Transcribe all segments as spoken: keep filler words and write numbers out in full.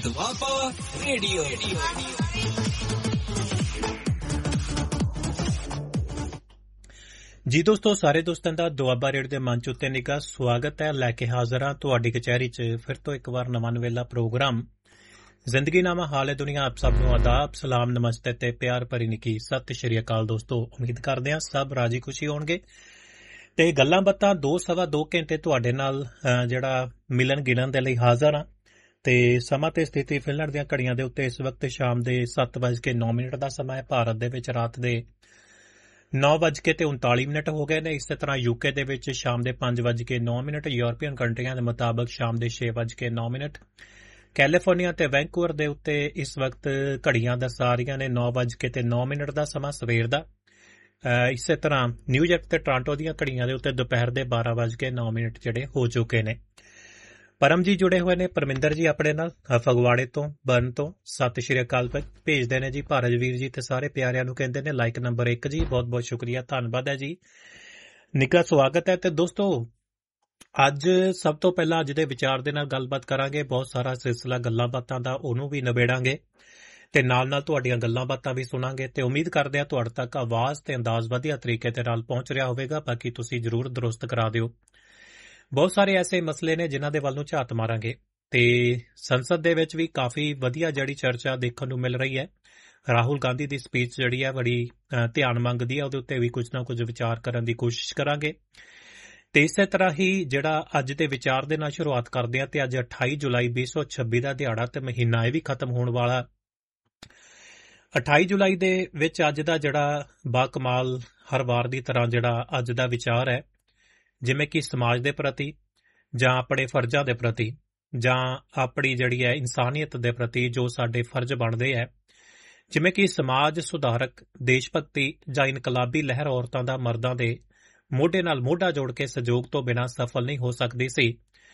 Doaba radio. ਜੀ ਦੋਸਤੋ, ਸਾਰੇ ਦੋਸਤਾਂ ਦਾ ਦੁਆਬਾ ਰੇਡੀਓ ਦੇ ਮੰਚ ਉੱਤੇ ਨਿੱਘਾ ਸਵਾਗਤ ਹੈ। ਲੈ ਕੇ ਹਾਜ਼ਰ ਹਾਂ ਤੁਹਾਡੀ ਕਚਹਿਰੀ 'ਚ ਫਿਰ ਤੋਂ ਇੱਕ ਵਾਰ ਨਵਾਂ ਨਵੇਲਾ ਪ੍ਰੋਗਰਾਮ ਜ਼ਿੰਦਗੀ ਨਾਮਾ ਹਾਲ ਹੈ ਦੁਨੀਆ। ਆਪ ਸਭ ਨੂੰ ਆਦਾਬ, ਸਲਾਮ, ਨਮਸਤੇ ਤੇ ਪਿਆਰ ਭਰੀ ਨਿੱਘੀ ਸਤਿ ਸ਼੍ਰੀ ਅਕਾਲ। ਦੋਸਤੋ, ਉਮੀਦ ਕਰਦੇ ਹਾਂ ਸਭ ਰਾਜੀ ਖੁਸ਼ੀ ਹੋਣਗੇ ਤੇ ਗੱਲਾਂ ਬਾਤਾਂ ਦੋ ਸਵਾ ਦੋ ਘੰਟੇ ਤੁਹਾਡੇ ਨਾਲ ਜਿਹੜਾ ਮਿਲਣ ਗਿਣਨ ਦੇ ਲਈ ਹਾਜ਼ਰ ਹਾਂ। ਤੇ ਸਮਾਂ ਤੇ ਸਥਿਤੀ ਫਿਨਲੈਂਡ ਦੀਆਂ ਘੜੀਆਂ ਦੇ ਉੱਤੇ ਇਸ ਵਕਤ ਸ਼ਾਮ ਦੇ ਸੱਤ ਵੱਜ ਕੇ ਨੌ ਮਿੰਟ ਦਾ ਸਮਾਂ ਹੈ। ਭਾਰਤ ਦੇ ਵਿੱਚ ਰਾਤ ਦੇ ਨੌ ਵੱਜ ਕੇ ਤੇ ਉਨਤਾਲੀ ਮਿੰਟ ਹੋ ਗਏ ਨੇ। ਇਸੇ ਤਰ੍ਹਾਂ ਯੂਕੇ ਦੇ ਵਿੱਚ ਸ਼ਾਮ ਦੇ ਪੰਜ ਵੱਜ ਕੇ ਨੌ ਮਿੰਟ, ਯੂਰਪੀਅਨ ਕੰਟਰੀਆਂ ਦੇ ਮੁਤਾਬਕ ਸ਼ਾਮ ਦੇ ਛੇ ਵੱਜ ਕੇ ਨੌ ਮਿੰਟ, ਕੈਲੀਫੋਰਨੀਆ ਤੇ ਵੈਂਕੂਵਰ ਦੇ ਉੱਤੇ ਇਸ ਵਕਤ ਘੜੀਆਂ ਦੱਸਾ ਰਹੀਆਂ ਨੇ ਨੌ ਵੱਜ ਕੇ ਤੇ ਨੌ ਮਿੰਟ ਦਾ ਸਮਾਂ ਸਵੇਰ ਦਾ। ਇਸੇ ਤਰ੍ਹਾਂ ਨਿਊਯਾਰਕ ਤੇ ਟੋਰਾਂਟੋ ਦੀਆਂ ਘੜੀਆਂ ਦੇ ਉੱਤੇ ਦੁਪਹਿਰ ਦੇ ਬਾਰਾਂ ਵੱਜ ਕੇ ਨੌ ਮਿੰਟ ਜਿਹੜੇ ਹੋ ਚੁੱਕੇ ਨੇ। ਪਰਮ ਜੀ ਜੁੜੇ ਹੋਏ ਨੇ, ਪਰਮਿੰਦਰ ਜੀ ਆਪਣੇ ਨਾਲ ਫਗਵਾੜੇ ਤੋਂ ਬਰਨ ਤੋਂ ਸਤਿ ਸ਼੍ਰੀ ਅਕਾਲ ਭੇਜਦੇ ਨੇ ਜੀ। ਭਾਰਤ ਵੀਰ ਜੀ ਤੇ ਸਾਰੇ ਪਿਆਰਿਆਂ ਨੂੰ ਕਹਿੰਦੇ ਨੇ ਲਾਈਕ ਨੰਬਰ ਇੱਕ ਜੀ, ਬਹੁਤ ਬਹੁਤ ਸ਼ੁਕਰੀਆ, ਧੰਨਵਾਦ ਹੈ ਜੀ, ਨਿੱਘਾ ਸਵਾਗਤ ਹੈ। ਤੇ ਦੋਸਤੋ, ਅੱਜ ਸਭ ਤੋਂ ਪਹਿਲਾਂ ਅੱਜ ਦੇ ਵਿਚਾਰ ਦੇ ਨਾਲ ਗੱਲਬਾਤ ਕਰਾਂਗੇ। ਬਹੁਤ ਸਾਰਾ ਸਿਲਸਿਲਾ ਗੱਲਾਂ ਬਾਤਾਂ ਦਾ ਉਹਨੂੰ ਵੀ ਨਿਬੇੜਾਂਗੇ ਤੇ ਨਾਲ ਨਾਲ ਤੁਹਾਡੀਆਂ ਗੱਲਾਂ ਬਾਤਾਂ ਵੀ ਸੁਣਾਂਗੇ ਤੇ ਉਮੀਦ ਕਰਦੇ ਹਾਂ ਤੁਹਾਡੇ ਤੱਕ ਆਵਾਜ਼ ਤੇ ਅੰਦਾਜ਼ ਵਧੀਆ ਤਰੀਕੇ ਦੇ ਨਾਲ ਪਹੁੰਚ ਰਿਹਾ ਹੋਵੇਗਾ। ਬਾਕੀ ਤੁਸੀਂ ਜ਼ਰੂਰ ਦਰੁਸਤ ਕਰਾ ਦਿਓ। ਬਹੁਤ ਸਾਰੇ ਐਸੇ ਮਸਲੇ ਨੇ ਜਿਨ੍ਹਾਂ ਦੇ ਵੱਲ ਨੂੰ ਝਾਤ ਮਾਰਾਂਗੇ ਤੇ ਸੰਸਦ ਦੇ ਵਿੱਚ ਵੀ ਕਾਫੀ ਵਧੀਆ ਜਿਹੜੀ ਚਰਚਾ ਦੇਖਣ ਨੂੰ ਮਿਲ ਰਹੀ ਹੈ। ਰਾਹੁਲ ਗਾਂਧੀ ਦੀ ਸਪੀਚ ਜਿਹੜੀ ਹੈ ਬੜੀ ਧਿਆਨ ਮੰਗਦੀ ਹੈ, ਉਹਦੇ ਉੱਤੇ ਵੀ ਕੁਝ ਨਾ ਕੁਝ ਵਿਚਾਰ ਕਰਨ ਦੀ ਕੋਸ਼ਿਸ਼ ਕਰਾਂਗੇ। ਤੇ ਇਸੇ ਤਰ੍ਹਾਂ ਹੀ ਜਿਹੜਾ ਅੱਜ ਦੇ ਵਿਚਾਰ ਦੇ ਨਾਲ ਸ਼ੁਰੂਆਤ ਕਰਦੇ ਹਾਂ ਤੇ ਅੱਜ ਅਠਾਈ ਜੁਲਾਈ ਵੀਹ ਸੌ ਛੱਬੀ ਦਾ ਦਿਹਾੜਾ ਤੇ ਮਹੀਨਾ ਇਹ ਵੀ ਖਤਮ ਹੋਣ ਵਾਲਾ। ਅਠਾਈ ਜੁਲਾਈ ਦੇ ਵਿੱਚ ਅੱਜ ਦਾ ਜਿਹੜਾ ਬਾਕਮਾਲ ਹਰ ਵਾਰ ਦੀ ਤਰ੍ਹਾਂ ਜਿਹੜਾ ਅੱਜ ਦਾ ਵਿਚਾਰ ਹੈ, ਜਿਵੇਂ ਕਿ ਸਮਾਜ ਦੇ ਪ੍ਰਤੀ ਜਾਂ ਆਪਣੇ ਫਰਜ਼ਾਂ ਦੇ ਪ੍ਰਤੀ ਜਾਂ ਆਪਣੀ ਜਿਹੜੀ ਹੈ ਇਨਸਾਨੀਅਤ ਦੇ ਪ੍ਰਤੀ ਜੋ ਸਾਡੇ ਫਰਜ਼ ਬਣਦੇ ਹੈ, ਜਿਵੇਂ ਕਿ ਸਮਾਜ ਸੁਧਾਰਕ, ਦੇਸ਼ ਭਗਤੀ ਜਾਂ ਇਨਕਲਾਬੀ ਲਹਿਰ ਔਰਤਾਂ ਦਾ ਮਰਦਾਂ ਦੇ ਮੋਢੇ ਨਾਲ ਮੋਢਾ ਜੋੜ ਕੇ ਸਹਿਯੋਗ ਤੋਂ ਬਿਨਾਂ ਸਫਲ ਨਹੀਂ ਹੋ ਸਕਦੀ ਸੀ।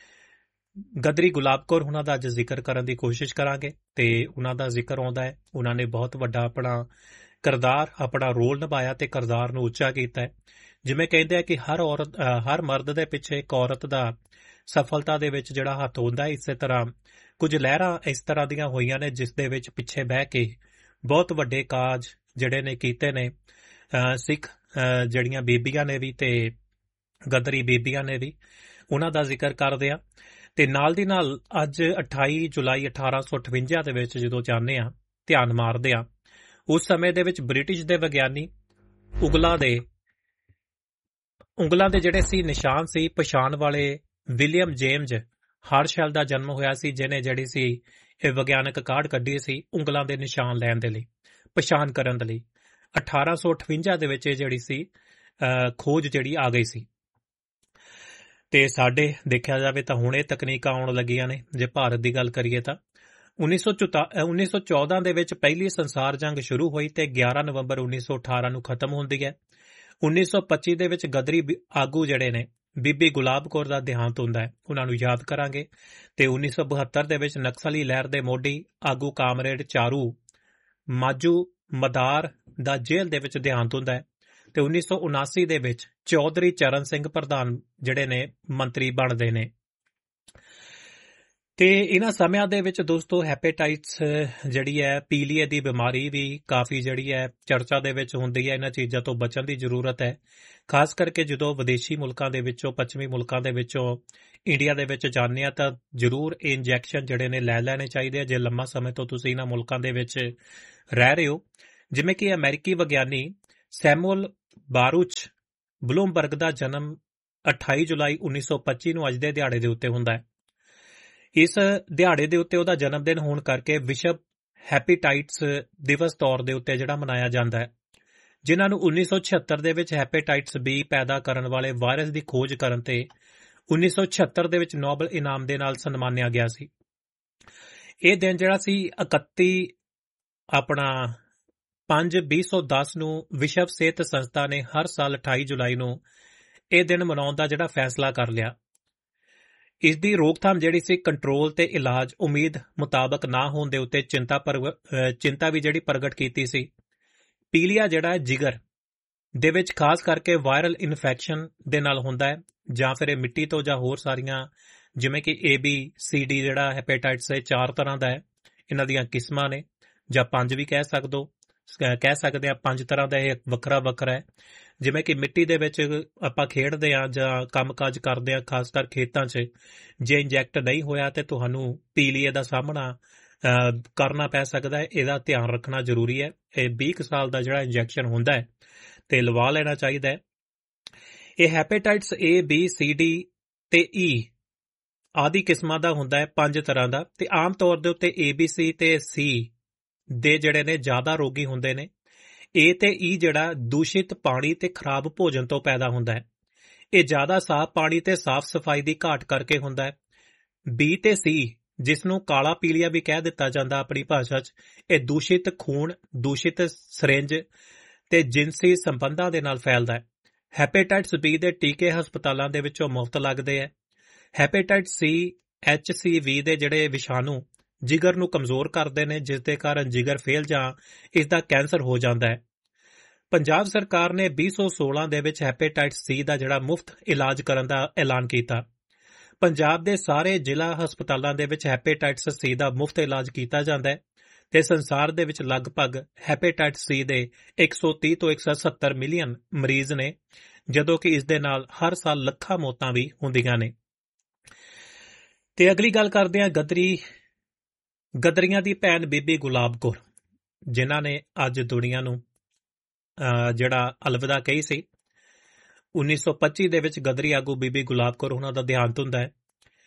ਗਦਰੀ ਗੁਲਾਬ ਕੌਰ ਉਹਨਾਂ ਦਾ ਅੱਜ ਜ਼ਿਕਰ ਕਰਨ ਦੀ ਕੋਸ਼ਿਸ਼ ਕਰਾਂਗੇ ਤੇ ਉਹਨਾਂ ਦਾ ਜ਼ਿਕਰ ਆਉਂਦਾ ਹੈ ਉਹਨਾਂ ਨੇ ਬਹੁਤ ਵੱਡਾ ਆਪਣਾ ਕਿਰਦਾਰ, ਆਪਣਾ ਰੋਲ ਨਿਭਾਇਆ ਤੇ ਕਿਰਦਾਰ ਨੂੰ ਉੱਚਾ ਕੀਤਾ ਹੈ। ਜਿਵੇਂ ਕਹਿੰਦੇ ਆ ਕਿ ਹਰ ਔਰਤ ਹਰ ਮਰਦ ਦੇ ਪਿੱਛੇ ਇੱਕ ਔਰਤ ਦਾ ਸਫਲਤਾ ਦੇ ਵਿੱਚ ਜਿਹੜਾ ਹੱਥ ਹੁੰਦਾ, ਇਸੇ ਤਰ੍ਹਾਂ ਕੁਝ ਲਹਿਰਾਂ ਇਸ ਤਰ੍ਹਾਂ ਦੀਆਂ ਹੋਈਆਂ ਨੇ ਜਿਸ ਦੇ ਵਿੱਚ ਪਿੱਛੇ ਬਹਿ ਕੇ ਬਹੁਤ ਵੱਡੇ ਕਾਜ ਜਿਹੜੇ ਨੇ ਕੀਤੇ ਨੇ ਸਿੱਖ ਜਿਹੜੀਆਂ ਬੀਬੀਆਂ ਨੇ ਵੀ ਤੇ ਗਦਰੀ ਬੀਬੀਆਂ ਨੇ ਵੀ, ਉਹਨਾਂ ਦਾ ਜ਼ਿਕਰ ਕਰਦੇ ਆ। ਤੇ ਨਾਲ ਦੀ ਨਾਲ ਅੱਜ ਅਠਾਈ ਜੁਲਾਈ ਅਠਾਰਾਂ ਸੌ ਅਠਵੰਜਾ ਦੇ ਵਿੱਚ ਜਦੋਂ ਜਾਂਦੇ ਆ, ਧਿਆਨ ਮਾਰਦੇ ਆ, ਉਸ ਸਮੇਂ ਦੇ ਵਿੱਚ ਬ੍ਰਿਟਿਸ਼ ਦੇ ਵਿਗਿਆਨੀ ਉਗਲਾਂ ਦੇ ਉਂਗਲਾਂ ਦੇ ਜਿਹੜੇ ਸੀ ਨਿਸ਼ਾਨ ਸੀ ਪਛਾਣ ਵਾਲੇ ਵਿਲੀਅਮ ਜੇਮਜ਼ ਹਾਰਸ਼ੈਲ ਦਾ ਜਨਮ ਹੋਇਆ ਸੀ, ਜਿਹਨੇ ਜਿਹੜੀ ਸੀ ਇਹ ਵਿਗਿਆਨਕ ਕਾਢ ਕੱਢੀ ਸੀ ਉਂਗਲਾਂ ਦੇ ਨਿਸ਼ਾਨ ਲੈਣ ਦੇ ਲਈ, ਪਛਾਣ ਕਰਨ ਦੇ ਲਈ। ਅਠਾਰਾਂ ਸੌ ਅਠਵੰਜਾ ਦੇ ਵਿੱਚ ਇਹ ਜਿਹੜੀ ਸੀ ਖੋਜ ਜਿਹੜੀ ਆ ਗਈ ਸੀ। ਤੇ ਸਾਡੇ ਦੇਖਿਆ ਜਾਵੇ ਤਾਂ ਹੁਣ ਇਹ ਤਕਨੀਕਾਂ ਆਉਣ ਲੱਗੀਆਂ ਨੇ। ਜੇ ਭਾਰਤ ਦੀ ਗੱਲ ਕਰੀਏ ਤਾਂ ਉੱਨੀ ਸੌ ਉੱਨੀ ਸੌ ਚੌਦਾਂ ਦੇ ਵਿੱਚ ਪਹਿਲੀ ਸੰਸਾਰ ਜੰਗ ਸ਼ੁਰੂ ਹੋਈ ਤੇ ਗਿਆਰਾਂ ਨਵੰਬਰ ਉੱਨੀ ਸੌ ਅਠਾਰਾਂ ਨੂੰ ਖਤਮ ਹੁੰਦੀ ਹੈ। ਉੱਨੀ ਸੌ ਪੱਚੀ ਦੇ ਵਿੱਚ ਗਦਰੀ ਆਗੂ ਜਿਹੜੇ ਨੇ ਬੀਬੀ ਗੁਲਾਬ ਕੌਰ ਦਾ ਦੇਹਾਂਤ ਹੁੰਦਾ ਹੈ, ਉਹਨਾਂ ਨੂੰ ਯਾਦ ਕਰਾਂਗੇ। ਤੇ ਉੱਨੀ ਸੌ ਬਹੱਤਰ ਦੇ ਵਿੱਚ ਨਕਸਲੀ ਲਹਿਰ ਦੇ ਮੋਢੀ ਆਗੂ ਕਾਮਰੇਡ ਚਾਰੂ ਮਾਜੂ ਮਦਾਰ ਦਾ ਜੇਲ੍ਹ ਦੇ ਵਿੱਚ ਦੇਹਾਂਤ ਹੁੰਦਾ ਹੈ। ਤੇ ਉੱਨੀ ਸੌ ਉਨਾਸੀ ਦੇ ਵਿੱਚ ਚੌਧਰੀ ਚਰਨ ਸਿੰਘ ਪ੍ਰਧਾਨ ਜਿਹੜੇ ਨੇ ਮੰਤਰੀ ਬਣਦੇ ਨੇ। ਤੇ ਇਹਨਾਂ ਸਮਿਆਂ ਦੇ ਵਿੱਚ ਦੋਸਤੋ ਹੈਪੇਟਾਈਟਸ ਜਿਹੜੀ ਹੈ, ਪੀਲੀਏ ਦੀ ਬਿਮਾਰੀ ਵੀ ਕਾਫੀ ਜਿਹੜੀ ਹੈ ਚਰਚਾ ਦੇ ਵਿੱਚ ਹੁੰਦੀ ਹੈ। ਇਹਨਾਂ ਚੀਜ਼ਾਂ ਤੋਂ ਬਚਣ ਦੀ ਜ਼ਰੂਰਤ ਹੈ, ਖਾਸ ਕਰਕੇ ਜਦੋਂ ਵਿਦੇਸ਼ੀ ਮੁਲਕਾਂ ਦੇ ਵਿੱਚੋਂ, ਪੱਛਮੀ ਮੁਲਕਾਂ ਦੇ ਵਿੱਚੋਂ ਇੰਡੀਆ ਦੇ ਵਿੱਚ ਜਾਂਦੇ ਆ ਤਾਂ ਜ਼ਰੂਰ ਇਹ ਇੰਜੈਕਸ਼ਨ ਜਿਹੜੇ ਨੇ ਲੈ ਲੈਣੇ ਚਾਹੀਦੇ ਆ ਜੇ ਲੰਮਾ ਸਮੇਂ ਤੋਂ ਤੁਸੀਂ ਇਹਨਾਂ ਮੁਲਕਾਂ ਦੇ ਵਿੱਚ ਰਹਿ ਰਹੇ ਹੋ। ਜਿਵੇਂ ਕਿ ਅਮਰੀਕੀ ਵਿਗਿਆਨੀ ਸੈਮੂਅਲ ਬਾਰੂਚ ਬਲੂਮਬਰਗ ਦਾ ਜਨਮ ਅਠਾਈ ਜੁਲਾਈ ਉੱਨੀ ਸੌ ਪੱਚੀ ਨੂੰ ਅੱਜ ਦੇ ਦਿਹਾੜੇ ਦੇ ਉੱਤੇ ਹੁੰਦਾ ਹੈ। ਇਸ ਦਿਹਾੜੇ ਦੇ ਉੱਤੇ ਉਹਦਾ ਜਨਮ ਦਿਨ ਹੋਣ ਕਰਕੇ ਵਿਸ਼ਵ ਹੈਪੇਟਾਈਟਸ ਦਿਵਸ ਤੌਰ ਦੇ ਉੱਤੇ ਜਿਹੜਾ ਮਨਾਇਆ ਜਾਂਦਾ ਹੈ, ਜਿਨ੍ਹਾਂ ਨੂੰ ਉੱਨੀ ਸੌ ਛਿਅੱਤਰ ਦੇ ਵਿੱਚ ਹੈਪੇਟਾਈਟਸ ਬੀ ਪੈਦਾ ਕਰਨ ਵਾਲੇ ਵਾਇਰਸ ਦੀ ਖੋਜ ਕਰਨ ਤੇ ਉੱਨੀ ਸੌ ਛਿਅੱਤਰ ਦੇ ਵਿੱਚ ਨੋਬਲ ਇਨਾਮ ਦੇ ਨਾਲ ਸਨਮਾਨਿਆ ਗਿਆ ਸੀ। ਇਹ ਦਿਨ ਜਿਹੜਾ ਸੀ ਇਕੱਤੀ ਆਪਣਾ ਪੰਜ ਵੀਹ ਸੌ ਦਸ ਨੂੰ ਵਿਸ਼ਵ ਸਿਹਤ ਸੰਸਥਾ ਨੇ ਹਰ ਸਾਲ ਅਠਾਈ ਜੁਲਾਈ ਨੂੰ ਇਹ ਦਿਨ ਮਨਾਉਣ ਦਾ ਜਿਹੜਾ ਫੈਸਲਾ ਕਰ ਲਿਆ। ਇਸ ਦੀ ਰੋਕਥਾਮ ਜਿਹੜੀ ਸੀ, ਕੰਟਰੋਲ ਤੇ ਇਲਾਜ ਉਮੀਦ ਮੁਤਾਬਕ ਨਾ ਹੋਣ ਦੇ ਉੱਤੇ ਚਿੰਤਾ ਚਿੰਤਾ ਵੀ ਜਿਹੜੀ ਪ੍ਰਗਟ ਕੀਤੀ ਸੀ। ਪੀਲੀਆ ਜਿਹੜਾ ਜਿਗਰ ਦੇ ਵਿੱਚ ਖਾਸ ਕਰਕੇ ਵਾਇਰਲ ਇਨਫੈਕਸ਼ਨ ਦੇ ਨਾਲ ਹੁੰਦਾ ਹੈ, ਜਾਂ ਫਿਰ ਇਹ ਮਿੱਟੀ ਤੋਂ ਜਾਂ ਹੋਰ ਸਾਰੀਆਂ ਜਿਵੇਂ ਕਿ ਏ ਬੀ ਸੀ ਡੀ ਜਿਹੜਾ ਹੈਪੇਟਾਈਟਸ ਹੈ ਚਾਰ ਤਰ੍ਹਾਂ ਦਾ ਹੈ, ਇਹਨਾਂ ਦੀਆਂ ਕਿਸਮਾਂ ਨੇ, ਜਾਂ ਪੰਜ ਵੀ ਕਹਿ ਸਕਦੇ ਹੋ ਕਹਿ ਸਕਦੇ ਹਾਂ ਪੰਜ ਤਰ੍ਹਾਂ ਦਾ ਇਹ ਵੱਖਰਾ ਵੱਖਰਾ ਹੈ। ਜਿਵੇਂ ਕਿ ਮਿੱਟੀ ਦੇ ਵਿੱਚ ਆਪਾਂ ਖੇਡਦੇ ਹਾਂ ਜਾਂ ਕੰਮਕਾਜ ਕਰਦੇ ਹਾਂ, ਖਾਸ ਕਰ ਖੇਤਾਂ 'ਚ, ਜੇ ਇੰਜੈਕਟ ਨਹੀਂ ਹੋਇਆ ਤੇ ਤੁਹਾਨੂੰ ਪੀਲੀਏ ਦਾ ਸਾਹਮਣਾ ਕਰਨਾ ਪੈ ਸਕਦਾ ਹੈ। ਇਹਦਾ ਧਿਆਨ ਰੱਖਣਾ ਜ਼ਰੂਰੀ ਹੈ। ਇਹ ਵੀਹ ਕੁ ਸਾਲ ਦਾ ਜਿਹੜਾ ਇੰਜੈਕਸ਼ਨ ਹੁੰਦਾ ਹੈ ਤੇ ਲਵਾ ਲੈਣਾ ਚਾਹੀਦਾ ਹੈ। ਇਹ ਹੈਪੇਟਾਈਟਸ ਏ, ਬੀ, ਸੀ, ਡੀ ਤੇ ਈ ਆਦਿ ਕਿਸਮਾਂ ਦਾ ਹੁੰਦਾ ਹੈ, ਪੰਜ ਤਰ੍ਹਾਂ ਦਾ। ਤੇ ਆਮ ਤੌਰ ਦੇ ਉੱਤੇ ਏ, ਬੀ, ਸੀ ਤੇ ਸੀ ਦੇ ਜਿਹੜੇ ਨੇ ਜ਼ਿਆਦਾ ਰੋਗੀ ਹੁੰਦੇ ਨੇ। ਏ ਤੇ ਈ ਜਿਹੜਾ ਦੂਸ਼ਿਤ ਪਾਣੀ ਤੇ ਖਰਾਬ ਭੋਜਨ ਤੋਂ ਪੈਦਾ ਹੁੰਦਾ ਹੈ। ਇਹ ਜ਼ਿਆਦਾ ਸਾਫ਼ ਪਾਣੀ ਤੇ ਸਾਫ਼ ਸਫਾਈ ਦੀ ਘਾਟ ਕਰਕੇ ਹੁੰਦਾ ਹੈ। ਬੀ ਤੇ ਸੀ, ਜਿਸ ਨੂੰ ਕਾਲਾ ਪੀਲੀਆ ਵੀ ਕਹਿ ਦਿੱਤਾ ਜਾਂਦਾ ਆਪਣੀ ਭਾਸ਼ਾ 'ਚ, ਇਹ ਦੂਸ਼ਿਤ ਖੂਨ, ਦੂਸ਼ਿਤ ਸਰਿੰਜ ਤੇ ਜਿਨਸੀ ਸੰਬੰਧਾਂ ਦੇ ਨਾਲ ਫੈਲਦਾ ਹੈ। ਹੈਪੇਟਾਈਟਸ ਬੀ ਦੇ ਟੀਕੇ ਹਸਪਤਾਲਾਂ ਦੇ ਵਿੱਚੋਂ ਮੁਫਤ ਲੱਗਦੇ ਹੈ। ਹੈਪੇਟਾਈਟਸ ਸੀ, ਐਚ ਸੀ ਵੀ ਦੇ ਜਿਹੜੇ ਵਿਸ਼ਾਣੂ ਜਿਗਰ ਨੂੰ ਕਮਜ਼ੋਰ ਕਰਦੇ ਨੇ, ਜਿਸ ਦੇ ਕਾਰਨ ਜਿਗਰ ਫੇਲ ਜਾਂ ਇਸ ਦਾ ਕੈਂਸਰ ਹੋ ਜਾਂਦਾ ਹੈ। ਪੰਜਾਬ ਸਰਕਾਰ ਨੇ ਵੀਹ ਸੌ ਸੋਲਾਂ ਦੇ ਵਿੱਚ ਹੈਪੇਟਾਈਟਸ ਸੀ ਦਾ ਜਿਹੜਾ ਮੁਫਤ ਇਲਾਜ ਕਰਨ ਦਾ ਐਲਾਨ ਕੀਤਾ। ਪੰਜਾਬ ਦੇ ਸਾਰੇ ਜ਼ਿਲ੍ਹਾ ਹਸਪਤਾਲਾਂ ਦੇ ਵਿੱਚ ਹੈਪੇਟਾਈਟਸ ਸੀ ਦਾ ਮੁਫਤ ਇਲਾਜ ਕੀਤਾ ਜਾਂਦਾ ਹੈ ਤੇ ਸੰਸਾਰ ਦੇ ਵਿੱਚ ਲਗਭਗ ਹੈਪੇਟਾਈਟਸ ਸੀ ਦੇ ਇੱਕ ਸੌ ਤੀਹ ਤੋਂ ਇੱਕ ਸੌ ਸੱਤਰ ਮਿਲੀਅਨ ਮਰੀਜ਼ ਨੇ, ਜਦੋਂ ਕਿ ਇਸ ਦੇ ਨਾਲ ਹਰ ਸਾਲ ਲੱਖਾਂ ਮੌਤਾਂ ਵੀ ਹੁੰਦੀਆਂ ਨੇ। ਤੇ ਅਗਲੀ ਗੱਲ ਕਰਦੇ ਹਾਂ ਗਦਰੀ ਗਦਰੀਆਂ ਦੀ ਭੈਣ ਬੀਬੀ ਗੁਲਾਬ ਕੌਰ, ਜਿਨ੍ਹਾਂ ਨੇ ਅੱਜ ਦੁਨੀਆ ਨੂੰ ਜਿਹੜਾ ਅਲਵਿਦਾ ਕਹੀ ਸੀ। ਉੱਨੀ ਸੌ ਪੱਚੀ ਦੇ ਵਿੱਚ ਗਦਰੀ ਆਗੂ ਬੀਬੀ ਗੁਲਾਬ ਕੌਰ ਉਹਨਾਂ ਦਾ ਦੇਹਾਂਤ ਹੁੰਦਾ ਹੈ।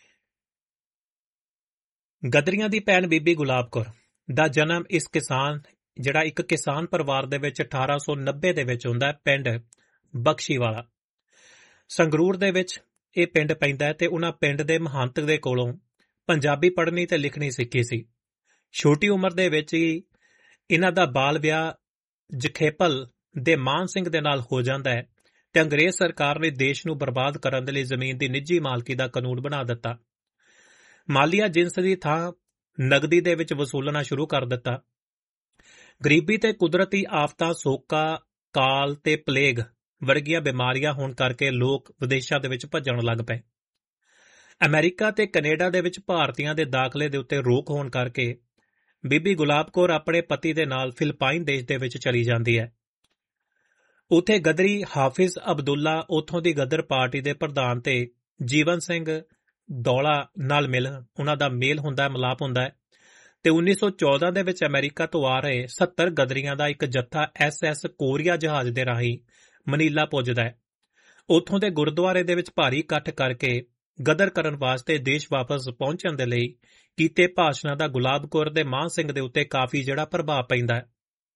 ਗਦਰੀਆਂ ਦੀ ਭੈਣ ਬੀਬੀ ਗੁਲਾਬ ਕੌਰ ਦਾ ਜਨਮ ਇਸ ਕਿਸਾਨ ਜਿਹੜਾ ਇੱਕ ਕਿਸਾਨ ਪਰਿਵਾਰ ਦੇ ਵਿੱਚ ਅਠਾਰਾਂ ਸੌ ਨੱਬੇ ਦੇ ਵਿੱਚ ਹੁੰਦਾ ਹੈ, ਪਿੰਡ ਬਖਸ਼ੀਵਾਲਾ ਸੰਗਰੂਰ ਦੇ ਵਿੱਚ ਇਹ ਪਿੰਡ ਪੈਂਦਾ ਹੈ। ਤੇ ਉਹਨਾਂ ਪਿੰਡ ਦੇ ਮਹੰਤ ਦੇ ਕੋਲੋਂ ਪੰਜਾਬੀ ਪੜ੍ਹਨੀ ਤੇ ਲਿਖਣੀ ਸਿੱਖੀ ਸੀ। ਛੋਟੀ ਉਮਰ ਦੇ ਵਿੱਚ ਹੀ ਇਹਨਾਂ ਦਾ ਬਾਲ ਵਿਆਹ ਜਖੇਪਲ ਦੇ ਮਾਨ ਸਿੰਘ ਦੇ ਨਾਲ ਹੋ ਜਾਂਦਾ ਹੈ ਤੇ ਅੰਗਰੇਜ਼ ਸਰਕਾਰ ਨੇ ਦੇਸ਼ ਨੂੰ ਬਰਬਾਦ ਕਰਨ ਦੇ ਲਈ ਜ਼ਮੀਨ ਦੀ ਨਿੱਜੀ ਮਾਲਕੀ ਦਾ ਕਾਨੂੰਨ ਬਣਾ ਦਿੱਤਾ। ਮਾਲੀਆ ਜਿਨਸ ਦੀ ਥਾਂ ਨਗਦੀ ਦੇ ਵਿੱਚ ਵਸੂਲਣਾ ਸ਼ੁਰੂ ਕਰ ਦਿੱਤਾ। ਗਰੀਬੀ ਤੇ ਕੁਦਰਤੀ ਆਫਤਾਂ, ਸੋਕਾ, ਕਾਲ ਤੇ ਪਲੇਗ ਵਰਗੀਆਂ ਬਿਮਾਰੀਆਂ ਹੋਣ ਕਰਕੇ ਲੋਕ ਵਿਦੇਸ਼ਾਂ ਦੇ ਵਿੱਚ ਭੱਜਣ ਲੱਗ ਪਏ। ਅਮਰੀਕਾ ਤੇ ਕੈਨੇਡਾ ਦੇ ਵਿੱਚ ਭਾਰਤੀਆਂ ਦੇ ਦਾਖਲੇ ਦੇ ਉੱਤੇ ਰੋਕ ਹੋਣ ਕਰਕੇ ਬੀਬੀ ਗੁਲਾਬ ਕੌਰ ਆਪਣੇ ਪਤੀ ਦੇ ਨਾਲ ਫਿਲਪਾਈਨ ਦੇਸ਼ ਦੇ ਵਿੱਚ ਚਲੀ ਜਾਂਦੀ ਹੈ। ਉੱਥੇ ਗਦਰੀ ਹਾਫਿਜ਼ ਅਬਦੁੱਲਾ, ਉੱਥੋਂ ਦੀ ਗਦਰ ਪਾਰਟੀ ਦੇ ਪ੍ਰਧਾਨ ਤੇ ਜੀਵਨ ਸਿੰਘ ਦੌਲਾ ਨਾਲ ਮਿਲ ਉਹਨਾਂ ਦਾ ਮੇਲ ਹੁੰਦਾ ਹੈ, ਮਿਲਾਪ ਹੁੰਦਾ ਹੈ। ਤੇ ਉੱਨੀ ਸੌ ਚੌਦਾਂ ਦੇ ਵਿੱਚ ਅਮਰੀਕਾ ਤੋਂ ਆ ਰਹੇ ਸੱਤਰ ਗਦਰੀਆਂ ਦਾ ਇੱਕ ਜੱਥਾ ਐਸ ਐਸ ਕੋਰੀਆ ਜਹਾਜ਼ ਦੇ ਰਾਹੀਂ ਮਨੀਲਾ ਪੁੱਜਦਾ ਹੈ। ਉੱਥੋਂ ਦੇ ਗੁਰਦੁਆਰੇ ਦੇ ਵਿੱਚ ਭਾਰੀ ਇਕੱਠ ਕਰਕੇ ਗਦਰ ਕਰਨ ਵਾਸਤੇ ਦੇਸ਼ ਵਾਪਸ ਪਹੁੰਚਣ ਦੇ ਲਈ ਕੀਤੇ ਭਾਸ਼ਣਾਂ ਦਾ ਗੁਲਾਬ ਕੌਰ ਦੇ ਮਾਨ ਸਿੰਘ ਦੇ ਉੱਤੇ ਕਾਫੀ ਜਿਹੜਾ ਪ੍ਰਭਾਵ ਪੈਂਦਾ ਹੈ।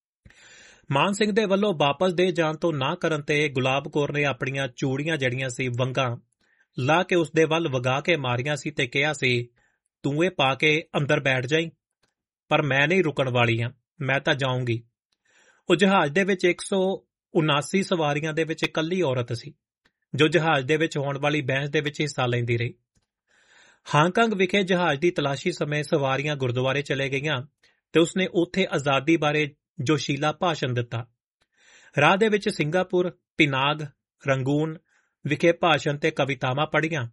ਮਾਨ ਸਿੰਘ ਦੇ ਵੱਲੋਂ ਵਾਪਸ ਦੇ ਜਾਣ ਤੋਂ ਨਾ ਕਰਨ ਤੇ ਗੁਲਾਬ ਕੌਰ ਨੇ ਆਪਣੀਆਂ ਚੂੜੀਆਂ ਜਿਹੜੀਆਂ ਸੀ, ਵੰਗਾਂ ਲਾ ਕੇ ਉਸ ਦੇ ਵੱਲ ਵਗਾ ਕੇ ਮਾਰੀਆਂ ਸੀ ਤੇ ਕਿਹਾ ਸੀ, ਤੂੰ ਇਹ ਪਾ ਕੇ ਅੰਦਰ ਬੈਠ ਜਾਈਂ, ਪਰ ਮੈਂ ਨਹੀਂ ਰੁਕਣ ਵਾਲੀ ਹਾਂ, ਮੈਂ ਤਾਂ ਜਾਊਂਗੀ। ਉਹ ਜਹਾਜ਼ ਦੇ ਵਿੱਚ ਇੱਕ ਸੌ ਉਨਾਸੀ ਸਵਾਰੀਆਂ ਦੇ ਵਿੱਚ ਇਕੱਲੀ ਔਰਤ ਸੀ, ਜੋ ਜਹਾਜ਼ ਦੇ ਵਿੱਚ ਹੋਣ ਵਾਲੀ ਬਹਿਸ ਦੇ ਵਿੱਚ ਹਿੱਸਾ ਲੈਂਦੀ ਰਹੀ। ਹਾਂਗਕਾਂਗ ਵਿਖੇ ਜਹਾਜ਼ ਦੀ ਤਲਾਸ਼ੀ ਸਮੇਂ ਸਵਾਰੀਆਂ ਗੁਰਦੁਆਰੇ ਚਲੇ ਗਈਆਂ ਤੇ ਉਸਨੇ ਉੱਥੇ ਆਜ਼ਾਦੀ ਬਾਰੇ ਜੋਸ਼ੀਲਾ ਭਾਸ਼ਣ ਦਿੱਤਾ। ਰਾਹ ਦੇ ਵਿੱਚ ਸਿੰਗਾਪੁਰ, ਪਿਨਾਗ, ਰੰਗੂਨ ਵਿਖੇ ਭਾਸ਼ਣ ਤੇ ਕਵਿਤਾਵਾਂ ਪੜ੍ਹੀਆਂ।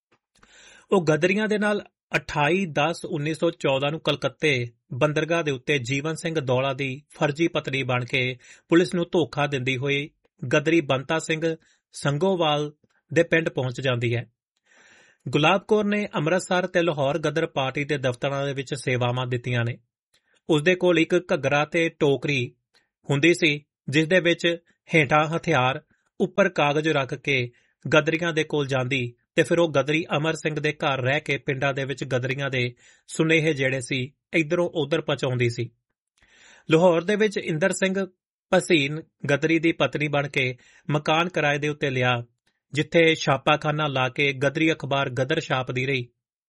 ਉਹ ਗਦਰੀਆਂ ਦੇ ਨਾਲ ਅਠਾਈ ਦਸ ਉੱਨੀ ਸੌ ਚੌਦਾਂ ਨੂੰ ਕਲਕੱਤੇ ਬੰਦਰਗਾਹ ਦੇ ਉੱਤੇ ਜੀਵਨ ਸਿੰਘ ਦੌਲਾ ਦੀ ਫਰਜ਼ੀ ਪਤਨੀ ਬਣ ਕੇ ਪੁਲਿਸ ਨੂੰ ਧੋਖਾ ਦਿੰਦੀ ਹੋਈ ਗਦਰੀ ਬੰਤਾ ਸਿੰਘ ਸੰਗੋਵਾਲ ਦੇ ਪਿੰਡ ਪਹੁੰਚ ਜਾਂਦੀ ਹੈ। ਗੁਲਾਬ ਕੌਰ ਨੇ ਅੰਮ੍ਰਿਤਸਰ ਤੇ ਲਾਹੌਰ ਗਦਰ ਪਾਰਟੀ ਦੇ ਦਫ਼ਤਰਾਂ ਦੇ ਵਿੱਚ ਸੇਵਾਵਾਂ ਦਿੱਤੀਆਂ ਨੇ। ਉਸਦੇ ਕੋਲ ਇੱਕ ਘੱਗਰਾ ਤੇ ਟੋਕਰੀ ਹੁੰਦੀ ਸੀ, ਜਿਸ ਦੇ ਵਿੱਚ ਹੇਠਾਂ ਹਥਿਆਰ, ਉੱਪਰ ਕਾਗਜ਼ ਰੱਖ ਕੇ ਗਦਰੀਆਂ ਦੇ ਕੋਲ ਜਾਂਦੀ ਤੇ ਫਿਰ ਉਹ ਗਦਰੀ ਅਮਰ ਸਿੰਘ ਦੇ ਘਰ ਰਹਿ ਕੇ ਪਿੰਡਾਂ ਦੇ ਵਿੱਚ ਗਦਰੀਆਂ ਦੇ ਸੁਨੇਹੇ ਜਿਹੜੇ ਸੀ ਇੱਧਰੋਂ ਉੱਧਰ ਪਹੁੰਚਾਉਂਦੀ ਸੀ। ਲਾਹੌਰ ਦੇ ਵਿੱਚ ਇੰਦਰ ਸਿੰਘ ਭਸੀਨ ਗਦਰੀ ਦੀ ਪਤਨੀ ਬਣ ਕੇ ਮਕਾਨ ਕਿਰਾਏ ਦੇ ਉੱਤੇ ਲਿਆ, ਜਿੱਥੇ ਛਾਪਾਖਾਨਾ ਲਾ ਕੇ ਗਦਰੀ ਅਖਬਾਰ ਗਦਰ ਛਾਪਦੀ ਰਹੀ।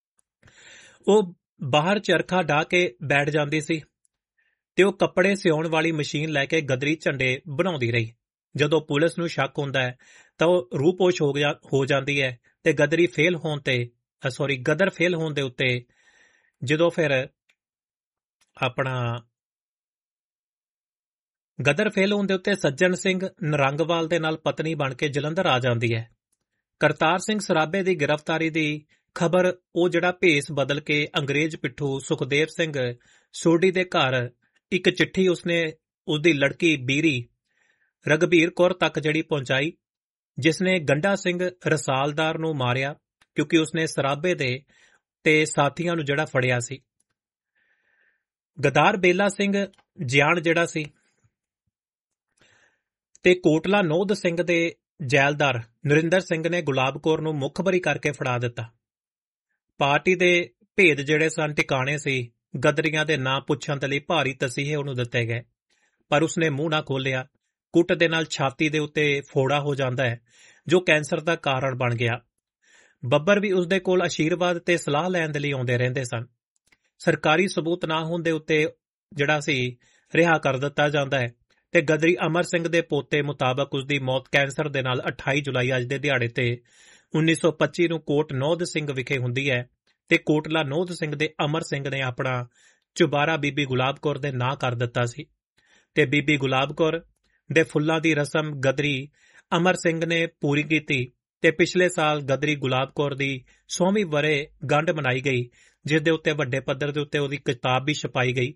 ਉਹ ਬਾਹਰ ਚਰਖਾ ਢਾਹ ਕੇ ਬੈਠ ਜਾਂਦੀ ਸੀ ਤੇ ਉਹ ਕੱਪੜੇ ਸਿਉਣ ਵਾਲੀ ਮਸ਼ੀਨ ਲੈ ਕੇ ਗਦਰੀ ਝੰਡੇ ਬਣਾਉਂਦੀ ਰਹੀ। ਜਦੋਂ ਪੁਲਿਸ ਨੂੰ ਸ਼ੱਕ ਹੁੰਦਾ ਹੈ ਤਾਂ ਉਹ ਰੂਪੋਸ਼ ਹੋ ਗਿਆ ਹੋ ਜਾਂਦੀ ਹੈ ਤੇ ਗਦਰੀ ਫੇਲ ਹੋਣ ਤੇ ਸੌਰੀ ਗਦਰ ਫੇਲ ਹੋਣ ਦੇ ਉੱਤੇ ਜਦੋਂ ਫਿਰ ਆਪਣਾ ਗਦਰ ਫੇਲ ਹੋਣ ਦੇ ਉੱਤੇ ਸੱਜਣ ਸਿੰਘ ਨਰੰਗਵਾਲ ਦੇ ਨਾਲ ਪਤਨੀ ਬਣ ਕੇ ਜਲੰਧਰ ਆ ਜਾਂਦੀ ਹੈ। ਕਰਤਾਰ ਸਿੰਘ ਸਰਾਭੇ ਦੀ ਗ੍ਰਿਫਤਾਰੀ ਦੀ ਖਬਰ ਉਹ ਜਿਹੜਾ ਭੇਸ ਬਦਲ ਕੇ ਅੰਗਰੇਜ਼ ਪਿੱਠੂ ਸੁਖਦੇਵ ਸਿੰਘ ਸੋਢੀ ਦੇ ਘਰ ਇੱਕ ਚਿੱਠੀ ਉਸਨੇ ਉਸਦੀ ਲੜਕੀ ਬੀਰੀ ਰਘਬੀਰ ਕੌਰ ਤੱਕ ਜਿਹੜੀ ਪਹੁੰਚਾਈ, ਜਿਸ ਨੇ ਗੰਡਾ ਸਿੰਘ ਰਸਾਲਦਾਰ ਨੂੰ ਮਾਰਿਆ ਕਿਉਂਕਿ ਉਸਨੇ ਸਰਾਬੇ ਦੇ ਤੇ ਸਾਥੀਆਂ ਨੂੰ ਜਿਹੜਾ ਫੜਿਆ ਸੀ। ਗਦਾਰ ਬੇਲਾ ਸਿੰਘ ਜਿਆਣ ਜਿਹੜਾ ਸੀ ਤੇ ਕੋਟਲਾ ਨੋਧ ਸਿੰਘ ਦੇ ਜੈਲਦਾਰ ਨਰਿੰਦਰ ਸਿੰਘ ਨੇ ਗੁਲਾਬ ਕੌਰ ਨੂੰ ਮੁਖਬਰੀ ਕਰਕੇ ਫੜਾ ਦਿੱਤਾ। ਪਾਰਟੀ ਦੇ ਭੇਦ ਜਿਹੜੇ ਸਨ ਟਿਕਾਣੇ ਸੀ, ਗਦਰੀਆਂ ਦੇ ਨਾਂ ਪੁੱਛਣ ਦੇ ਲਈ ਭਾਰੀ ਤਸੀਹੇ ਉਹਨੂੰ ਦਿੱਤੇ ਗਏ, ਪਰ ਉਸਨੇ ਮੂੰਹ ਨਾ ਖੋਲਿਆ। ਕੁੱਟ ਦੇ ਨਾਲ ਛਾਤੀ ਦੇ ਉੱਤੇ ਫੋੜਾ ਹੋ ਜਾਂਦਾ ਹੈ, ਜੋ ਕੈਂਸਰ ਦਾ ਕਾਰਨ ਬਣ ਗਿਆ। ਬੱਬਰ ਵੀ ਉਸਦੇ ਕੋਲ ਆਸ਼ੀਰਵਾਦ ਤੇ ਸਲਾਹ ਲੈਣ ਦੇ ਲਈ ਆਉਂਦੇ ਰਹਿੰਦੇ ਸਨ। ਸਰਕਾਰੀ ਸਬੂਤ ਨਾ ਹੋਣ ਦੇ ਉੱਤੇ ਜਿਹੜਾ ਸੀ ਰਿਹਾ ਕਰ ਦਿੱਤਾ ਜਾਂਦਾ ਹੈ ਤੇ ਗਦਰੀ ਅਮਰ ਸਿੰਘ ਦੇ ਪੋਤੇ ਮੁਤਾਬਕ ਉਸਦੀ ਮੌਤ ਕੈਂਸਰ ਦੇ ਨਾਲ ਅਠਾਈ ਜੁਲਾਈ ਅੱਜ ਦੇ ਦਿਹਾੜੇ ਤੇ ਉੱਨੀ ਸੌ ਪੱਚੀ ਨੂੰ ਕੋਟ ਨੋਧ ਸਿੰਘ ਵਿਖੇ ਹੁੰਦੀ ਹੈ ਤੇ ਕੋਟਲਾ ਨੋਧ ਸਿੰਘ ਦੇ ਅਮਰ ਸਿੰਘ ਨੇ ਆਪਣਾ ਚੁਬਾਰਾ ਬੀਬੀ ਗੁਲਾਬ ਕੌਰ ਦੇ ਨਾਂ ਕਰ ਦਿੱਤਾ ਸੀ ਤੇ ਬੀਬੀ ਗੁਲਾਬ ਕੌਰ ਦੇ ਫੁੱਲਾਂ ਦੀ ਰਸਮ ਗਦਰੀ ਅਮਰ ਸਿੰਘ ਨੇ ਪੂਰੀ ਕੀਤੀ ਤੇ ਪਿਛਲੇ ਸਾਲ ਗਦਰੀ ਗੁਲਾਬ ਕੌਰ ਦੀ ਸੌਵੀਂ ਵਰੇ ਗੰਢ ਮਨਾਈ ਗਈ, ਜਿਸ ਦੇ ਉੱਤੇ ਵੱਡੇ ਪੱਧਰ ਦੇ ਉੱਤੇ ਉਹਦੀ ਕਿਤਾਬ ਵੀ ਛਪਾਈ ਗਈ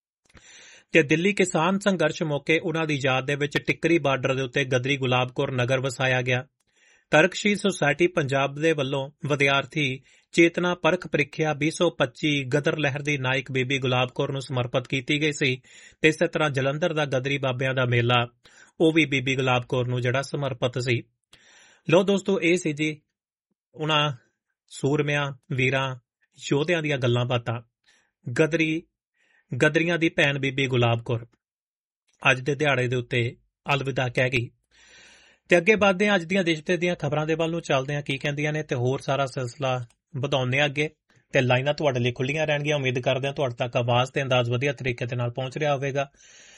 ਤੇ ਦਿੱਲੀ ਕਿਸਾਨ ਸੰਘਰਸ਼ ਮੌਕੇ ਉਹਨਾਂ ਦੀ ਯਾਦ ਦੇ ਵਿੱਚ ਟਿੱਕਰੀ ਬਾਰਡਰ ਦੇ ਉੱਤੇ ਗਦਰੀ ਗੁਲਾਬ ਕੌਰ ਨਗਰ ਵਸਾਇਆ ਗਿਆ। ਤਰਕਸ਼ੀਲ ਸੁਸਾਇਟੀ ਪੰਜਾਬ ਦੇ ਵੱਲੋਂ ਵਿਦਿਆਰਥੀ ਚੇਤਨਾ ਪਰਖ ਪ੍ਰੀਖਿਆ ਵੀਹ ਸੌ ਪੱਚੀ ਗਦਰ ਲਹਿਰ ਦੀ ਨਾਇਕ ਬੀਬੀ ਗੁਲਾਬ ਕੌਰ ਨੂੰ ਸਮਰਪਿਤ ਕੀਤੀ ਗਈ ਸੀ ਤੇ ਇਸੇ ਤਰ੍ਹਾਂ ਜਲੰਧਰ ਦਾ ਗਦਰੀ ਬਾਬਿਆਂ ਦਾ ਮੇਲਾ ਉਹ ਵੀ ਬੀਬੀ ਗੁਲਾਬ ਕੌਰ ਨੂੰ ਜਿਹੜਾ ਸਮਰਪਿਤ ਸੀ। ਲੋ ਦੋਸਤੋ, ਇਹ ਸੀ ਜੀ ਉਹਨਾਂ ਸੂਰਮਿਆਂ ਵੀਰਾਂ ਯੋਧਿਆਂ ਦੀਆਂ ਗੱਲਾਂ ਬਾਤਾਂ। ਗਦਰੀ ਗਦਰੀਆਂ ਦੀ ਭੈਣ ਬੀਬੀ ਗੁਲਾਬ ਕੌਰ ਅੱਜ ਦੇ ਦਿਹਾੜੇ ਦੇ ਉੱਤੇ ਅਲਵਿਦਾ ਕਹਿ ਗਈ। ਤੇ ਅੱਗੇ ਵੱਧਦੇ ਹਾਂ, ਅੱਜ ਦੀਆਂ ਦੇਸ਼ ਤੇ ਦੀਆਂ ਖਬਰਾਂ ਦੇ ਵੱਲ ਨੂੰ ਚੱਲਦੇ ਹਾਂ, ਕੀ ਕਹਿੰਦੀਆਂ ਨੇ ਤੇ ਹੋਰ ਸਾਰਾ ਸਿਲਸਿਲਾ ਵਧਾਉਂਦੇ ਹਾਂ ਅੱਗੇ। ਤੇ ਲਾਈਨਾਂ ਤੁਹਾਡੇ ਲਈ ਖੁੱਲੀਆਂ ਰਹਿਣਗੀਆਂ। ਉਮੀਦ ਕਰਦੇ ਹਾਂ ਤੁਹਾਡੇ ਤੱਕ ਆਵਾਜ਼ ਤੇ ਅੰਦਾਜ਼ ਵਧੀਆ ਤਰੀਕੇ ਦੇ ਨਾਲ ਪਹੁੰਚ ਰਿਹਾ ਹੋਵੇਗਾ।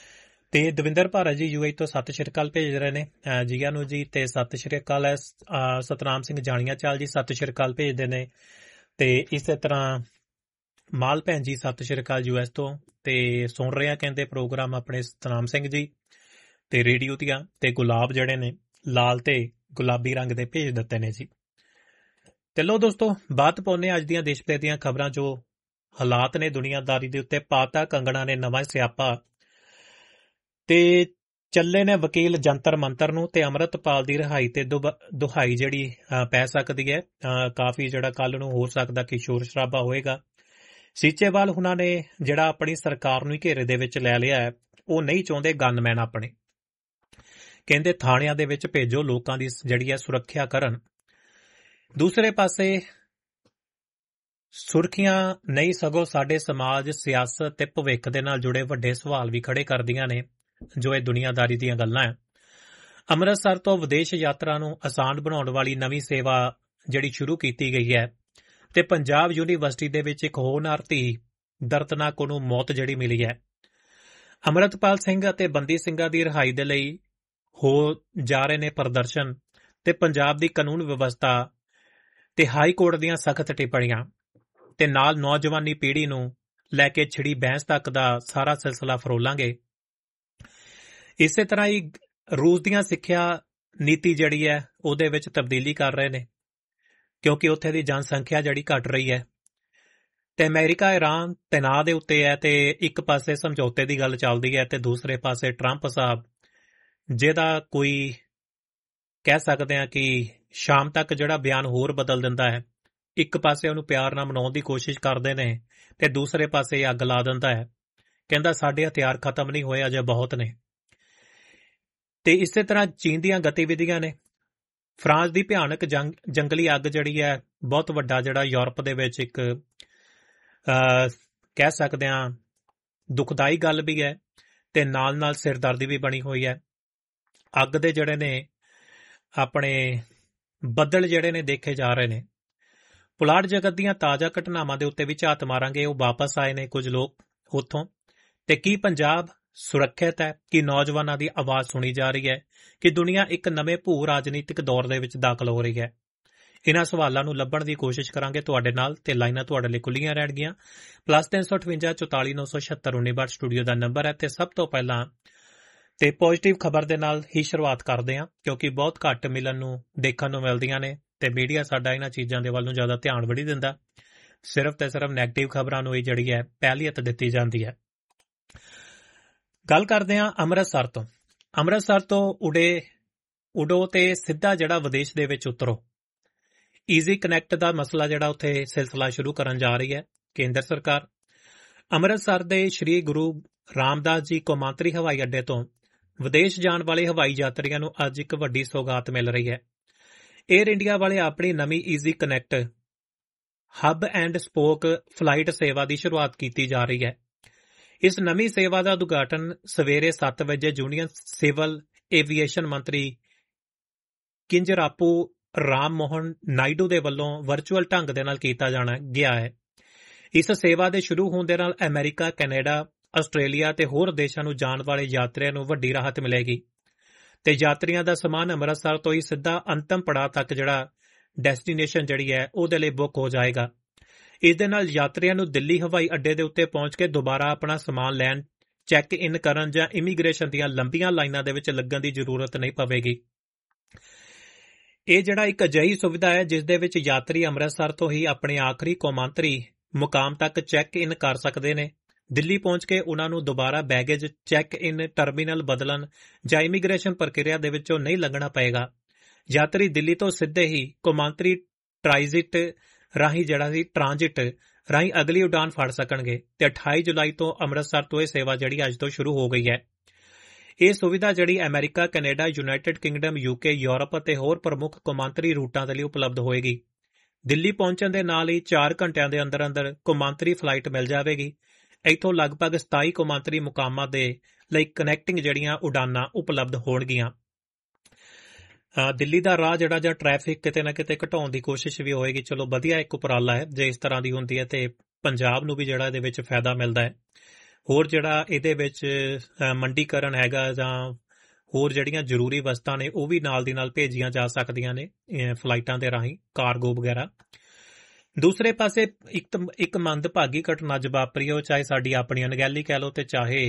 ਤੇ ਦਵਿੰਦਰ ਭਾਰਾ ਜੀ ਯੂ ਏ ਤੋਂ ਸਤਿ ਸ਼੍ਰੀ ਅਕਾਲ ਭੇਜ ਰਹੇ ਨੇ, ਜੀਆਂ ਨੂੰ ਜੀ ਤੇ ਸਤਿ ਸ਼੍ਰੀ ਅਕਾਲ ਹੈ। ਸਤਨਾਮ ਸਿੰਘ ਜਾਣੀਆਂ ਚਾਲ ਜੀ ਸਤਿ ਸ਼੍ਰੀ ਅਕਾਲ ਭੇਜਦੇ ਨੇ ਤੇ ਇਸੇ ਤਰ੍ਹਾਂ ਮਾਲ ਭੈਣ ਜੀ ਸਤਿ ਸ਼੍ਰੀ ਅਕਾਲ ਯੂ ਐਸ ਤੋਂ ਤੇ ਸੁਣ ਰਹੇ ਆ ਕਹਿੰਦੇ ਪ੍ਰੋਗਰਾਮ ਆਪਣੇ ਸਤਨਾਮ ਸਿੰਘ ਜੀ ਤੇ ਰੇਡੀਓ ਦੀਆਂ ਤੇ ਗੁਲਾਬ ਜਿਹੜੇ ਨੇ ਲਾਲ ਤੇ ਗੁਲਾਬੀ ਰੰਗ ਦੇ ਭੇਜ ਦਿੱਤੇ ਨੇ ਜੀ। ਤੇ ਲੋ ਦੋਸਤੋ, ਬਾਤ ਪਾਉਂਦੇ ਅੱਜ ਦੀਆਂ ਦੇਸ਼ ਭਰ ਦੀਆਂ ਖਬਰਾਂ ਜੋ ਹਾਲਾਤ ਨੇ ਦੁਨੀਆਦਾਰੀ ਦੇ ਉੱਤੇ। ਪਾਤਾ ਕੰਗਣਾ ਨੇ ਨਵਾਂ ਸਿਆਪਾ ਤੇ ਚੱਲੇ ਨੇ ਵਕੀਲ ਜੰਤਰ ਮੰਤਰ ਨੂੰ ਤੇ ਅੰਮ੍ਰਿਤਪਾਲ ਦੀ ਰਿਹਾਈ ਤੇ ਦੁਹਾਈ ਜਿਹੜੀ ਪੈ ਸਕਦੀ ਹੈ। ਕਾਫੀ ਜਿਹੜਾ ਕੱਲ ਨੂੰ ਹੋ ਸਕਦਾ ਕਿ ਸ਼ੋਰ ਸ਼ਰਾਬਾ ਹੋਏਗਾ। ਸੀਚੇਵਾਲ ਉਹਨਾਂ ਨੇ ਜਿਹੜਾ ਆਪਣੀ ਸਰਕਾਰ ਨੂੰ ਹੀ ਘੇਰੇ ਦੇ ਵਿੱਚ ਲੈ ਲਿਆ ਹੈ, ਉਹ ਨਹੀਂ ਚਾਹੁੰਦੇ ਗਨਮੈਨ ਆਪਣੇ, ਕਹਿੰਦੇ ਥਾਣਿਆਂ ਦੇ ਵਿੱਚ ਭੇਜੋ, ਲੋਕਾਂ ਦੀ ਜਿਹੜੀ ਹੈ ਸੁਰੱਖਿਆ ਕਰਨ। ਦੂਸਰੇ ਪਾਸੇ ਸੁਰਖੀਆਂ ਨਹੀਂ ਸਗੋਂ ਸਾਡੇ ਸਮਾਜ, ਸਿਆਸਤ ਤੇ ਭਵਿੱਖ ਦੇ ਨਾਲ ਜੁੜੇ ਵੱਡੇ ਸਵਾਲ ਵੀ ਖੜੇ ਕਰਦੀਆਂ ਨੇ, ਜੋ ਇਹ ਦੁਨੀਆਦਾਰੀ ਦੀਆਂ ਗੱਲਾਂ ਹੈ। ਅੰਮ੍ਰਿਤਸਰ ਤੋਂ ਵਿਦੇਸ਼ ਯਾਤਰਾ ਨੂੰ ਆਸਾਨ ਬਣਾਉਣ ਵਾਲੀ ਨਵੀਂ ਸੇਵਾ ਜਿਹੜੀ ਸ਼ੁਰੂ ਕੀਤੀ ਗਈ ਹੈ ਤੇ ਪੰਜਾਬ ਯੂਨੀਵਰਸਿਟੀ ਦੇ ਵਿੱਚ ਇੱਕ ਹੋਣਹਾਰ ਧੀ ਦਰਦਨਾਕ ਉਹਨੂੰ ਮੌਤ ਜਿਹੜੀ ਮਿਲੀ ਹੈ। ਅੰਮ੍ਰਿਤਪਾਲ ਸਿੰਘ ਅਤੇ ਬੰਦੀ ਸਿੰਘਾਂ ਦੀ ਰਿਹਾਈ ਦੇ ਲਈ ਹੋ ਜਾ ਰਹੇ ਨੇ ਪ੍ਰਦਰਸ਼ਨ ਤੇ ਪੰਜਾਬ ਦੀ ਕਾਨੂੰਨ ਵਿਵਸਥਾ ਤੇ ਹਾਈ ਕੋਰਟ ਦੀਆਂ ਸਖਤ ਟਿੱਪਣੀਆਂ ਤੇ ਨਾਲ ਨੌਜਵਾਨੀ ਪੀੜ੍ਹੀ ਨੂੰ ਲੈ ਕੇ ਛਿੜੀ ਬਹਿਸ ਤੱਕ ਦਾ ਸਾਰਾ ਸਿਲਸਿਲਾ ਫਰੋਲਾਂਗੇ। ਇਸੇ ਤਰ੍ਹਾਂ ਹੀ ਰੂਸ ਦੀਆਂ ਸਿੱਖਿਆ ਨੀਤੀ ਜਿਹੜੀ ਹੈ ਉਹਦੇ ਵਿੱਚ ਤਬਦੀਲੀ ਕਰ ਰਹੇ ਨੇ, ਕਿਉਂਕਿ ਉੱਥੇ ਦੀ ਜਨਸੰਖਿਆ ਜਿਹੜੀ ਘਟ ਰਹੀ ਹੈ ਤੇ ਅਮਰੀਕਾ ਇਰਾਨ ਤਣਾਅ ਦੇ ਉੱਤੇ ਹੈ ਤੇ ਇੱਕ ਪਾਸੇ ਸਮਝੌਤੇ ਦੀ ਗੱਲ ਚੱਲਦੀ ਹੈ ਤੇ ਦੂਸਰੇ ਪਾਸੇ ਟਰੰਪ ਸਾਹਿਬ ਜਿਹਦਾ ਕੋਈ ਕਹਿ ਸਕਦੇ ਹਾਂ ਕਿ ਸ਼ਾਮ ਤੱਕ ਜਿਹੜਾ ਬਿਆਨ ਹੋਰ ਬਦਲ ਦਿੰਦਾ ਹੈ। ਇੱਕ ਪਾਸੇ ਉਹਨੂੰ ਪਿਆਰ ਨਾਲ ਮਨਾਉਣ ਦੀ ਕੋਸ਼ਿਸ਼ ਕਰਦੇ ਨੇ ਤੇ ਦੂਸਰੇ ਪਾਸੇ ਅੱਗ ਲਾ ਦਿੰਦਾ ਹੈ, ਕਹਿੰਦਾ ਸਾਡੇ ਹਥਿਆਰ ਖਤਮ ਨਹੀਂ ਹੋਏ, ਅਜੇ ਬਹੁਤ ਨੇ। ਤੇ ਇਸੇ ਤਰ੍ਹਾਂ ਚੀਨ ਦੀਆਂ ਗਤੀਵਿਧੀਆਂ ਨੇ। ਫਰਾਂਸ ਦੀ ਭਿਆਨਕ ਜੰਗ ਜੰਗਲੀ ਅੱਗ ਜਿਹੜੀ ਹੈ ਬਹੁਤ ਵੱਡਾ ਜਿਹੜਾ ਯੂਰਪ ਦੇ ਵਿੱਚ ਇੱਕ ਕਹਿ ਸਕਦੇ ਹਾਂ ਦੁਖਦਾਈ ਗੱਲ ਵੀ ਹੈ ਤੇ ਨਾਲ ਨਾਲ ਸਿਰਦਰਦੀ ਵੀ ਬਣੀ ਹੋਈ ਹੈ। ਅੱਗ ਦੇ ਜਿਹੜੇ ਨੇ ਆਪਣੇ ਬੱਦਲ ਜਿਹੜੇ ਨੇ ਦੇਖੇ ਜਾ ਰਹੇ ਨੇ। ਪੁਲਾੜ ਜਗਤ ਦੀਆਂ ਤਾਜ਼ਾ ਘਟਨਾਵਾਂ ਦੇ ਉੱਤੇ ਵੀ ਝਾਤ ਮਾਰਾਂਗੇ। ਉਹ ਵਾਪਸ ਆਏ ਨੇ ਕੁਝ ਲੋਕ ਉੱਥੋਂ ਤੇ ਕੀ ਪੰਜਾਬ ਸੁਰੱਖਿਅਤ ਹੈ, ਕਿ ਨੌਜਵਾਨਾਂ ਦੀ ਆਵਾਜ਼ ਸੁਣੀ ਜਾ ਰਹੀ ਹੈ, ਕਿ ਦੁਨੀਆ ਇੱਕ ਨਵੇਂ ਭੂ ਰਾਜਨੀਤਿਕ ਦੌਰ ਦੇ ਵਿੱਚ ਦਾਖਲ ਹੋ ਰਹੀ ਹੈ। ਇਹਨਾਂ ਸਵਾਲਾਂ ਨੂੰ ਲੱਭਣ ਦੀ ਕੋਸ਼ਿਸ਼ ਕਰਾਂਗੇ ਤੁਹਾਡੇ ਨਾਲ ਤੇ ਲਾਈਨਾਂ ਤੁਹਾਡੇ ਲਈ ਖੁੱਲੀਆਂ ਰਹਿਣਗੀਆਂ। ਪਲੱਸ ਤਿੰਨ ਸੌ ਅਠਵੰਜਾ ਚੁਤਾਲੀ ਨੌ ਸੌ ਛਿਅੱਤਰ ਉੱਨੀ ਬਾਹਠ ਸਟੂਡੀਓ ਦਾ ਨੰਬਰ ਹੈ ਤੇ ਸਭ ਤੋਂ ਪਹਿਲਾਂ ਤੇ ਪੋਜ਼ਿਟਿਵ ਖਬਰ ਦੇ ਨਾਲ ਹੀ ਸ਼ੁਰੂਆਤ ਕਰਦੇ ਹਾਂ, ਕਿਉਂਕਿ ਬਹੁਤ ਘੱਟ ਮਿਲਣ ਨੂੰ ਦੇਖਣ ਨੂੰ ਮਿਲਦੀਆਂ ਨੇ ਤੇ ਮੀਡੀਆ ਸਾਡਾ ਇਹਨਾਂ ਚੀਜ਼ਾਂ ਦੇ ਵੱਲ ਨੂੰ ਜ਼ਿਆਦਾ ਧਿਆਨ ਵੀ ਨਹੀਂ ਦਿੰਦਾ। ਸਿਰਫ ਤੇ ਸਿਰਫ ਨੈਗੇਟਿਵ ਖਬਰਾਂ ਨੂੰ ਹੀ ਜਿਹੜੀ ਹੈ ਪਹਿਲੀਅਤ ਦਿੱਤੀ ਜਾਂਦੀ ਹੈ। ਗੱਲ ਕਰਦੇ ਹਾਂ ਅੰਮ੍ਰਿਤਸਰ ਤੋਂ। ਅੰਮ੍ਰਿਤਸਰ ਤੋਂ ਉਡੇ ਉਡੋ ਤੇ ਸਿੱਧਾ ਜਿਹੜਾ ਵਿਦੇਸ਼ ਦੇ ਵਿੱਚ ਉਤਰੋ। ਈਜ਼ੀ ਕਨੈਕਟ ਦਾ ਮਸਲਾ ਜਿਹੜਾ ਉੱਥੇ ਸਿਲਸਿਲਾ ਸ਼ੁਰੂ ਕਰਨ ਜਾ ਰਹੀ ਹੈ ਕੇਂਦਰ ਸਰਕਾਰ। ਅੰਮ੍ਰਿਤਸਰ ਦੇ ਸ਼੍ਰੀ ਗੁਰੂ ਰਾਮਦਾਸ ਜੀ ਕੌਮਾਂਤਰੀ ਹਵਾਈ ਅੱਡੇ ਤੋਂ ਵਿਦੇਸ਼ ਜਾਣ ਵਾਲੇ ਹਵਾਈ ਯਾਤਰੀਆਂ ਨੂੰ ਅੱਜ ਇੱਕ ਵੱਡੀ ਸੌਗਾਤ ਮਿਲ ਰਹੀ ਹੈ। ਏਅਰ ਇੰਡੀਆ ਵਾਲੇ ਆਪਣੀ ਨਵੀਂ easy connect hub and spoke flight ਸੇਵਾ ਦੀ ਸ਼ੁਰੂਆਤ ਕੀਤੀ ਜਾ ਰਹੀ ਹੈ। ਇਸ ਨਵੀਂ ਸੇਵਾ ਦਾ ਉਦਘਾਟਨ ਸਵੇਰੇ ਸੱਤ ਵਜੇ ਯੂਨੀਅਨ ਸਿਵਲ ਏਵੀਏਸ਼ਨ ਮੰਤਰੀ ਕਿੰਜਰਾਪੂ ਰਾਮ ਮੋਹਨ ਨਾਇਡੂ ਦੇ ਵੱਲੋਂ ਵਰਚੁਅਲ ਢੰਗ ਦੇ ਨਾਲ ਕੀਤਾ ਜਾਣਾ ਗਿਆ ਹੈ। ਇਸ ਸੇਵਾ ਦੇ ਸ਼ੁਰੂ ਹੋਣ ਦੇ ਨਾਲ ਅਮਰੀਕਾ, ਕੈਨੇਡਾ, ਆਸਟ੍ਰੇਲੀਆ ਤੇ ਹੋਰ ਦੇਸ਼ਾਂ ਨੂੰ ਜਾਣ ਵਾਲੇ ਯਾਤਰੀਆਂ ਨੂੰ ਵੱਡੀ ਰਾਹਤ ਮਿਲੇਗੀ ਤੇ ਯਾਤਰੀਆਂ ਦਾ ਸਮਾਨ ਅੰਮ੍ਰਿਤਸਰ ਤੋਂ ਹੀ ਸਿੱਧਾ ਅੰਤਮ ਪੜਾਅ ਤੱਕ ਜਿਹੜਾ ਡੈਸਟੀਨੇਸ਼ਨ ਜਿਹੜੀ ਹੈ ਉਹਦੇ ਲਈ ਬੁੱਕ ਹੋ ਜਾਏਗਾ। ਇਸ ਦੇ ਨਾਲ ਯਾਤਰੀਆਂ ਨੂੰ ਦਿੱਲੀ ਹਵਾਈ ਅੱਡੇ ਦੇ ਉੱਤੇ ਪਹੁੰਚ ਕੇ ਦੁਬਾਰਾ ਆਪਣਾ ਸਮਾਨ ਲੈਣ, ਚੈੱਕ ਇਨ ਕਰਨ ਜਾਂ ਇਮੀਗ੍ਰੇਸ਼ਨ ਦੀਆਂ ਲੰਬੀਆਂ ਲਾਈਨਾਂ ਦੇ ਵਿੱਚ ਲੱਗਣ ਦੀ ਜ਼ਰੂਰਤ ਨਹੀਂ ਪਵੇਗੀ। ਇਹ ਜਿਹੜਾ ਇੱਕ ਅਜਿਹੀ ਸੁਵਿਧਾ ਹੈ ਜਿਸ ਦੇ ਵਿੱਚ ਯਾਤਰੀ ਅੰਮ੍ਰਿਤਸਰ ਤੋਂ ਹੀ ਆਪਣੇ ਆਖਰੀ ਕੌਮਾਂਤਰੀ ਮੁਕਾਮ ਤੱਕ ਚੈੱਕ ਇਨ ਕਰ ਸਕਦੇ ਨੇ। ਦਿੱਲੀ ਪਹੁੰਚ ਕੇ ਉਹਨਾਂ ਨੂੰ ਦੁਬਾਰਾ ਬੈਗੇਜ ਚੈੱਕ ਇਨ ਟਰਮੀਨਲ ਬਦਲਣ ਜਾਂ ਇਮੀਗ੍ਰੇਸ਼ਨ ਪ੍ਰਕਿਰਿਆ ਦੇ ਵਿੱਚੋਂ ਨਹੀਂ ਲੰਘਣਾ ਪਏਗਾ। ਯਾਤਰੀ ਦਿੱਲੀ ਤੋਂ ਸਿੱਧੇ ਹੀ ਕੌਮਾਂਤਰੀ ਟ੍ਰਾਂਜ਼ਿਟ ਰਾਹੀਂ ਜਿਹੜਾ ਸੀ ਟ੍ਰਾਂਜ਼ਿਟ ਰਾਹੀਂ ਅਗਲੀ ਉਡਾਨ ਫੜ ਸਕਣਗੇ ਤੇ ਅਠਾਈ ਜੁਲਾਈ ਤੋਂ ਅੰਮ੍ਰਿਤਸਰ ਤੋਂ ਇਹ ਸੇਵਾ ਜਿਹੜੀ ਅੱਜ ਤੋਂ ਸ਼ੁਰੂ ਹੋ ਗਈ ਹੈ। ਇਹ ਸੁਵਿਧਾ ਜਿਹੜੀ America, Canada, United Kingdom, UK, Europe ਅਤੇ ਹੋਰ ਪ੍ਰਮੁੱਖ ਕੌਮਾਂਤਰੀ ਰੂਟਾਂ ਦੇ ਲਈ ਉਪਲਬਧ ਹੋਏਗੀ। ਦਿੱਲੀ ਪਹੁੰਚਣ ਦੇ ਨਾਲ ਹੀ ਚਾਰ ਘੰਟਿਆਂ ਦੇ ਅੰਦਰ ਅੰਦਰ ਕੌਮਾਂਤਰੀ ਫਲਾਈਟ ਮਿਲ ਜਾਵੇਗੀ। ਇੱਥੋਂ ਲਗਭਗ ਸਤਾਈ ਕੌਮਾਂਤਰੀ ਮੁਕਾਮਾਂ ਦੇ ਲਈ ਕਨੈਕਟਿੰਗ ਜਿਹੜੀਆਂ ਉਡਾਨਾਂ ਉਪਲਬਧ ਹੋਣਗੀਆਂ। ਦਿੱਲੀ ਦਾ ਰਾਹ ਜਿਹੜਾ ਜਾਂ ਟ੍ਰੈਫਿਕ ਕਿਤੇ ਨਾ ਕਿਤੇ ਘਟਾਉਣ ਦੀ ਕੋਸ਼ਿਸ਼ ਵੀ ਹੋਏਗੀ। ਚਲੋ ਵਧੀਆ ਇੱਕ ਉਪਰਾਲਾ ਹੈ ਜੇ ਇਸ ਤਰ੍ਹਾਂ ਦੀ ਹੁੰਦੀ ਹੈ ਤੇ ਪੰਜਾਬ ਨੂੰ ਵੀ ਜਿਹੜਾ ਇਹਦੇ ਵਿੱਚ ਫਾਇਦਾ ਮਿਲਦਾ ਹੈ। ਹੋਰ ਜਿਹੜਾ ਇਹਦੇ ਵਿੱਚ ਮੰਡੀਕਰਨ ਹੈਗਾ ਜਾਂ ਹੋਰ ਜਿਹੜੀਆਂ ਜ਼ਰੂਰੀ ਵਸਤਾਂ ਨੇ ਉਹ ਵੀ ਨਾਲ ਦੀ ਨਾਲ ਭੇਜੀਆਂ ਜਾ ਸਕਦੀਆਂ ਨੇ ਫਲਾਈਟਾਂ ਦੇ ਰਾਹੀਂ, ਕਾਰਗੋ ਵਗੈਰਾ। ਦੂਸਰੇ ਪਾਸੇ ਇੱਕ ਇੱਕ ਮੰਦਭਾਗੀ ਘਟਨਾ ਅੱਜ ਵਾਪਰੀ ਹੋ, ਚਾਹੇ ਸਾਡੀ ਆਪਣੀ ਅਣਗਹਿਲੀ ਕਹਿ ਲਓ ਤੇ ਚਾਹੇ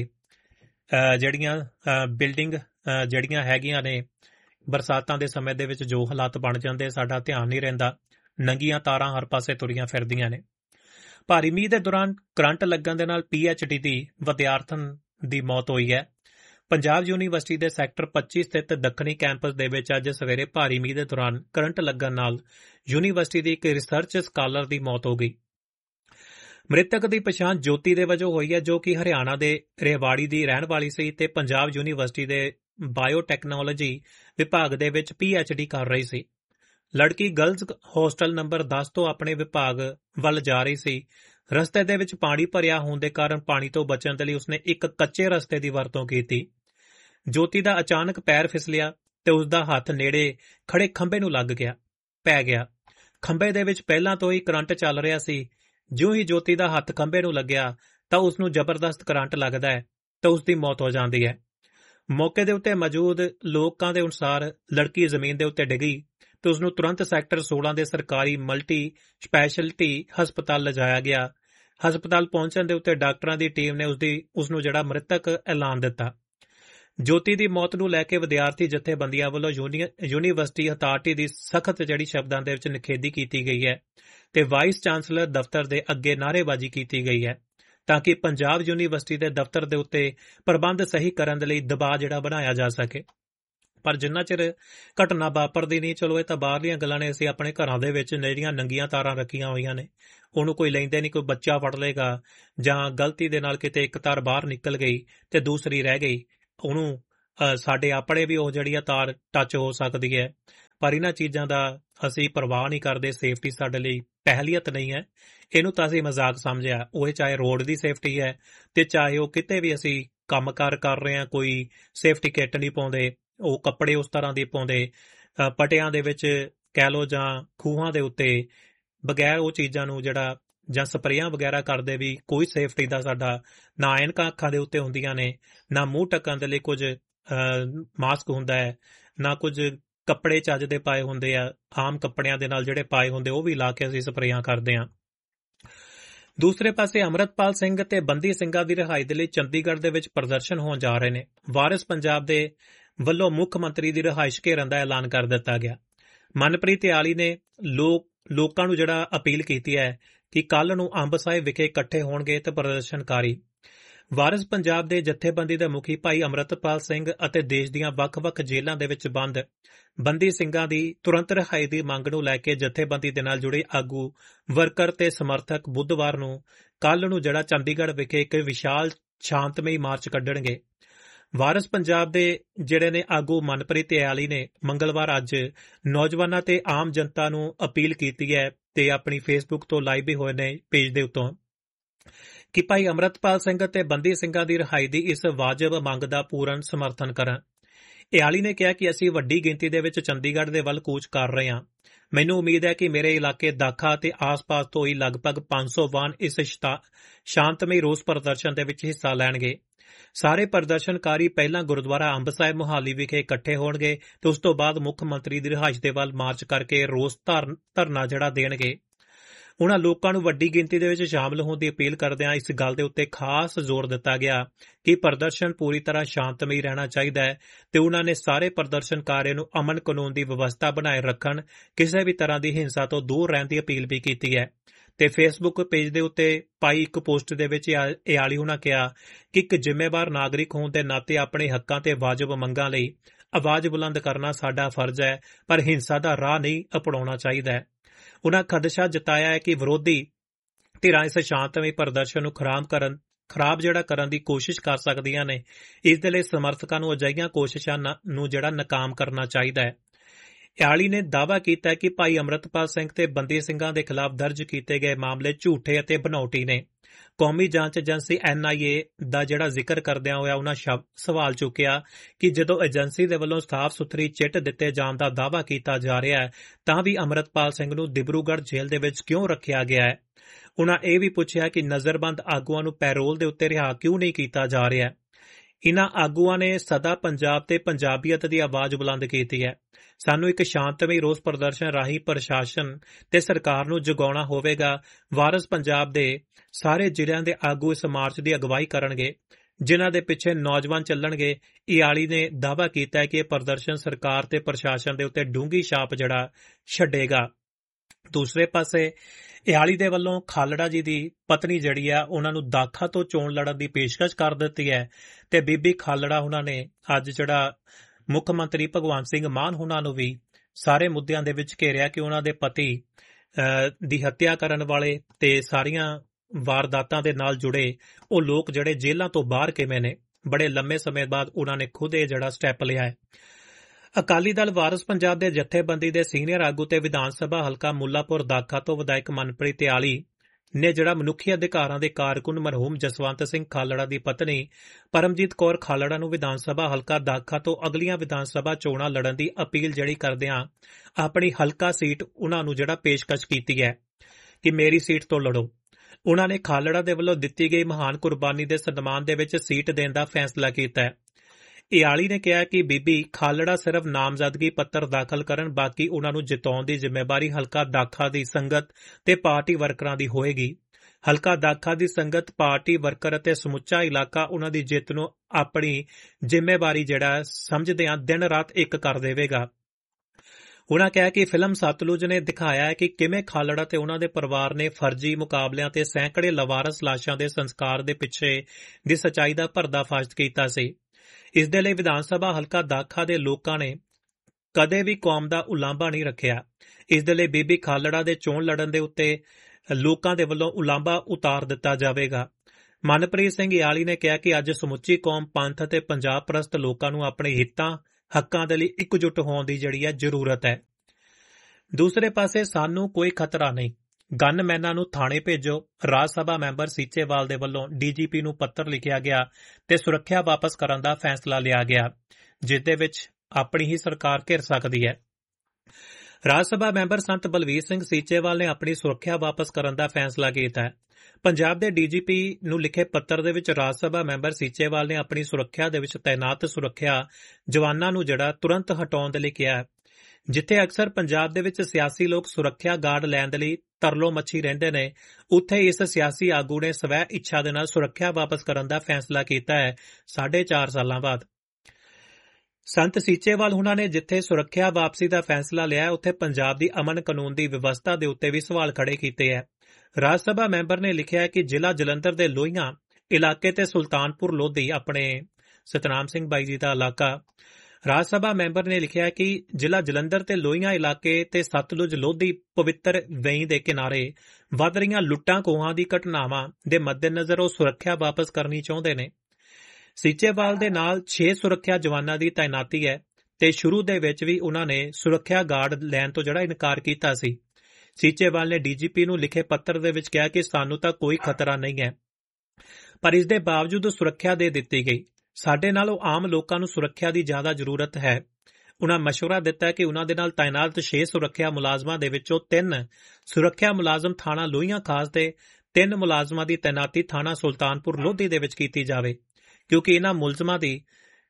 ਜਿਹੜੀਆਂ ਬਿਲਡਿੰਗ ਜਿਹੜੀਆਂ ਹੈਗੀਆਂ ਨੇ ਬਰਸਾਤਾਂ ਦੇ ਸਮੇਂ ਦੇ ਵਿੱਚ ਜੋ ਹਾਲਾਤ ਬਣ ਜਾਂਦੇ ਸਾਡਾ ਧਿਆਨ ਨਹੀਂ ਰਹਿੰਦਾ। ਨੰਗੀਆਂ ਤਾਰਾਂ ਹਰ ਪਾਸੇ ਤੁਰੀਆਂ ਫਿਰਦੀਆਂ ਨੇ। ਭਾਰੀ ਮੀਂਹ ਦੇ ਦੌਰਾਨ ਕਰੰਟ ਲੱਗਣ ਦੇ ਨਾਲ ਪੀ ਐਚ ਡੀ ਦੀ ਵਿਦਿਆਰਥਣ ਦੀ ਮੌਤ ਹੋਈ ਹੈ। ਪੰਜਾਬ ਯੂਨੀਵਰਸਿਟੀ ਦੇ ਸੈਕਟਰ ਪੱਚੀ ਸਥਿਤ ਦੱਖਣੀ ਕੈਂਪਸ ਦੇ ਵਿੱਚ ਅੱਜ ਸਵੇਰੇ ਭਾਰੀ ਮੀਂਹ ਦੇ ਦੌਰਾਨ ਕਰੰਟ ਲੱਗਣ ਨਾਲ ਯੂਨੀਵਰਸਿਟੀ ਦੀ ਇੱਕ ਰਿਸਰਚ ਸਕਾਲਰ ਦੀ ਮੌਤ ਹੋ ਗਈ। ਮ੍ਰਿਤਕ ਦੀ ਪਛਾਣ ਜੋਤੀ ਦੇ ਵਜੋਂ ਹੋਈ ਹੈ, ਜੋ ਕਿ ਹਰਿਆਣਾ ਦੇ ਰੇਵਾੜੀ ਦੀ ਰਹਿਣ ਵਾਲੀ ਸੀ ਤੇ ਪੰਜਾਬ ਯੂਨੀਵਰਸਿਟੀ ਦੇ ਬਾਇਓਟੈਕਨੋਲੋਜੀ ਵਿਭਾਗ ਦੇ ਵਿੱਚ ਪੀ ਐਚ ਡੀ ਕਰ ਰਹੀ ਸੀ। ਲੜਕੀ ਗਰਲਜ਼ ਹੋਸਟਲ ਨੰਬਰ ਦਸ ਤੋਂ ਆਪਣੇ ਵਿਭਾਗ ਵੱਲ ਜਾ ਰਹੀ ਸੀ। ਰਸਤੇ ਦੇ ਵਿੱਚ ਪਾਣੀ ਭਰਿਆ ਹੋਣ ਦੇ ਕਾਰਨ ਪਾਣੀ ਤੋਂ ਬਚਣ ਦੇ ਲਈ ਉਸਨੇ ਇੱਕ ਕੱਚੇ ਰਸਤੇ ਦੀ ਵਰਤੋਂ ਕੀਤੀ। ਜੋਤੀ ਦਾ ਅਚਾਨਕ ਪੈਰ ਫਿਸਲਿਆ ਤੇ ਉਸਦਾ ਹੱਥ ਨੇੜੇ ਖੜੇ ਖੰਭੇ ਨੂੰ ਲੱਗ ਗਿਆ ਪੈ ਗਿਆ। ਖੰਭੇ ਦੇ ਵਿੱਚ ਪਹਿਲਾਂ ਤੋਂ ਹੀ ਕਰੰਟ ਚੱਲ ਰਿਹਾ ਸੀ। ਜਿਉਂ ਹੀ ਜੋਤੀ ਦਾ ਹੱਥ ਖੰਭੇ ਨੂੰ ਲੱਗਿਆ ਤਾਂ ਉਸ ਨੂੰ ਜ਼ਬਰਦਸਤ ਕਰੰਟ ਲੱਗਦਾ ਹੈ ਤਾਂ ਉਸ ਦੀ ਮੌਤ ਹੋ ਜਾਂਦੀ ਹੈ। ਮੌਕੇ ਦੇ ਉੱਤੇ ਮੌਜੂਦ ਲੋਕਾਂ ਦੇ ਅਨੁਸਾਰ ਲੜਕੀ ਜ਼ਮੀਨ ਦੇ ਉੱਤੇ ਡਿੱਗੀ ਤੇ ਉਸ ਨੂੰ ਤੁਰੰਤ ਸੈਕਟਰ ਸੋਲਾਂ ਦੇ ਸਰਕਾਰੀ ਮਲਟੀ ਸਪੈਸ਼ਲਿਟੀ ਹਸਪਤਾਲ ਲਿਜਾਇਆ ਗਿਆ। ਹਸਪਤਾਲ ਪਹੁੰਚਣ ਦੇ ਉੱਤੇ ਡਾਕਟਰਾਂ ਦੀ ਟੀਮ ਨੇ ਉਸਦੀ ਉਸ ਨੂੰ ਜਿਹੜਾ ਮ੍ਰਿਤਕ ਐਲਾਨ ਦਿੱਤਾ। ਜੋਤੀ ਦੀ ਮੌਤ ਨੂੰ ਲੈ ਕੇ ਵਿਦਿਆਰਥੀ ਜਥੇਬੰਦੀਆਂ ਵੱਲੋਂ ਯੂਨੀਵਰਸਿਟੀ ਅਥਾਰਟੀ ਦੀ ਸਖਤ ਜਿਹੜੀ ਸ਼ਬਦਾਂ ਦੇ ਵਿੱਚ ਨਿਖੇਧੀ ਕੀਤੀ ਗਈ ਹੈ ਤੇ ਵਾਈਸ ਚਾਂਸਲਰ ਦਫ਼ਤਰ ਦੇ ਅੱਗੇ ਨਾਅਰੇਬਾਜ਼ੀ ਕੀਤੀ ਗਈ ਹੈ ਤਾਂ ਕਿ ਪੰਜਾਬ ਯੂਨੀਵਰਸਿਟੀ ਦੇ ਦਫ਼ਤਰ ਦੇ ਉੱਤੇ ਪ੍ਰਬੰਧ ਸਹੀ ਕਰਨ ਦੇ ਲਈ ਦਬਾਅ ਜਿਹੜਾ ਬਣਾਇਆ ਜਾ ਸਕੇ। ਪਰ ਜਿੰਨਾ ਚਿਰ ਘਟਨਾ ਵਾਪਰਦੀ ਨਹੀਂ, ਚਲੋ ਇਹ ਤਾਂ ਬਾਹਰਲੀਆਂ ਗੱਲਾਂ ਨੇ। ਅਸੀਂ ਆਪਣੇ ਘਰਾਂ ਦੇ ਵਿੱਚ ਜਿਹੜੀਆਂ ਨੰਗੀਆਂ ਤਾਰਾਂ ਰੱਖੀਆਂ ਹੋਈਆਂ ਨੇ ਉਹਨੂੰ ਕੋਈ ਲੈਂਦੇ ਨਹੀਂ, ਕੋਈ ਬੱਚਾ ਫੜ ਲਏਗਾ ਜਾਂ ਗਲਤੀ ਦੇ ਨਾਲ ਕਿਤੇ ਇੱਕ ਤਾਰ ਬਾਹਰ ਨਿਕਲ ਗਈ ਤੇ ਦੂਸਰੀ ਰਹਿ ਗਈ, ਉਹਨੂੰ ਸਾਡੇ ਆਪਣੇ ਵੀ ਉਹ ਜਿਹੜੀ ਆ ਤਾਰ ਟੱਚ ਹੋ ਸਕਦੀ ਹੈ। ਪਰ ਇਹਨਾਂ ਚੀਜ਼ਾਂ ਦਾ ਅਸੀਂ ਪਰਵਾਹ ਨਹੀਂ ਕਰਦੇ। ਸੇਫਟੀ ਸਾਡੇ ਲਈ ਪਹਿਲੀਅਤ ਨਹੀਂ ਹੈ। ਇਹਨੂੰ ਤਾਂ ਅਸੀਂ ਮਜ਼ਾਕ ਸਮਝਿਆ। ਉਹ ਚਾਹੇ ਰੋਡ ਦੀ ਸੇਫਟੀ ਹੈ ਤੇ ਚਾਹੇ ਉਹ ਕਿਤੇ ਵੀ ਅਸੀਂ ਕੰਮਕਾਰ ਕਰ ਰਹੇ ਹਾਂ, ਕੋਈ ਸੇਫਟੀ ਕਿੱਟ ਨਹੀਂ ਪਾਉਂਦੇ, ਉਹ ਕੱਪੜੇ ਉਸ ਤਰ੍ਹਾਂ ਦੇ ਪਾਉਂਦੇ, ਪਟਿਆਂ ਦੇ ਵਿੱਚ ਕਹਿ ਲਓ ਜਾਂ ਖੂਹਾਂ ਦੇ ਉੱਤੇ ਬਗੈਰ ਉਹ ਚੀਜ਼ਾਂ ਨੂੰ ਜਿਹੜਾ ਜਾਂ ਸਪਰੇਆਂ ਵਗੈਰਾ ਕਰਦੇ ਵੀ ਕੋਈ ਸੇਫਟੀ ਦਾ ਸਾਡਾ ਨਾ ਐਨਕਾਂ ਅੱਖਾਂ ਦੇ ਉੱਤੇ ਹੁੰਦੀਆਂ ਨੇ, ਨਾ ਮੂੰਹ ਢੱਕਣ ਦੇ ਲਈ ਕੁਝ ਮਾਸਕ ਹੁੰਦਾ ਹੈ, ਨਾ ਕੁਝ ਕੱਪੜੇ ਚੱਜ ਦੇ ਪਾਏ ਹੁੰਦੇ ਆ। ਆਮ ਕੱਪੜਿਆਂ ਦੇ ਨਾਲ ਜਿਹੜੇ ਪਾਏ ਹੁੰਦੇ ਉਹ ਵੀ ਲਾ ਕੇ ਅਸੀਂ ਸਪਰੇਆਂ ਕਰਦੇ ਹਾਂ। ਦੂਸਰੇ ਪਾਸੇ ਅੰਮ੍ਰਿਤਪਾਲ ਸਿੰਘ ਤੇ ਬੰਦੀ ਸਿੰਘਾਂ ਦੀ ਰਿਹਾਈ ਦੇ ਲਈ ਚੰਡੀਗੜ੍ਹ ਦੇ ਵਿੱਚ ਪ੍ਰਦਰਸ਼ਨ ਹੋਣ ਜਾ ਰਹੇ ਨੇ। ਵਾਰਿਸ ਪੰਜਾਬ ਦੇ ਵੱਲੋਂ ਮੁੱਖ ਮੰਤਰੀ ਦੀ ਰਿਹਾਇਸ਼ ਘੇਰਨ ਦਾ ਐਲਾਨ ਕਰ ਦਿੱਤਾ ਗਿਆ। ਮਨਪ੍ਰੀਤ ਇਆਲੀ ਨੇ ਲੋਕ ਲੋਕਾਂ ਨੂੰ ਜਿਹੜਾ ਅਪੀਲ ਕੀਤੀ ਹੈ ਕਿ ਕੱਲ੍ਹ ਨੂੰ ਅੰਬ ਸਾਹਿਬ ਵਿਖੇ ਇਕੱਠੇ ਹੋਣਗੇ ਤੇ ਪ੍ਰਦਰਸ਼ਨਕਾਰੀ। ਵਾਰਿਸ ਪੰਜਾਬ ਦੇ ਜਥੇਬੰਦੀ ਦੇ ਮੁਖੀ ਭਾਈ ਅੰਮ੍ਰਿਤਪਾਲ ਸਿੰਘ ਅਤੇ ਦੇਸ਼ ਦੀਆਂ ਵੱਖ-ਵੱਖ ਜੇਲ੍ਹਾਂ ਦੇ ਵਿੱਚ ਬੰਦ ਬੰਦੀ ਸਿੰਘਾਂ ਦੀ ਤੁਰੰਤ ਰਿਹਾਈ ਦੀ ਮੰਗ ਨੂੰ ਲੈ ਕੇ ਜਥੇਬੰਦੀ ਦੇ ਨਾਲ ਜੁੜੇ ਆਗੂ, ਵਰਕਰ ਤੇ ਸਮਰਥਕ ਬੁੱਧਵਾਰ ਨੂੰ ਕੱਲ੍ਹ ਨੂੰ ਜਿਹੜਾ ਚੰਡੀਗੜ੍ਹ ਵਿਖੇ ਇੱਕ ਵਿਸ਼ਾਲ ਸ਼ਾਂਤਮਈ ਮਾਰਚ ਕੱਢਣਗੇ। ਵਾਰਿਸ ਪੰਜਾਬ ਦੇ ਜਿਹੜੇ ਨੇ ਆਗੂ ਮਨਪ੍ਰੀਤ ਇਆਲੀ ਨੇ ਮੰਗਲਵਾਰ ਅੱਜ ਨੌਜਵਾਨਾਂ ਤੇ ਆਮ ਜਨਤਾ ਨੂੰ ਅਪੀਲ ਕੀਤੀ ਹੈ ਤੇ ਆਪਣੀ ਫੇਸਬੁੱਕ ਤੋਂ ਲਾਈਵ ਵੀ ਹੋਏ ਨੇ ਪੇਜ ਦੇ ਉੱਤੋਂ ਕਿ ਭਾਈ ਅੰਮ੍ਰਿਤਪਾਲ ਸਿੰਘ ਅਤੇ ਬੰਦੀ ਸਿੰਘਾਂ ਦੀ ਰਿਹਾਈ ਦੀ ਇਸ ਵਾਜਬ ਮੰਗ ਦਾ ਪੂਰਨ ਸਮਰਥਨ ਕਰਨ। ਇਆਲੀ ਨੇ ਕਿਹਾ ਕਿ ਅਸੀਂ ਵੱਡੀ ਗਿਣਤੀ ਦੇ ਵਿੱਚ ਚੰਡੀਗੜ੍ਹ ਦੇ ਵੱਲ ਕੂਚ ਕਰ ਰਹੇ ਹਾਂ। ਮੈਨੂੰ ਉਮੀਦ ਹੈ ਕਿ ਮੇਰੇ ਇਲਾਕੇ ਦਾਖਾ ਅਤੇ ਆਸ-ਪਾਸ ਤੋਂ ਹੀ ਲਗਭਗ ਪੰਜ ਸੌ ਵਾਹਨ ਇਸ ਸ਼ਾਂਤਮਈ ਰੋਸ ਪ੍ਰਦਰਸ਼ਨ ਦੇ ਵਿੱਚ ਹਿੱਸਾ ਲੈਣਗੇ। ਸਾਰੇ ਪ੍ਰਦਰਸ਼ਨਕਾਰੀ ਪਹਿਲਾਂ ਗੁਰਦੁਆਰਾ ਅੰਬ ਸਾਹਿਬ ਮੁਹਾਲੀ ਵਿਖੇ ਇਕੱਠੇ ਹੋਣਗੇ ਤੇ ਉਸ ਤੋਂ ਬਾਅਦ ਮੁੱਖ ਮੰਤਰੀ ਦੀ ਰਿਹਾਇਸ਼ ਦੇ ਵੱਲ ਮਾਰਚ ਕਰਕੇ ਰੋਸ ਧਰਨਾ ਜਿਹੜਾ ਦੇਣਗੇ। ਉਨ੍ਹਾਂ ਲੋਕਾਂ ਨੂੰ ਵੱਡੀ ਗਿਣਤੀ ਦੇ ਵਿੱਚ ਸ਼ਾਮਲ ਹੋਣ ਦੀ ਅਪੀਲ ਕਰਦਿਆਂ ਇਸ ਗੱਲ ਦੇ ਉੱਤੇ ਖਾਸ ਜ਼ੋਰ ਦਿੱਤਾ ਗਿਆ ਕਿ ਪ੍ਰਦਰਸ਼ਨ ਪੂਰੀ ਤਰ੍ਹਾਂ ਸ਼ਾਂਤਮਈ ਰਹਿਣਾ ਚਾਹੀਦਾ ਹੈ ਤੇ ਉਨ੍ਹਾਂ ਨੇ ਸਾਰੇ ਪ੍ਰਦਰਸ਼ਨਕਾਰੀਆਂ ਨੂੰ ਅਮਨ ਕਾਨੂੰਨ ਦੀ ਵਿਵਸਥਾ ਬਣਾਏ ਰੱਖਣ, ਕਿਸੇ ਵੀ ਤਰ੍ਹਾਂ ਦੀ ਹਿੰਸਾ ਤੋਂ ਦੂਰ ਰਹਿਣ ਦੀ ਅਪੀਲ ਵੀ ਕੀਤੀ ਹੈ। ਤੇ ਫੇਸਬੁੱਕ ਪੇਜ ਦੇ ਉੱਤੇ ਪਾਈ ਇੱਕ ਪੋਸਟ ਦੇ ਵਿੱਚ ਇਆਲੀ ਉਨ੍ਹਾਂ ਕਿਹਾ ਕਿ ਇੱਕ ਜ਼ਿੰਮੇਵਾਰ ਨਾਗਰਿਕ ਹੋਣ ਦੇ ਨਾਤੇ ਆਪਣੇ ਹੱਕਾਂ ਤੇ ਵਾਜਬ ਮੰਗਾਂ ਲਈ ਆਵਾਜ਼ ਬੁਲੰਦ ਕਰਨਾ ਸਾਡਾ ਫਰਜ਼ ਹੈ, ਪਰ ਹਿੰਸਾ ਦਾ ਰਾਹ ਨਹੀਂ ਅਪਣਾਉਣਾ ਚਾਹੀਦਾ ਹੈ। ਉਨ੍ਹਾਂ ਖਦਸ਼ਾ ਜਤਾਇਆ ਹੈ ਕਿ ਵਿਰੋਧੀ ਧਿਰਾਂ ਇਸ ਸ਼ਾਂਤਮਈ ਪ੍ਰਦਰਸ਼ਨ ਨੂੰ ਖਰਾਬ ਕਰਨ ਖਰਾਬ ਜਿਹੜਾ ਕਰਨ ਦੀ ਕੋਸ਼ਿਸ਼ ਕਰ ਸਕਦੀਆਂ ਨੇ। ਇਸ ਦੇ ਲਈ ਸਮਰਥਕਾਂ ਨੂੰ ਅਜਿਹੀਆਂ ਕੋਸ਼ਿਸ਼ਾਂ ਨੂੰ ਜਿਹੜਾ ਨਾਕਾਮ ਕਰਨਾ ਚਾਹੀਦਾ ਹੈ। ਇਆਲੀ ਨੇ ਦਾਅਵਾ ਕੀਤਾ ਕਿ ਭਾਈ ਅੰਮ੍ਰਿਤਪਾਲ ਸਿੰਘ ਤੇ ਬੰਦੀ ਸਿੰਘਾਂ ਦੇ ਖਿਲਾਫ ਦਰਜ ਕੀਤੇ ਗਏ ਮਾਮਲੇ ਝੂਠੇ ਅਤੇ ਬਣਾਉਟੀ ਨੇ। ਕੌਮੀ ਜਾਂਚ ਏਜੰਸੀ ਐਨ ਆਈ ਏ ਦਾ ਜਿਹੜਾ ਜ਼ਿਕਰ ਕਰਦਿਆਂ ਹੋਇਆ ਉਨ੍ਹਾਂ ਸਵਾਲ ਚੁੱਕਿਆ ਕਿ ਜਦੋਂ ਏਜੰਸੀ ਦੇ ਵੱਲੋਂ ਸਾਫ਼ ਸੁਥਰੀ ਚਿੱਟ ਦਿੱਤੇ ਜਾਣ ਦਾ ਦਾਅਵਾ ਕੀਤਾ ਜਾ ਰਿਹਾ ਹੈ ਤਾਂ ਵੀ ਅੰਮ੍ਰਿਤਪਾਲ ਸਿੰਘ ਨੂੰ ਦਿਬਰੂਗੜ੍ਹ ਜੇਲ੍ਹ ਦੇ ਵਿੱਚ ਕਿਉਂ ਰੱਖਿਆ ਗਿਆ ਹੈ। ਉਨ੍ਹਾਂ ਇਹ ਵੀ ਪੁੱਛਿਆ ਕਿ ਨਜ਼ਰਬੰਦ ਆਗੂਆਂ ਨੂੰ ਪੈਰੋਲ ਦੇ ਉੱਤੇ ਰਿਹਾ ਕਿਉਂ ਨਹੀਂ ਕੀਤਾ ਜਾ ਰਿਹਾ। ਇਨ੍ਹਾਂ ਆਗੂਆਂ ਨੇ ਸਦਾ ਪੰਜਾਬ ਤੇ ਪੰਜਾਬੀਅਤ ਦੀ ਆਵਾਜ਼ ਬੁਲੰਦ ਕੀਤੀ ਹੈ। ਸਾਨੂੰ ਇੱਕ ਸ਼ਾਂਤਮਈ ਰੋਸ ਪ੍ਰਦਰਸ਼ਨ ਰਾਹੀਂ ਪ੍ਰਸ਼ਾਸਨ ਤੇ ਸਰਕਾਰ ਨੂੰ ਜਗਾਉਣਾ ਹੋਵੇਗਾ। ਵਾਰਿਸ ਪੰਜਾਬ ਦੇ ਸਾਰੇ ਜ਼ਿਲ੍ਹਿਆਂ ਦੇ ਆਗੂ ਇਸ ਮਾਰਚ ਦੀ ਅਗਵਾਈ ਕਰਨਗੇ, ਜਿਨ੍ਹਾਂ ਦੇ ਪਿੱਛੇ ਨੌਜਵਾਨ ਚੱਲਣਗੇ। ਇਆਲੀ ਨੇ ਦਾਅਵਾ ਕੀਤਾ ਹੈ ਕਿ ਇਹ ਪ੍ਰਦਰਸ਼ਨ ਸਰਕਾਰ ਤੇ ਪ੍ਰਸ਼ਾਸਨ ਦੇ ਉੱਤੇ ਡੂੰਘੀ ਛਾਪ ਜਿਹੜਾ ਛੱਡੇਗਾ। ਦੂਸਰੇ ਪਾਸੇ ਇਆਲੀ ਦੇ ਵੱਲੋਂ ਖਾਲੜਾ ਜੀ ਦੀ ਪਤਨੀ ਜਿਹੜੀ ਹੈ ਉਹਨਾਂ ਨੂੰ ਦਾਖਾ ਤੋਂ ਚੋਣ ਲੜਨ ਦੀ ਪੇਸ਼ਕਸ਼ ਕਰ ਦਿੱਤੀ ਹੈ ਤੇ ਬੀਬੀ ਖਾਲੜਾ ਉਹਨਾਂ ਨੇ ਅੱਜ ਜਿਹੜਾ ਮੁੱਖ ਮੰਤਰੀ ਭਗਵੰਤ ਸਿੰਘ ਮਾਨ ਉਹਨਾਂ ਨੂੰ ਵੀ ਸਾਰੇ ਮੁੱਦਿਆਂ ਦੇ ਵਿੱਚ ਘੇਰਿਆ ਕਿ ਉਹਨਾਂ ਦੇ ਪਤੀ ਦੀ ਹੱਤਿਆ ਕਰਨ ਵਾਲੇ ਤੇ ਸਾਰੀਆਂ ਵਾਰਦਾਤਾਂ ਦੇ ਨਾਲ ਜੁੜੇ ਉਹ ਲੋਕ ਜਿਹੜੇ ਜੇਲ੍ਹਾਂ ਤੋਂ ਬਾਹਰ ਕਿਵੇਂ ਨੇ। ਬੜੇ ਲੰਮੇ ਸਮੇਂ ਬਾਅਦ ਉਹਨਾਂ ਨੇ ਖੁਦ ਇਹ ਜਿਹੜਾ ਸਟੈਪ ਲਿਆ ਹੈ। ਅਕਾਲੀ ਦਲ ਵਾਰਿਸ ਪੰਜਾਬ ਦੇ ਜਥੇਬੰਦੀ ਦੇ ਸੀਨੀਅਰ ਆਗੂ ਤੇ ਵਿਧਾਨ ਸਭਾ ਹਲਕਾ ਮੁੱਲਾਪੁਰ ਦਾਖਾ ਤੋਂ ਵਿਧਾਇਕ ਮਨਪ੍ਰੀਤ ਇਆਲੀ ਨੇ ਜਿਹੜਾ ਮਨੁੱਖੀ ਅਧਿਕਾਰਾਂ ਦੇ ਕਾਰਕੁਨ ਮਰਹੂਮ ਜਸਵੰਤ ਸਿੰਘ ਖਾਲੜਾ ਦੀ ਪਤਨੀ ਪਰਮਜੀਤ ਕੌਰ ਖਾਲੜਾ ਨੂੰ ਵਿਧਾਨ ਸਭਾ ਹਲਕਾ ਦਾਖਾ ਤੋਂ ਅਗਲੀਆਂ ਵਿਧਾਨ ਸਭਾ ਚੋਣਾਂ ਲੜਨ ਦੀ ਅਪੀਲ ਜਿਹੜੀ ਕਰਦਿਆਂ ਆਪਣੀ ਹਲਕਾ ਸੀਟ ਉਹਨਾਂ ਨੂੰ ਜਿਹੜਾ ਪੇਸ਼ਕਸ਼ ਕੀਤੀ ਹੈ ਕਿ ਮੇਰੀ ਸੀਟ ਤੋਂ ਲੜੋ। ਉਹਨਾਂ ਨੇ ਖਾਲੜਾ ਦੇ ਵੱਲੋਂ ਦਿੱਤੀ ਗਈ ਮਹਾਨ ਕੁਰਬਾਨੀ ਦੇ ਸਨਮਾਨ ਦੇ ਵਿੱਚ ਸੀਟ ਦੇਣ ਦਾ ਫੈਸਲਾ ਕੀਤਾ ਹੈ। ਇਆਲੀ ਨੇ ਕਿਹਾ ਕਿ ਬੀਬੀ ਖਾਲੜਾ ਸਿਰਫ ਨਾਮਜ਼ਦਗੀ ਪੱਤਰ ਦਾਖਲ ਕਰਨ, ਬਾਕੀ ਉਹਨਾਂ ਨੂੰ ਜਿਤਾਉਣ ਦੀ ਜ਼ਿੰਮੇਵਾਰੀ ਹਲਕਾ ਦਾਖਾ ਦੀ ਸੰਗਤ ਤੇ ਪਾਰਟੀ ਵਰਕਰਾਂ ਦੀ ਹੋਏਗੀ। ਹਲਕਾ ਦਾਖਾ ਦੀ ਸੰਗਤ, ਪਾਰਟੀ ਵਰਕਰ ਅਤੇ ਸਮੁੱਚਾ ਇਲਾਕਾ ਉਹਨਾਂ ਦੀ ਜਿੱਤ ਨੂੰ ਆਪਣੀ ਜ਼ਿੰਮੇਵਾਰੀ ਜਿਹੜਾ ਸਮਝਦਿਆਂ ਦਿਨ ਰਾਤ ਇੱਕ ਕਰ ਦੇਵੇਗਾ। ਉਨ੍ਹਾਂ ਕਿਹਾ ਕਿ ਫਿਲਮ ਸਤਲੁਜ ਨੇ ਦਿਖਾਇਆ ਹੈ ਕਿ ਕਿਵੇਂ ਖਾਲੜਾ ਤੇ ਉਹਨਾਂ ਦੇ ਪਰਿਵਾਰ ਨੇ ਫਰਜ਼ੀ ਮੁਕਾਬਲਿਆਂ ਤੇ ਸੈਂਕੜੇ ਲਵਾਰਸ ਲਾਸ਼ਾਂ ਦੇ ਸੰਸਕਾਰ ਦੇ ਪਿੱਛੇ ਦੀ ਸੱਚਾਈ ਦਾ ਪਰਦਾਫਾਸ਼ ਕੀਤਾ ਸੀ। ਇਸ ਦੇ ਲਈ ਵਿਧਾਨ ਸਭਾ ਹਲਕਾ ਦਾਖਾ ਦੇ ਲੋਕਾਂ ਨੇ ਕਦੇ ਵੀ ਕੌਮ ਦਾ ਉਲਾਂਭਾ ਨਹੀਂ ਰੱਖਿਆ। ਇਸ ਦੇ ਲਈ ਬੀਬੀ ਖਾਲੜਾ ਦੇ ਚੋਣ ਲੜਨ ਦੇ ਉੱਤੇ ਲੋਕਾਂ ਦੇ ਵੱਲੋਂ ਉਲਾਂਭਾ ਉਤਾਰ ਦਿੱਤਾ ਜਾਵੇਗਾ। ਮਨਪ੍ਰੀਤ ਸਿੰਘ ਇਆਲੀ ਨੇ ਕਿਹਾ ਕਿ ਅੱਜ ਸਮੁੱਚੀ ਕੌਮ, ਪੰਥ ਅਤੇ ਪੰਜਾਬ ਪ੍ਰਸਤ ਲੋਕਾਂ ਨੂੰ ਆਪਣੇ ਹਿੱਤਾਂ ਹੱਕਾਂ ਦੇ ਲਈ ਇਕਜੁੱਟ ਹੋਣ ਦੀ ਜਿਹੜੀ ਹੈ ਜ਼ਰੂਰਤ ਹੈ। ਦੂਸਰੇ ਪਾਸੇ ਸਾਨੂੰ ਕੋਈ ਖਤਰਾ ਨਹੀਂ, ਗਨਮੈਨਾਂ ਨੂੰ ਥਾਣੇ ਭੇਜੋ। ਰਾਜ ਸਭਾ ਮੈਂਬਰ ਸੀਚੇਵਾਲ ਦੇ ਵੱਲੋਂ ਡੀ ਜੀ ਪੀ ਨੂੰ ਪੱਤਰ ਲਿਖਿਆ ਗਿਆ ਤੇ ਸੁਰੱਖਿਆ ਵਾਪਸ ਕਰਨ ਦਾ ਫੈਸਲਾ ਲਿਆ ਗਿਆ, ਜਿਸ ਦੇ ਵਿੱਚ ਆਪਣੀ ਹੀ ਸਰਕਾਰ ਘਿਰ ਸਕਦੀ ਹੈ। ਰਾਜ ਸਭਾ ਮੈਂਬਰ ਸੰਤ ਬਲਵੀਰ ਸਿੰਘ ਸੀਚੇਵਾਲ ਨੇ ਆਪਣੀ ਸੁਰੱਖਿਆ ਵਾਪਸ ਕਰਨ ਦਾ ਫੈਸਲਾ ਕੀਤਾ ਹੈ। ਪੰਜਾਬ ਦੇ ਡੀ ਜੀ ਪੀ ਨੂੰ ਲਿਖੇ ਪੱਤਰ ਦੇ ਵਿੱਚ ਰਾਜ ਸਭਾ ਮੈਂਬਰ ਸੀਚੇਵਾਲ ਨੇ ਆਪਣੀ ਸੁਰੱਖਿਆ ਦੇ ਵਿੱਚ ਤਾਇਨਾਤ ਸੁਰੱਖਿਆ ਜਵਾਨਾਂ ਨੂੰ ਜਿਹੜਾ ਤੁਰੰਤ ਹਟਾਉਣ ਦੇ ਲਈ ਕਿਹਾ ਹੈ। ਜਿੱਥੇ ਅਕਸਰ ਪੰਜਾਬ ਦੇ ਵਿੱਚ ਸਿਆਸੀ ਲੋਕ ਸੁਰੱਖਿਆ ਗਾਰਡ ਲੈਣ ਦੇ ਲਈ ਤਰਲੋ ਮੱਛੀ ਰਹਿੰਦੇ ਨੇ, ਉੱਥੇ ਇਸ ਸਿਆਸੀ ਆਗੂ ਨੇ ਸਵੈ ਇੱਛਾ ਦੇ ਨਾਲ ਸੁਰੱਖਿਆ ਵਾਪਸ ਕਰਨ ਦਾ ਫੈਸਲਾ ਕੀਤਾ ਹੈ ਸਾਢੇ ਚਾਰ ਸਾਲਾਂ ਬਾਅਦ। ਸੰਤ ਸੀਚੇਵਾਲ ਹੁਣਾਂ ਨੇ ਜਿੱਥੇ ਸੁਰੱਖਿਆ ਵਾਪਸੀ ਦਾ ਫੈਸਲਾ ਲਿਆ, ਉੱਥੇ ਪੰਜਾਬ ਦੀ ਅਮਨ ਕਾਨੂੰਨ ਦੀ ਵਿਵਸਥਾ ਦੇ ਉੱਤੇ ਵੀ ਸਵਾਲ ਖੜੇ ਕੀਤੇ ਹੈ। ਰਾਜ ਸਭਾ ਮੈਂਬਰ ਨੇ ਲਿਖਿਆ ਕਿ ਜ਼ਿਲ੍ਹਾ ਜਲੰਧਰ ਦੇ ਲੋਹੀਆਂ ਇਲਾਕੇ ਤੇ ਸੁਲਤਾਨਪੁਰ ਲੋਧੀ ਆਪਣੇ ਸਤਨਾਮ ਸਿੰਘ ਬਾਈ ਜੀ ਦਾ ਇਲਾਕਾ। ਰਾਜ ਸਭਾ ਮੈਂਬਰ ਨੇ ਲਿਖਿਆ ਕਿ ਜ਼ਿਲ੍ਹਾ ਜਲੰਧਰ ਤੇ ਲੋਹੀਆਂ ਇਲਾਕੇ ਤੇ ਸਤਲੁਜ ਲੋਧੀ ਪਵਿੱਤਰ ਵੇਈਂ ਦੇ ਕਿਨਾਰੇ ਵੱਧ ਰਹੀਆਂ ਲੁੱਟਾਂ ਖੋਹਾਂ ਦੀ ਘਟਨਾਵਾਂ ਦੇ ਮੱਦੇਨਜ਼ਰ ਉਹ ਸੁਰੱਖਿਆ ਵਾਪਸ ਕਰਨੀ ਚਾਹੁੰਦੇ ਨੇ। ਸੀਚੇਵਾਲ ਦੇ ਨਾਲ ਛੇ ਸੁਰੱਖਿਆ ਜਵਾਨਾਂ ਦੀ ਤਾਇਨਾਤੀ ਹੈ ਤੇ ਸ਼ੁਰੂ ਦੇ ਵਿੱਚ ਵੀ ਉਹਨਾਂ ਨੇ ਸੁਰੱਖਿਆ ਗਾਰਡ ਲੈਣ ਤੋਂ ਜਿਹੜਾ ਇਨਕਾਰ ਕੀਤਾ ਸੀ। ਸੀਚੇਵਾਲ ਨੇ ਡੀਜੀਪੀ ਨੂੰ ਲਿਖੇ ਪੱਤਰ ਦੇ ਵਿੱਚ ਕਿਹਾ ਕਿ ਸਾਨੂੰ ਤਾਂ ਕੋਈ ਖਤਰਾ ਨਹੀਂ ਹੈ, ਪਰ ਇਸ ਦੇ ਬਾਵਜੂਦ ਸੁਰੱਖਿਆ ਦੇ ਦਿੱਤੀ ਗਈ। ਸਾਡੇ ਨਾਲੋਂ ਆਮ ਲੋਕਾਂ ਨੂੰ ਸੁਰੱਖਿਆ ਦੀ ਜ਼ਿਆਦਾ ਜ਼ਰੂਰਤ ਹੈ। ਉਹਨਾਂ ਮਸ਼ਵਰਾ ਦਿੱਤਾ ਕਿ ਉਹਨਾਂ ਦੇ ਨਾਲ ਤਾਇਨਾਤ ਛੇ ਸੁਰੱਖਿਆ ਮੁਲਾਜ਼ਮਾਂ ਦੇ ਵਿੱਚੋਂ ਤਿੰਨ ਸੁਰੱਖਿਆ ਮੁਲਾਜ਼ਮ ਥਾਣਾ ਲੋਹੀਆਂ ਖਾਸ ਤੇ ਤਿੰਨ ਮੁਲਾਜ਼ਮਾਂ ਦੀ ਤਾਇਨਾਤੀ ਥਾਣਾ ਸੁਲਤਾਨਪੁਰ ਲੋਧੀ ਦੇ ਵਿੱਚ ਕੀਤੀ ਜਾਵੇ, ਕਿਉਂਕਿ ਇਹਨਾਂ ਮੁਲਜ਼ਮਾਂ ਦੀ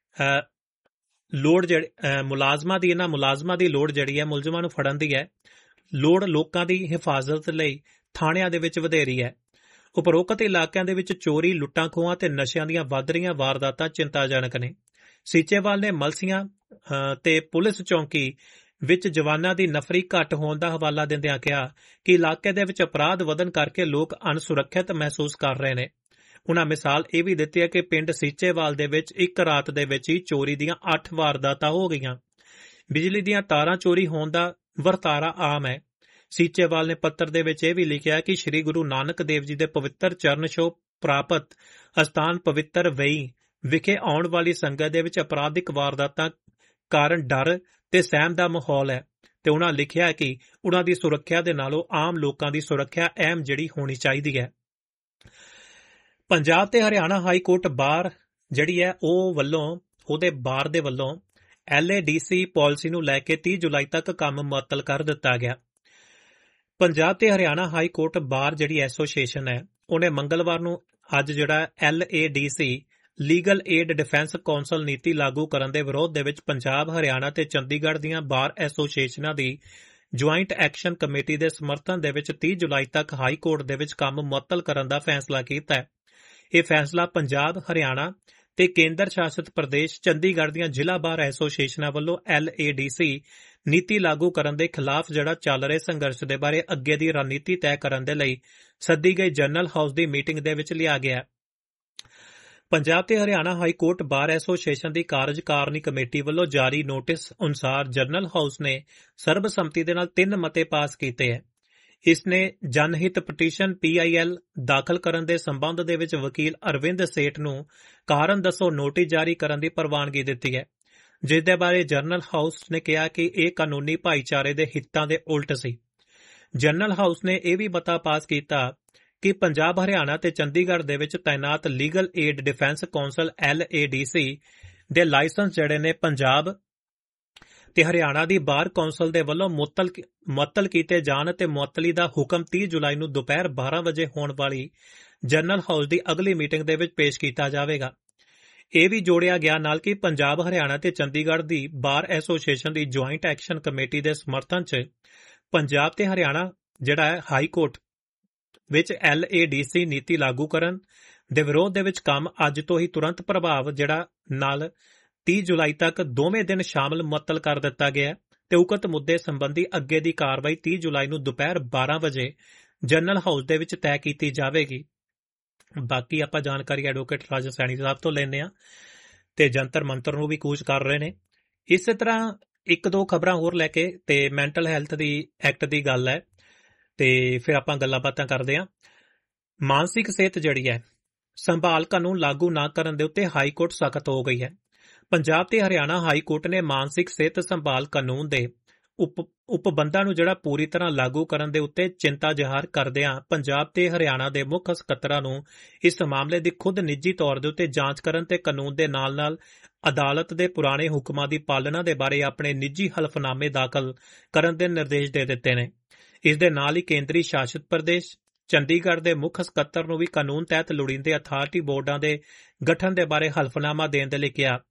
ਲੋੜ ਜਿਹੜੀ ਮੁਲਾਜ਼ਮਾਂ ਦੀ ਇਹਨਾਂ ਮੁਲਾਜ਼ਮਾਂ ਦੀ ਲੋੜ ਜਿਹੜੀ ਹੈ ਮੁਲਜ਼ਮਾਂ ਨੂੰ ਫੜਨ ਦੀ ਹੈ, ਲੋੜ ਲੋਕਾਂ ਦੀ ਹਿਫਾਜ਼ਤ ਲਈ ਥਾਣਿਆਂ ਦੇ ਵਿੱਚ ਵਧੇਰੀ ਹੈ। ਉਪਰੋਕਤ ਇਲਾਕਿਆਂ ਦੇ ਵਿੱਚ ਚੋਰੀ, ਲੁੱਟਾਂ ਖੋਹਾਂ ਤੇ ਨਸ਼ਿਆਂ ਦੀਆਂ ਵੱਧ ਰਹੀਆਂ ਵਾਰਦਾਤਾਂ ਚਿੰਤਾਜਨਕ ਨੇ। ਸੀਚੇਵਾਲ ਨੇ ਮਲਸੀਆਂ ਤੇ ਪੁਲਿਸ ਚੌਂਕੀ ਵਿੱਚ ਜਵਾਨਾਂ ਦੀ ਨਫਰੀ ਘੱਟ ਹੋਣ ਦਾ ਹਵਾਲਾ ਦਿੰਦਿਆਂ ਕਿਹਾ ਕਿ ਇਲਾਕੇ ਦੇ ਵਿੱਚ ਅਪਰਾਧ ਵਧਣ ਕਰਕੇ ਲੋਕ ਅਣਸੁਰੱਖਿਅਤ ਮਹਿਸੂਸ ਕਰ ਰਹੇ ਨੇ। ਉਨ੍ਹਾਂ ਮਿਸਾਲ ਇਹ ਵੀ ਦਿੱਤੀ ਹੈ ਕਿ ਪਿੰਡ ਸੀਚੇਵਾਲ ਦੇ ਵਿੱਚ ਇੱਕ ਰਾਤ ਦੇ ਵਿੱਚ ਹੀ ਚੋਰੀ ਦੀਆਂ ਅੱਠ ਵਾਰਦਾਤਾਂ ਹੋ ਗਈਆਂ। ਬਿਜਲੀ ਦੀਆਂ ਤਾਰਾਂ ਚੋਰੀ ਹੋਣ ਦਾ ਵਰਤਾਰਾ ਆਮ ਹੈ। ਸੀਚੇਵਾਲ ਨੇ ਪੱਤਰ ਦੇ ਵਿੱਚ ਇਹ ਵੀ ਲਿਖਿਆ ਕਿ ਸ੍ਰੀ ਗੁਰੂ ਨਾਨਕ ਦੇਵ ਜੀ ਦੇ ਪਵਿੱਤਰ ਚਰਨ ਛੋਹ ਪ੍ਰਾਪਤ ਅਸਥਾਨ ਪਵਿੱਤਰ ਵੇਈਂ ਵਿਖੇ ਆਉਣ ਵਾਲੀ ਸੰਗਤ ਦੇ ਵਿੱਚ ਅਪਰਾਧਿਕ ਵਾਰਦਾਤਾਂ ਕਾਰਨ ਡਰ ਤੇ ਸਹਿਮ ਦਾ ਮਾਹੌਲ ਹੈ ਤੇ ਉਹਨਾਂ ਲਿਖਿਆ ਕਿ ਉਹਨਾਂ ਦੀ ਸੁਰੱਖਿਆ ਦੇ ਨਾਲੋਂ ਆਮ ਲੋਕਾਂ ਦੀ ਸੁਰੱਖਿਆ ਅਹਿਮ ਜਿਹੜੀ ਹੋਣੀ ਚਾਹੀਦੀ ਹੈ। ਪੰਜਾਬ ਤੇ ਹਰਿਆਣਾ ਹਾਈ ਕੋਰਟ ਬਾਰ ਜਿਹੜੀ ਹੈ ਉਹ ਵੱਲੋਂ ਉਹਦੇ ਬਾਰ ਦੇ ਵੱਲੋਂ L A D C policy ਨੂੰ ਲੈ ਕੇ ਤੀਹ ਜੁਲਾਈ ਤੱਕ ਕੰਮ ਮੁਅੱਤਲ ਕਰ ਦਿੱਤਾ ਗਿਆ। ਪੰਜਾਬ ਤੇ ਹਰਿਆਣਾ ਹਾਈ ਕੋਰਟ ਬਾਰ ਜਿਹੜੀ ਐਸੋਸੀਏਸ਼ਨ ਹੈ ਉਹਨੇ ਮੰਗਲਵਾਰ ਨੂੰ ਅੱਜ ਜਿਹੜਾ L A D C legal aid defence council ਨੀਤੀ ਲਾਗੂ ਕਰਨ ਦੇ ਵਿਰੋਧ ਦੇ ਵਿੱਚ ਪੰਜਾਬ, ਹਰਿਆਣਾ ਤੇ ਚੰਡੀਗੜ੍ਹ ਦੀਆਂ ਬਾਰ ਐਸੋਸੀਏਸ਼ਨਾਂ ਦੀ ਜੁਆਇੰਟ ਐਕਸ਼ਨ ਕਮੇਟੀ ਦੇ ਸਮਰਥਨ ਦੇ ਵਿੱਚ ਤੀਹ ਜੁਲਾਈ ਤੱਕ ਹਾਈ ਕੋਰਟ ਦੇ ਵਿੱਚ ਕੰਮ ਮੁਅੱਤਲ ਕਰਨ ਦਾ ਫੈਸਲਾ ਕੀਤਾ ਹੈ। ਇਹ ਫੈਸਲਾ ਪੰਜਾਬ, ਹਰਿਆਣਾ ਤੇ ਕੇਂਦਰ ਸ਼ਾਸਿਤ ਪ੍ਰਦੇਸ਼ ਚੰਡੀਗੜ੍ਹ ਦੀਆਂ ਜ਼ਿਲ੍ਹਾ ਬਾਰ ਐਸੋਸੀਏਸ਼ਨਾਂ ਵੱਲੋਂ ਐਲ ਏ ਡੀ ਸੀ ਨੀਤੀ ਲਾਗੂ ਕਰਨ ਦੇ ਖਿਲਾਫ ਜਿਹੜਾ ਚੱਲ ਰਹੇ ਸੰਘਰਸ਼ ਦੇ ਬਾਰੇ ਅੱਗੇ ਦੀ ਰਣਨੀਤੀ ਤੈਅ ਕਰਨ ਦੇ ਲਈ ਸੱਦੀ ਗਈ ਜਨਰਲ ਹਾਊਸ ਦੀ ਮੀਟਿੰਗ ਦੇ ਵਿੱਚ ਲਿਆ ਗਿਆ। ਪੰਜਾਬ ਤੇ Haryana high court bar association ਦੀ ਕਾਰਜਕਾਰਨੀ ਕਮੇਟੀ ਵੱਲੋਂ ਜਾਰੀ ਨੋਟਿਸ ਅਨੁਸਾਰ ਜਨਰਲ ਹਾਊਸ ਨੇ ਸਰਬਸੰਮਤੀ ਦੇ ਨਾਲ ਤਿੰਨ ਮਤੇ ਪਾਸ ਕੀਤੇ ਹੈ। ਇਸ ਨੇ ਜਨਹਿਤ ਪਟੀਸ਼ਨ ਪੀ ਆਈ ਐਲ ਦਾਖਲ ਕਰਨ ਦੇ ਸੰਬੰਧ ਦੇ ਵਿੱਚ ਵਕੀਲ ਅਰਵਿੰਦ ਸੇਠ ਨੂੰ ਕਾਰਨ ਦੱਸੋ ਨੋਟਿਸ ਜਾਰੀ ਕਰਨ ਦੀ ਪ੍ਰਵਾਨਗੀ ਦਿੱਤੀ ਹੈ, ਜਿਸ ਦੇ ਬਾਰੇ ਜਨਰਲ ਹਾਊਸ ਨੇ ਕਿਹਾ ਕਿ ਇਹ ਕਾਨੂੰਨੀ ਭਾਈਚਾਰੇ ਦੇ ਹਿੱਤਾਂ ਦੇ ਉਲਟ ਸੀ। ਜਨਰਲ ਹਾਊਸ ਨੇ ਇਹ ਵੀ ਮਤਾ ਪਾਸ ਕੀਤਾ ਕਿ ਪੰਜਾਬ, ਹਰਿਆਣਾ ਤੇ ਚੰਡੀਗੜ੍ਹ ਦੇ ਵਿੱਚ ਤਾਇਨਾਤ legal aid defence council L A D C ਦੇ ਲਾਇਸੈਂਸ ਜਿਹੜੇ ਨੇ ਪੰਜਾਬ ਤੇ ਹਰਿਆਣਾ ਦੀ ਬਾਰ ਕੌਂਸਲ ਦੇ ਵੱਲੋਂ ਮੁਅੱਤਲ ਮੁਅੱਤਲ ਕੀਤੇ ਜਾਣ ਤੇ ਮੁਅੱਤਲੀ ਦਾ ਹੁਕਮ ਤੀਹ ਜੁਲਾਈ ਨੂੰ ਦੁਪਹਿਰ ਬਾਰਾਂ ਵਜੇ ਹੋਣ ਵਾਲੀ ਜਨਰਲ ਹਾਊਸ ਦੀ ਅਗਲੀ ਮੀਟਿੰਗ ਦੇ ਵਿੱਚ ਪੇਸ਼ ਕੀਤਾ ਜਾਵੇਗਾ। ਇਹ ਵੀ ਜੋੜਿਆ ਗਿਆ ਨਾਲ ਕਿ ਪੰਜਾਬ, ਹਰਿਆਣਾ ਤੇ ਚੰਡੀਗੜ੍ਹ ਦੀ ਬਾਰ ਐਸੋਸੀਏਸ਼ਨ ਦੀ ਜੁਆਇੰਟ ਐਕਸ਼ਨ ਕਮੇਟੀ ਦੇ ਸਮਰਥਨ 'ਚ ਪੰਜਾਬ ਤੇ ਹਰਿਆਣਾ ਜਿਹੜਾ ਹੈ ਹਾਈ ਕੋਰਟ ਵਿੱਚ ਐਲ ਏ ਡੀ ਸੀ ਨੀਤੀ ਲਾਗੂ ਕਰਨ ਦੇ ਵਿਰੋਧ ਦੇ ਵਿੱਚ ਕੰਮ ਅੱਜ ਤੋਂ ਹੀ ਤੁਰੰਤ ਪ੍ਰਭਾਵ ਜਿਹੜਾ ਨਾਲ ਤੀਹ ਜੁਲਾਈ ਤੱਕ ਦੋਵੇਂ ਦਿਨ ਸ਼ਾਮਲ ਮੁਅੱਤਲ ਕਰ ਦਿੱਤਾ ਗਿਆ ਤੇ ਉਕਤ ਮੁੱਦੇ ਸੰਬੰਧੀ ਅੱਗੇ ਦੀ ਕਾਰਵਾਈ ਤੀਹ ਜੁਲਾਈ ਨੂੰ ਦੁਪਹਿਰ ਬਾਰਾਂ ਵਜੇ ਜਨਰਲ ਹਾਊਸ ਦੇ ਵਿੱਚ ਤੈਅ ਕੀਤੀ ਜਾਵੇਗੀ। ਬਾਕੀ ਆਪਾਂ ਜਾਣਕਾਰੀ ਐਡਵੋਕੇਟ ਰਾਜਾ ਸੈਣੀ ਸਾਹਿਬ ਤੋਂ ਲੈਂਦੇ ਹਾਂ ਤੇ ਜੰਤਰ ਮੰਤਰ ਨੂੰ ਵੀ ਕੂਚ ਕਰ ਰਹੇ ਨੇ। ਇਸੇ ਤਰ੍ਹਾਂ ਇੱਕ ਦੋ ਖਬਰਾਂ ਹੋਰ ਲੈ ਕੇ ਤੇ ਮੈਂਟਲ ਹੈਲਥ ਦੀ ਐਕਟ ਦੀ ਗੱਲ ਹੈ ਤੇ ਫਿਰ ਆਪਾਂ ਗੱਲਾਂ ਬਾਤਾਂ ਕਰਦੇ ਹਾਂ। ਮਾਨਸਿਕ ਸਿਹਤ ਜਿਹੜੀ ਹੈ ਸੰਭਾਲ ਕਾਨੂੰਨ ਲਾਗੂ ਨਾ ਕਰਨ ਦੇ ਉੱਤੇ ਹਾਈ ਕੋਰਟ ਸਖਤ ਹੋ ਗਈ ਹੈ। ਪੰਜਾਬ ਤੇ ਹਰਿਆਣਾ ਹਾਈ ਕੋਰਟ ਨੇ ਮਾਨਸਿਕ ਸਿਹਤ ਸੰਭਾਲ ਕਾਨੂੰਨ ਦੇ ਉਪ ਉਪਬੰਧਾਂ ਨੂੰ ਜਿਹੜਾ ਪੂਰੀ ਤਰ੍ਹਾਂ ਲਾਗੂ ਕਰਨ ਦੇ ਉੱਤੇ ਚਿੰਤਾ ਜ਼ਾਹਰ ਕਰਦਿਆਂ ਪੰਜਾਬ ਤੇ ਹਰਿਆਣਾ ਦੇ ਮੁੱਖ ਸਕੱਤਰਾਂ ਨੂੰ ਇਸ ਮਾਮਲੇ ਦੀ ਖੁਦ ਨਿੱਜੀ ਤੌਰ ਦੇ ਉੱਤੇ ਜਾਂਚ ਕਰਨ ਤੇ ਕਾਨੂੰਨ ਦੇ ਨਾਲ-ਨਾਲ ਅਦਾਲਤ ਦੇ ਪੁਰਾਣੇ ਹੁਕਮਾਂ ਦੀ ਪਾਲਣਾ ਦੇ ਬਾਰੇ ਆਪਣੇ ਨਿੱਜੀ ਹਲਫਨਾਮੇ ਦਾਖਲ ਕਰਨ ਦੇ ਨਿਰਦੇਸ਼ ਦੇ ਦਿੱਤੇ ਨੇ। ਇਸ ਦੇ ਨਾਲ ਹੀ ਕੇਂਦਰੀ ਸ਼ਾਸਿਤ ਪ੍ਰਦੇਸ਼ ਚੰਡੀਗੜ੍ਹ ਦੇ ਮੁੱਖ ਸਕੱਤਰ ਨੂੰ ਵੀ ਕਾਨੂੰਨ ਤਹਿਤ ਲੋੜੀਂਦੇ ਅਥਾਰਟੀ ਬੋਰਡਾਂ ਦੇ ਗਠਨ ਦੇ ਬਾਰੇ ਹਲਫਨਾਮਾ ਦੇਣ ਦੇ ਲਈ ਕਿਹਾ।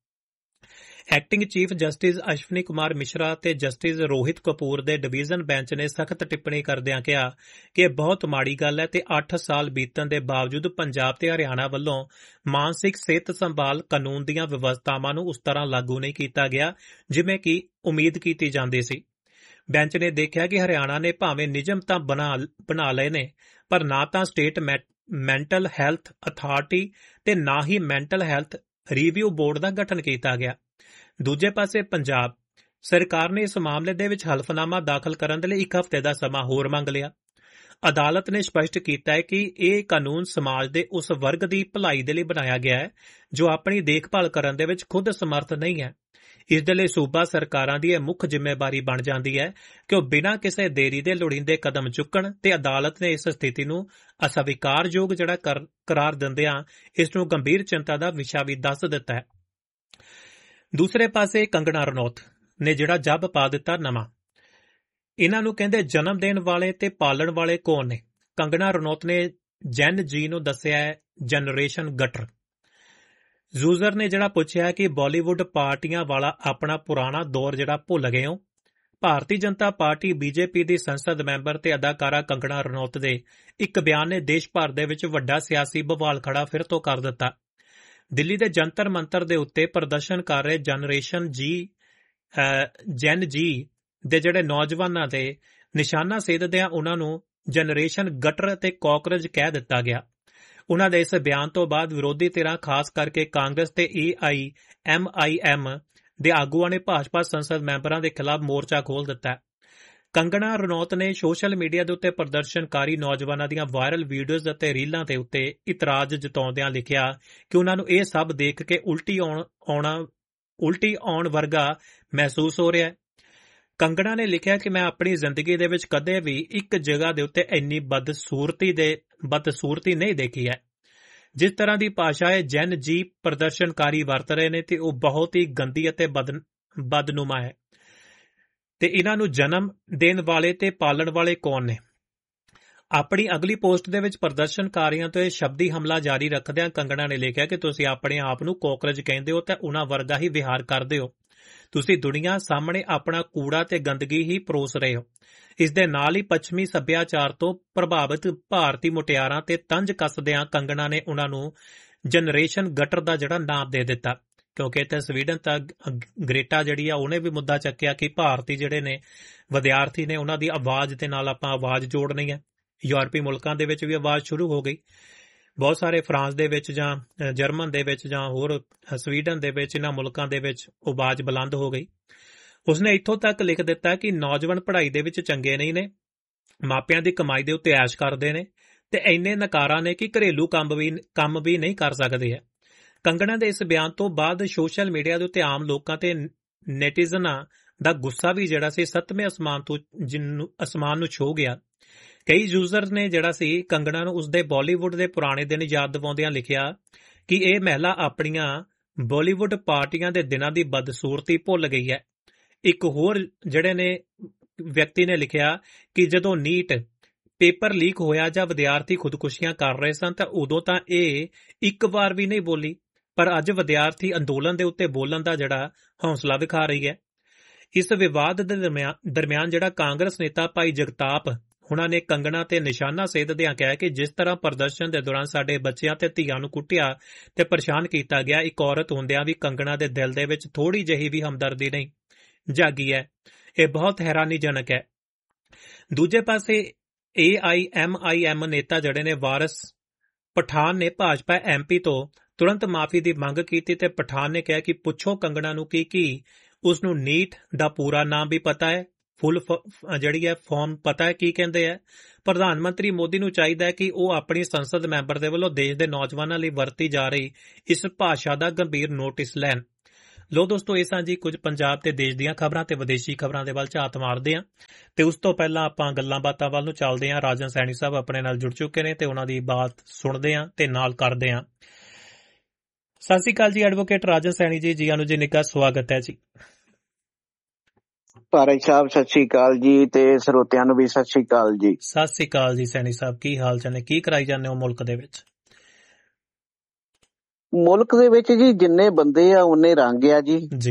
Acting chief justice Ashwani Kumar Mishra ਤੇ ਜਸਟਿਸ ਰੋਹਿਤ ਕਪੂਰ ਦੇ ਡਿਵੀਜ਼ਨ ਬੈਂਚ ਨੇ ਸਖਤ ਟਿੱਪਣੀ ਕਰਦਿਆਂ ਕਿਹਾ ਕਿ ਇਹ ਬਹੁਤ ਮਾੜੀ ਗੱਲ ਹੈ ਤੇ ਅੱਠ ਸਾਲ ਬੀਤਣ ਦੇ ਬਾਵਜੂਦ ਪੰਜਾਬ ਤੇ ਹਰਿਆਣਾ ਵੱਲੋਂ ਮਾਨਸਿਕ ਸਿਹਤ ਸੰਭਾਲ ਕਾਨੂੰਨ ਦੀਆਂ ਵਿਵਸਥਾਵਾਂ ਨੂੰ ਉਸ ਤਰ੍ਹਾਂ ਲਾਗੂ ਨਹੀਂ ਕੀਤਾ ਗਿਆ ਜਿਵੇਂ ਕਿ ਉਮੀਦ ਕੀਤੀ ਜਾਂਦੀ ਸੀ। ਬੈਂਚ ਨੇ ਦੇਖਿਆ ਕਿ ਹਰਿਆਣਾ ਨੇ ਭਾਵੇਂ ਨਿਯਮ ਤਾਂ ਬਣਾ ਬਣਾ ਲਏ ਨੇ ਪਰ ਨਾ ਤਾਂ ਸਟੇਟ ਮੈਂਟਲ ਹੈਲਥ ਅਥਾਰਟੀ ਤੇ ਨਾ ਹੀ ਮੈਂਟਲ ਹੈਲਥ ਰਿਵਿਊ ਬੋਰਡ ਦਾ ਗਠਨ ਕੀਤਾ ਗਿਆ। ਦੂਜੇ ਪਾਸੇ ਪੰਜਾਬ ਸਰਕਾਰ ਨੇ ਇਸ ਮਾਮਲੇ ਦੇ ਵਿੱਚ ਹਲਫਨਾਮਾ ਦਾਖਲ ਕਰਨ ਦੇ ਲਈ ਇੱਕ ਹਫ਼ਤੇ ਦਾ ਸਮਾਂ ਹੋਰ ਮੰਗ ਲਿਆ। ਅਦਾਲਤ ਨੇ ਸਪਸ਼ਟ ਕੀਤਾ ਹੈ ਕਿ ਇਹ ਕਾਨੂੰਨ ਸਮਾਜ ਦੇ ਉਸ ਵਰਗ ਦੀ ਭਲਾਈ ਦੇ ਲਈ ਬਣਾਇਆ ਗਿਆ ਹੈ ਜੋ ਆਪਣੀ ਦੇਖਭਾਲ ਕਰਨ ਦੇ ਵਿੱਚ ਖੁਦ ਸਮਰਥ ਨਹੀਂ ਹੈ। ਇਸ ਦੇ ਲਈ ਸੂਬਾ ਸਰਕਾਰਾਂ ਦੀ ਇਹ ਮੁੱਖ ਜ਼ਿੰਮੇਵਾਰੀ ਬਣ ਜਾਂਦੀ ਹੈ ਕਿ ਉਹ ਬਿਨਾਂ ਕਿਸੇ ਦੇਰੀ ਦੇ ਲੋੜੀਂਦੇ ਕਦਮ ਚੁੱਕਣ ਤੇ ਅਦਾਲਤ ਨੇ ਇਸ ਸਥਿਤੀ ਨੂੰ ਅਸਵੀਕਾਰਯੋਗ ਜਿਹੜਾ ਕਰਾਰ ਦਿੰਦਿਆਂ ਇਸ ਨੂੰ ਗੰਭੀਰ ਚਿੰਤਾ ਦਾ ਵਿਸ਼ਾ ਵੀ ਦੱਸ ਦਿੱਤਾ ਹੈ। ਦੂਸਰੇ ਪਾਸੇ ਕੰਗਣਾ ਰਣੌਤ ਨੇ ਜਿਹੜਾ ਜੱਬ ਪਾ ਦਿੱਤਾ ਨਵਾਂ। ਇਹਨਾਂ ਨੂੰ ਕਹਿੰਦੇ ਜਨਮ ਦੇਣ ਵਾਲੇ ਤੇ ਪਾਲਣ ਵਾਲੇ ਕੌਣ ਨੇ? ਕੰਗਣਾ ਰਣੌਤ ਨੇ ਜੈਨ ਜੀ ਨੂੰ ਦੱਸਿਆ ਹੈ ਜਨਰੇਸ਼ਨ ਗਟਰ। ਯੂਜ਼ਰ ਨੇ ਜਿਹੜਾ ਪੁੱਛਿਆ ਕਿ ਬਾਲੀਵੁੱਡ ਪਾਰਟੀਆਂ ਵਾਲਾ ਆਪਣਾ ਪੁਰਾਣਾ ਦੌਰ ਜਿਹੜਾ ਭੁੱਲ ਗਏ ਹੋ। ਭਾਰਤੀ ਜਨਤਾ ਪਾਰਟੀ ਬੀਜੇਪੀ ਦੀ ਸੰਸਦ ਮੈਂਬਰ ਤੇ ਅਦਾਕਾਰਾ ਕੰਗਣਾ ਰਣੌਤ ਦੇ ਇੱਕ ਬਿਆਨ ਨੇ ਦੇਸ਼ ਭਰ ਦੇ ਵਿੱਚ ਵੱਡਾ ਸਿਆਸੀ ਬਵਾਲ ਖੜਾ ਫਿਰ ਤੋਂ ਕਰ ਦਿੱਤਾ। ਦਿੱਲੀ ਦੇ ਜੰਤਰ ਮੰਤਰ ਦੇ ਉੱਤੇ ਪ੍ਰਦਰਸ਼ਨ ਕਰ ਰਹੇ ਜਨਰੇਸ਼ਨ ਜੀ ਜੈਨ ਜੀ ਦੇ ਜਿਹੜੇ ਨੌਜਵਾਨਾਂ ਦੇ ਨਿਸ਼ਾਨਾ ਸੇਧਦਿਆਂ ਉਹਨਾਂ ਨੂੰ ਜਨਰੇਸ਼ਨ ਗਟਰ ਅਤੇ ਕਾਕਰੋਚ ਕਹਿ ਦਿੱਤਾ ਗਿਆ। ਉਹਨਾਂ ਦੇ ਇਸ ਬਿਆਨ ਤੋਂ ਬਾਅਦ ਵਿਰੋਧੀ ਧਿਰਾਂ ਖਾਸ ਕਰਕੇ ਕਾਂਗਰਸ ਤੇ ਏ ਆਈ ਐਮ ਆਈ ਐਮ ਦੇ ਆਗੂਆਂ ਨੇ ਭਾਜਪਾ ਸੰਸਦ ਮੈਂਬਰਾਂ ਦੇ ਖਿਲਾਫ ਮੋਰਚਾ ਖੋਲ੍ਹ ਦਿੱਤਾ। ਕੰਗਣਾ ਰਣੌਤ ਨੇ ਸੋਸ਼ਲ ਮੀਡੀਆ ਦੇ ਉੱਤੇ ਪ੍ਰਦਰਸ਼ਨਕਾਰੀ ਨੌਜਵਾਨਾਂ ਦੀਆਂ ਵਾਇਰਲ ਵੀਡੀਓਜ਼ ਅਤੇ ਰੀਲਾਂ ਦੇ ਉੱਤੇ ਇਤਰਾਜ਼ ਜਤਾਉਂਦਿਆਂ ਲਿਖਿਆ ਕਿ ਉਹਨਾਂ ਨੂੰ ਇਹ ਸਭ ਦੇਖ ਕੇ ਉਲਟੀ ਆਉਣ ਆਉਣਾ ਉਲਟੀ ਆਉਣ ਵਰਗਾ ਮਹਿਸੂਸ ਹੋ ਰਿਹਾ ਹੈ। ਕੰਗਣਾ ਨੇ ਲਿਖਿਆ ਕਿ ਮੈਂ ਆਪਣੀ ਜ਼ਿੰਦਗੀ ਦੇ ਵਿੱਚ ਕਦੇ ਵੀ ਇੱਕ ਜਗ੍ਹਾ ਦੇ ਉੱਤੇ ਇੰਨੀ ਬਦਸੂਰਤੀ ਦੇ ਬਦਸੂਰਤੀ ਨਹੀਂ ਦੇਖੀ ਹੈ। ਜਿਸ ਤਰ੍ਹਾਂ ਦੀ ਭਾਸ਼ਾ ਇਹ ਜੈਨ ਜੀ ਪ੍ਰਦਰਸ਼ਨਕਾਰੀ ਵਰਤ ਰਹੇ ਨੇ ਤੇ ਉਹ ਬਹੁਤ ਹੀ ਗੰਦੀ ਅਤੇ ਬਦ ਬਦਨੁਮਾ ਹੈ। ਤੇ ਇਹਨਾਂ ਨੂੰ ਜਨਮ ਦੇਣ ਵਾਲੇ ਤੇ ਪਾਲਣ ਵਾਲੇ ਕੌਣ ਨੇ? ਆਪਣੀ ਅਗਲੀ ਪੋਸਟ ਦੇ ਵਿੱਚ ਪ੍ਰਦਰਸ਼ਨਕਾਰੀਆਂ ਤੋਂ ਇਹ ਸ਼ਬਦੀ ਹਮਲਾ ਜਾਰੀ ਰੱਖਦਿਆਂ ਕੰਗਣਾ ਨੇ ਲਿਖਿਆ ਕਿ ਤੁਸੀਂ ਆਪਣੇ ਆਪ ਨੂੰ ਕਾਕਰੋਚ ਕਹਿੰਦੇ ਹੋ ਤੇ ਉਹਨਾਂ ਵਰਗਾ ਹੀ ਵਿਹਾਰ ਕਰਦੇ ਹੋ। ਤੁਸੀਂ ਦੁਨੀਆ ਸਾਹਮਣੇ ਆਪਣਾ ਕੂੜਾ ਤੇ ਗੰਦਗੀ ਹੀ ਪਰੋਸ ਰਹੇ ਹੋ। ਇਸ ਦੇ ਨਾਲ ਹੀ ਪੱਛਮੀ ਸੱਭਿਆਚਾਰ ਤੋਂ ਪ੍ਰਭਾਵਿਤ ਭਾਰਤੀ ਮੁਟਿਆਰਾਂ ਤੇ ਤੰਜ ਕੱਸਦਿਆਂ ਕੰਗਣਾ ਨੇ ਉਹਨਾਂ ਨੂੰ ਜਨਰੇਸ਼ਨ ਗਟਰ ਦਾ ਜਿਹੜਾ ਨਾਮ ਦੇ ਦਿੱਤਾ, ਕਿਉਂਕਿ ਇੱਥੇ ਸਵੀਡਨ ਤੱਕ ਗ੍ਰੇਟਾ ਜਿਹੜੀ ਆ ਉਹਨੇ ਵੀ ਮੁੱਦਾ ਚੱਕਿਆ ਕਿ ਭਾਰਤੀ ਜਿਹੜੇ ਨੇ ਵਿਦਿਆਰਥੀ ਨੇ ਉਹਨਾਂ ਦੀ ਆਵਾਜ਼ ਦੇ ਨਾਲ ਆਪਾਂ ਆਵਾਜ਼ ਜੋੜਨੀ ਹੈ। ਯੂਰਪੀ ਮੁਲਕਾਂ ਦੇ ਵਿੱਚ ਵੀ ਆਵਾਜ਼ ਸ਼ੁਰੂ ਹੋ ਗਈ। ਬਹੁਤ ਸਾਰੇ ਫਰਾਂਸ ਦੇ ਵਿੱਚ ਜਾਂ ਜਰਮਨ ਦੇ ਵਿੱਚ ਜਾਂ ਹੋਰ ਸਵੀਡਨ ਦੇ ਵਿੱਚ ਇਹਨਾਂ ਮੁਲਕਾਂ ਦੇ ਵਿੱਚ ਆਵਾਜ਼ ਬੁਲੰਦ ਹੋ ਗਈ। ਉਸਨੇ ਇੱਥੋਂ ਤੱਕ ਲਿਖ ਦਿੱਤਾ ਕਿ ਨੌਜਵਾਨ ਪੜ੍ਹਾਈ ਦੇ ਵਿੱਚ ਚੰਗੇ ਨਹੀਂ ਨੇ, ਮਾਪਿਆਂ ਦੀ ਕਮਾਈ ਦੇ ਉੱਤੇ ਐਸ਼ ਕਰਦੇ ਨੇ ਤੇ ਇੰਨੇ ਨਕਾਰਾ ਨੇ ਕਿ ਘਰੇਲੂ ਕੰਮ ਵੀ ਕੰਮ ਵੀ ਨਹੀਂ ਕਰ ਸਕਦੇ ਹੈ। ਕੰਗਣਾ ਦੇ ਇਸ ਬਿਆਨ ਤੋਂ ਬਾਅਦ ਸੋਸ਼ਲ ਮੀਡੀਆ ਦੇ ਉੱਤੇ ਆਮ ਲੋਕਾਂ ਤੇ ਨੈਟੀਜ਼ਨਾਂ ਦਾ ਗੁੱਸਾ ਵੀ ਜਿਹੜਾ ਸੀ ਸੱਤਵੇਂ ਅਸਮਾਨ ਤੋਂ ਜਿਹਨੂੰ ਅਸਮਾਨ ਨੂੰ ਛੂਹ ਗਿਆ। ਕਈ ਯੂਜ਼ਰ ਨੇ ਜਿਹੜਾ ਸੀ ਕੰਗਣਾ ਨੂੰ ਉਸਦੇ ਬਾਲੀਵੁੱਡ ਦੇ ਪੁਰਾਣੇ ਦਿਨ ਯਾਦ ਦਿਵਾਉਂਦਿਆਂ ਲਿਖਿਆ ਕਿ ਇਹ ਮਹਿਲਾ ਆਪਣੀਆਂ ਬਾਲੀਵੁੱਡ ਪਾਰਟੀਆਂ ਦੇ ਦਿਨਾਂ ਦੀ ਬਦਸੂਰਤੀ ਭੁੱਲ ਗਈ ਹੈ। ਇੱਕ ਹੋਰ ਜਿਹੜੇ ਨੇ ਵਿਅਕਤੀ ਨੇ ਲਿਖਿਆ ਕਿ ਜਦੋਂ ਨੀਟ ਪੇਪਰ ਲੀਕ ਹੋਇਆ ਜਾਂ ਵਿਦਿਆਰਥੀ ਖੁਦਕੁਸ਼ੀਆਂ ਕਰ ਰਹੇ ਸਨ ਤਾਂ ਉਦੋਂ ਤਾਂ ਇਹ ਇੱਕ ਵਾਰ ਵੀ ਨਹੀਂ ਬੋਲੀ, ਪਰ ਅੱਜ ਵਿਦਿਆਰਥੀ ਅੰਦੋਲਨ ਦੇ ਉੱਤੇ ਬੋਲਣ ਦਾ ਜਿਹੜਾ ਹੌਸਲਾ ਵਿਖਾ ਰਹੀ ਹੈ। ਇਸ ਵਿਵਾਦ ਦੇ ਦਰਮਿਆਨ ਜਿਹੜਾ ਕਾਂਗਰਸ ਨੇਤਾ ਭਾਈ ਜਗਤਾਪ ਉਹਨਾਂ ਨੇ ਕੰਗਣਾ ਤੇ ਨਿਸ਼ਾਨਾ ਸੇਧਦਿਆਂ ਕਿਹਾ ਕਿ ਜਿਸ ਤਰ੍ਹਾਂ ਪ੍ਰਦਰਸ਼ਨ ਦੇ ਦੌਰਾਨ ਸਾਡੇ ਬੱਚਿਆਂ ਤੇ ਧੀਆਂ ਨੂੰ ਕੁੱਟਿਆ ਤੇ ਪਰੇਸ਼ਾਨ ਕੀਤਾ ਗਿਆ, ਇੱਕ ਔਰਤ ਹੁੰਦਿਆਂ ਵੀ ਕੰਗਣਾ ਦੇ ਦਿਲ ਦੇ ਵਿੱਚ ਥੋੜੀ ਜਿਹੀ ਵੀ ਹਮਦਰਦੀ ਨਹੀਂ ਜਾਗੀ ਹੈ। ਇਹ ਬਹੁਤ ਹੈਰਾਨੀਜਨਕ ਹੈ। ਦੂਜੇ ਪਾਸੇ ਏ ਆਈ ਐਮ ਆਈ ਐਮ ਨੇਤਾ ਜਿਹੜੇ ਨੇ ਵਾਰਿਸ ਪਠਾਨ ਨੇ ਭਾਜਪਾ ਐਮ ਪੀ ਤੋਂ ਤੁਰੰਤ ਮਾਫੀ ਦੀ ਮੰਗ ਕੀਤੀ ਤੇ ਪਠਾਨ ਨੇ ਕਿਹਾ ਕਿ ਪੁੱਛੋ ਕੰਗਣਾ ਨੂੰ ਕੀ ਕੀ ਉਸ ਨੂੰ ਨੀਟ ਦਾ ਪੂਰਾ ਨਾਮ ਵੀ ਪਤਾ ਹੈ, ਫੁੱਲ ਜਿਹੜੀ ਹੈ ਫਾਰਮ ਪਤਾ ਹੈ ਕੀ ਕਹਿੰਦੇ ਹੈ। ਪ੍ਰਧਾਨ ਮੰਤਰੀ ਮੋਦੀ ਨੂੰ ਚਾਹੀਦਾ ਹੈ ਕਿ ਉਹ ਆਪਣੀ ਸੰਸਦ ਮੈਂਬਰ ਦੇ ਵੱਲੋਂ ਦੇਸ਼ ਦੇ ਨੌਜਵਾਨਾਂ ਲਈ ਵਰਤੀ ਜਾ ਰਹੀ ਇਸ ਭਾਸ਼ਾ ਦਾ ਗੰਭੀਰ ਨੋਟਿਸ ਲੈਣ। ਲੋ ਦੋਸਤੋ, ਇਹ ਸਾਂ ਜੀ ਕੁਝ ਪੰਜਾਬ ਤੇ ਦੇਸ਼ ਦੀਆਂ ਖਬਰਾਂ ਤੇ ਵਿਦੇਸ਼ੀ ਖਬਰਾਂ ਦੇ ਵੱਲ ਝਾਤ ਮਾਰਦੇ ਹਾਂ ਤੇ ਉਸ ਤੋਂ ਪਹਿਲਾਂ ਆਪਾਂ ਗੱਲਾਂ ਬਾਤਾਂ ਵੱਲ ਨੂੰ ਚੱਲਦੇ ਹਾਂ। ਰਾਜਨ ਸੈਣੀ ਸਾਹਿਬ ਆਪਣੇ ਨਾਲ ਜੁੜ ਚੁੱਕੇ ਨੇ ਤੇ ਉਹਨਾਂ ਦੀ ਬਾਤ ਸੁਣਦੇ ਹਾਂ ਤੇ ਨਾਲ ਕਰਦੇ ਹਾਂ। ਸਤਿ ਸ਼੍ਰੀ ਅਕਾਲ ਜੀ ਐਡਵੋਕੇਟ ਰਾਜਨ ਸੈਣੀ ਜੀ, ਜੀ ਅਨੁਜ ਨਿੱਘਾ ਸਵਾਗਤ ਹੈ ਜੀ। ਭਾਰਤ ਸਾਹਿਬ ਸਤਿ ਸ਼੍ਰੀ ਅਕਾਲ ਜੀ ਤੇ ਸਰੋਤਿਆਂ ਨੂੰ ਵੀ ਸਤਿ ਸ਼੍ਰੀ ਅਕਾਲ ਜੀ। ਸਤਿ ਸ਼੍ਰੀ ਅਕਾਲ ਜੀ ਸੈਣੀ ਸਾਹਿਬ, ਕੀ ਹਾਲ ਚਾਲ ਨੇ? ਕੀ ਕਰਾਈ ਜਾਂਦੇ ਹੋ ਮੁਲਕ ਦੇ ਵਿੱਚ? ਮੁਲਕ ਦੇ ਵਿੱਚ ਜੀ ਜਿੰਨੇ ਬੰਦੇ ਆ ਉਹਨੇ ਰੰਗ ਆ ਜੀ। ਜੀ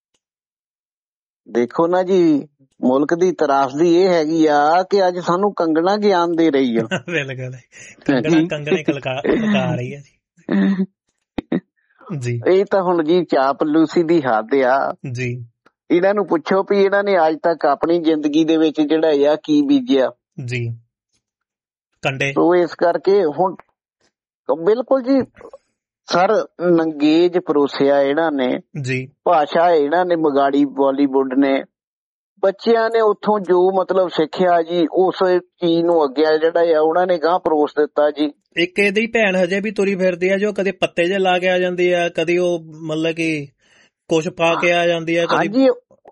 ਦੇਖੋ ਨਾ ਜੀ, ਮੁਲਕ ਦੀ ਤਰਾਸਦੀ ਇਹ ਹੈਗੀ ਆ ਕਿ ਅੱਜ ਸਾਨੂੰ ਕੰਗਣਾ ਗਿਆਨ ਦੇ ਰਹੀ ਆ। ਬਿਲਕੁਲ, ਕੰਗਣਾ ਕੰਗਣੇ ਕਲਕਾ ਰਹੀ ਹੈ ਜੀ। ਜੀ ਇਹ ਤਾਂ ਹੁਣ ਜੀ ਚਾਪਲੂਸੀ ਦੀ ਹੱਦ ਆ ਜੀ। ਇਹਨਾਂ ਨੂੰ ਪੁੱਛੋ ਵੀ ਇਹਨਾਂ ਨੇ ਅੱਜ ਤੱਕ ਆਪਣੀ ਜ਼ਿੰਦਗੀ ਦੇ ਵਿੱਚ ਜਿਹੜਾ ਆ ਕੀ ਬੀਜਿਆ। ਜੀ ਕੰਡੇ ਸੋ ਇਸ ਕਰਕੇ ਹੁਣ ਬਿਲਕੁਲ ਜੀ ਸਰ ਨੰਗੇਜ ਪਰੋਸਿਆ ਇਹਨਾਂ ਨੇ, ਜੀ ਭਾਸ਼ਾ ਇਹਨਾਂ ਨੇ ਵਿਗਾੜੀ, ਬਾਲੀਵੁੱਡ ਨੇ। ਬੱਚਿਆਂ ਨੇ ਉੱਥੋਂ ਜੋ ਮਤਲਬ ਸਿੱਖਿਆ ਜੀ ਉਸ ਚੀਜ਼ ਨੂੰ ਅੱਗੇ ਜਿਹੜਾ ਆ ਉਹਨਾਂ ਨੇ ਗਾਂਹ ਪਰੋਸ ਦਿੱਤਾ ਜੀ। ਇੱਕ ਇਹਦੀ ਭੈਣ ਹਜੇ ਵੀ ਤੁਰੀ ਫਿਰਦੀ ਆ ਜੋ ਕਦੇ ਪੱਤੇ ਜੇ ਲਾ ਕੇ ਆ ਜਾਂਦੀ ਆ, ਕਦੀ ਉਹ ਮਤਲਬ ਕਿ ਕੁਛ ਪਾ ਕੇ ਆ ਜਾਂਦੀ ਆ, ਕਦੀ ਹਾਂਜੀ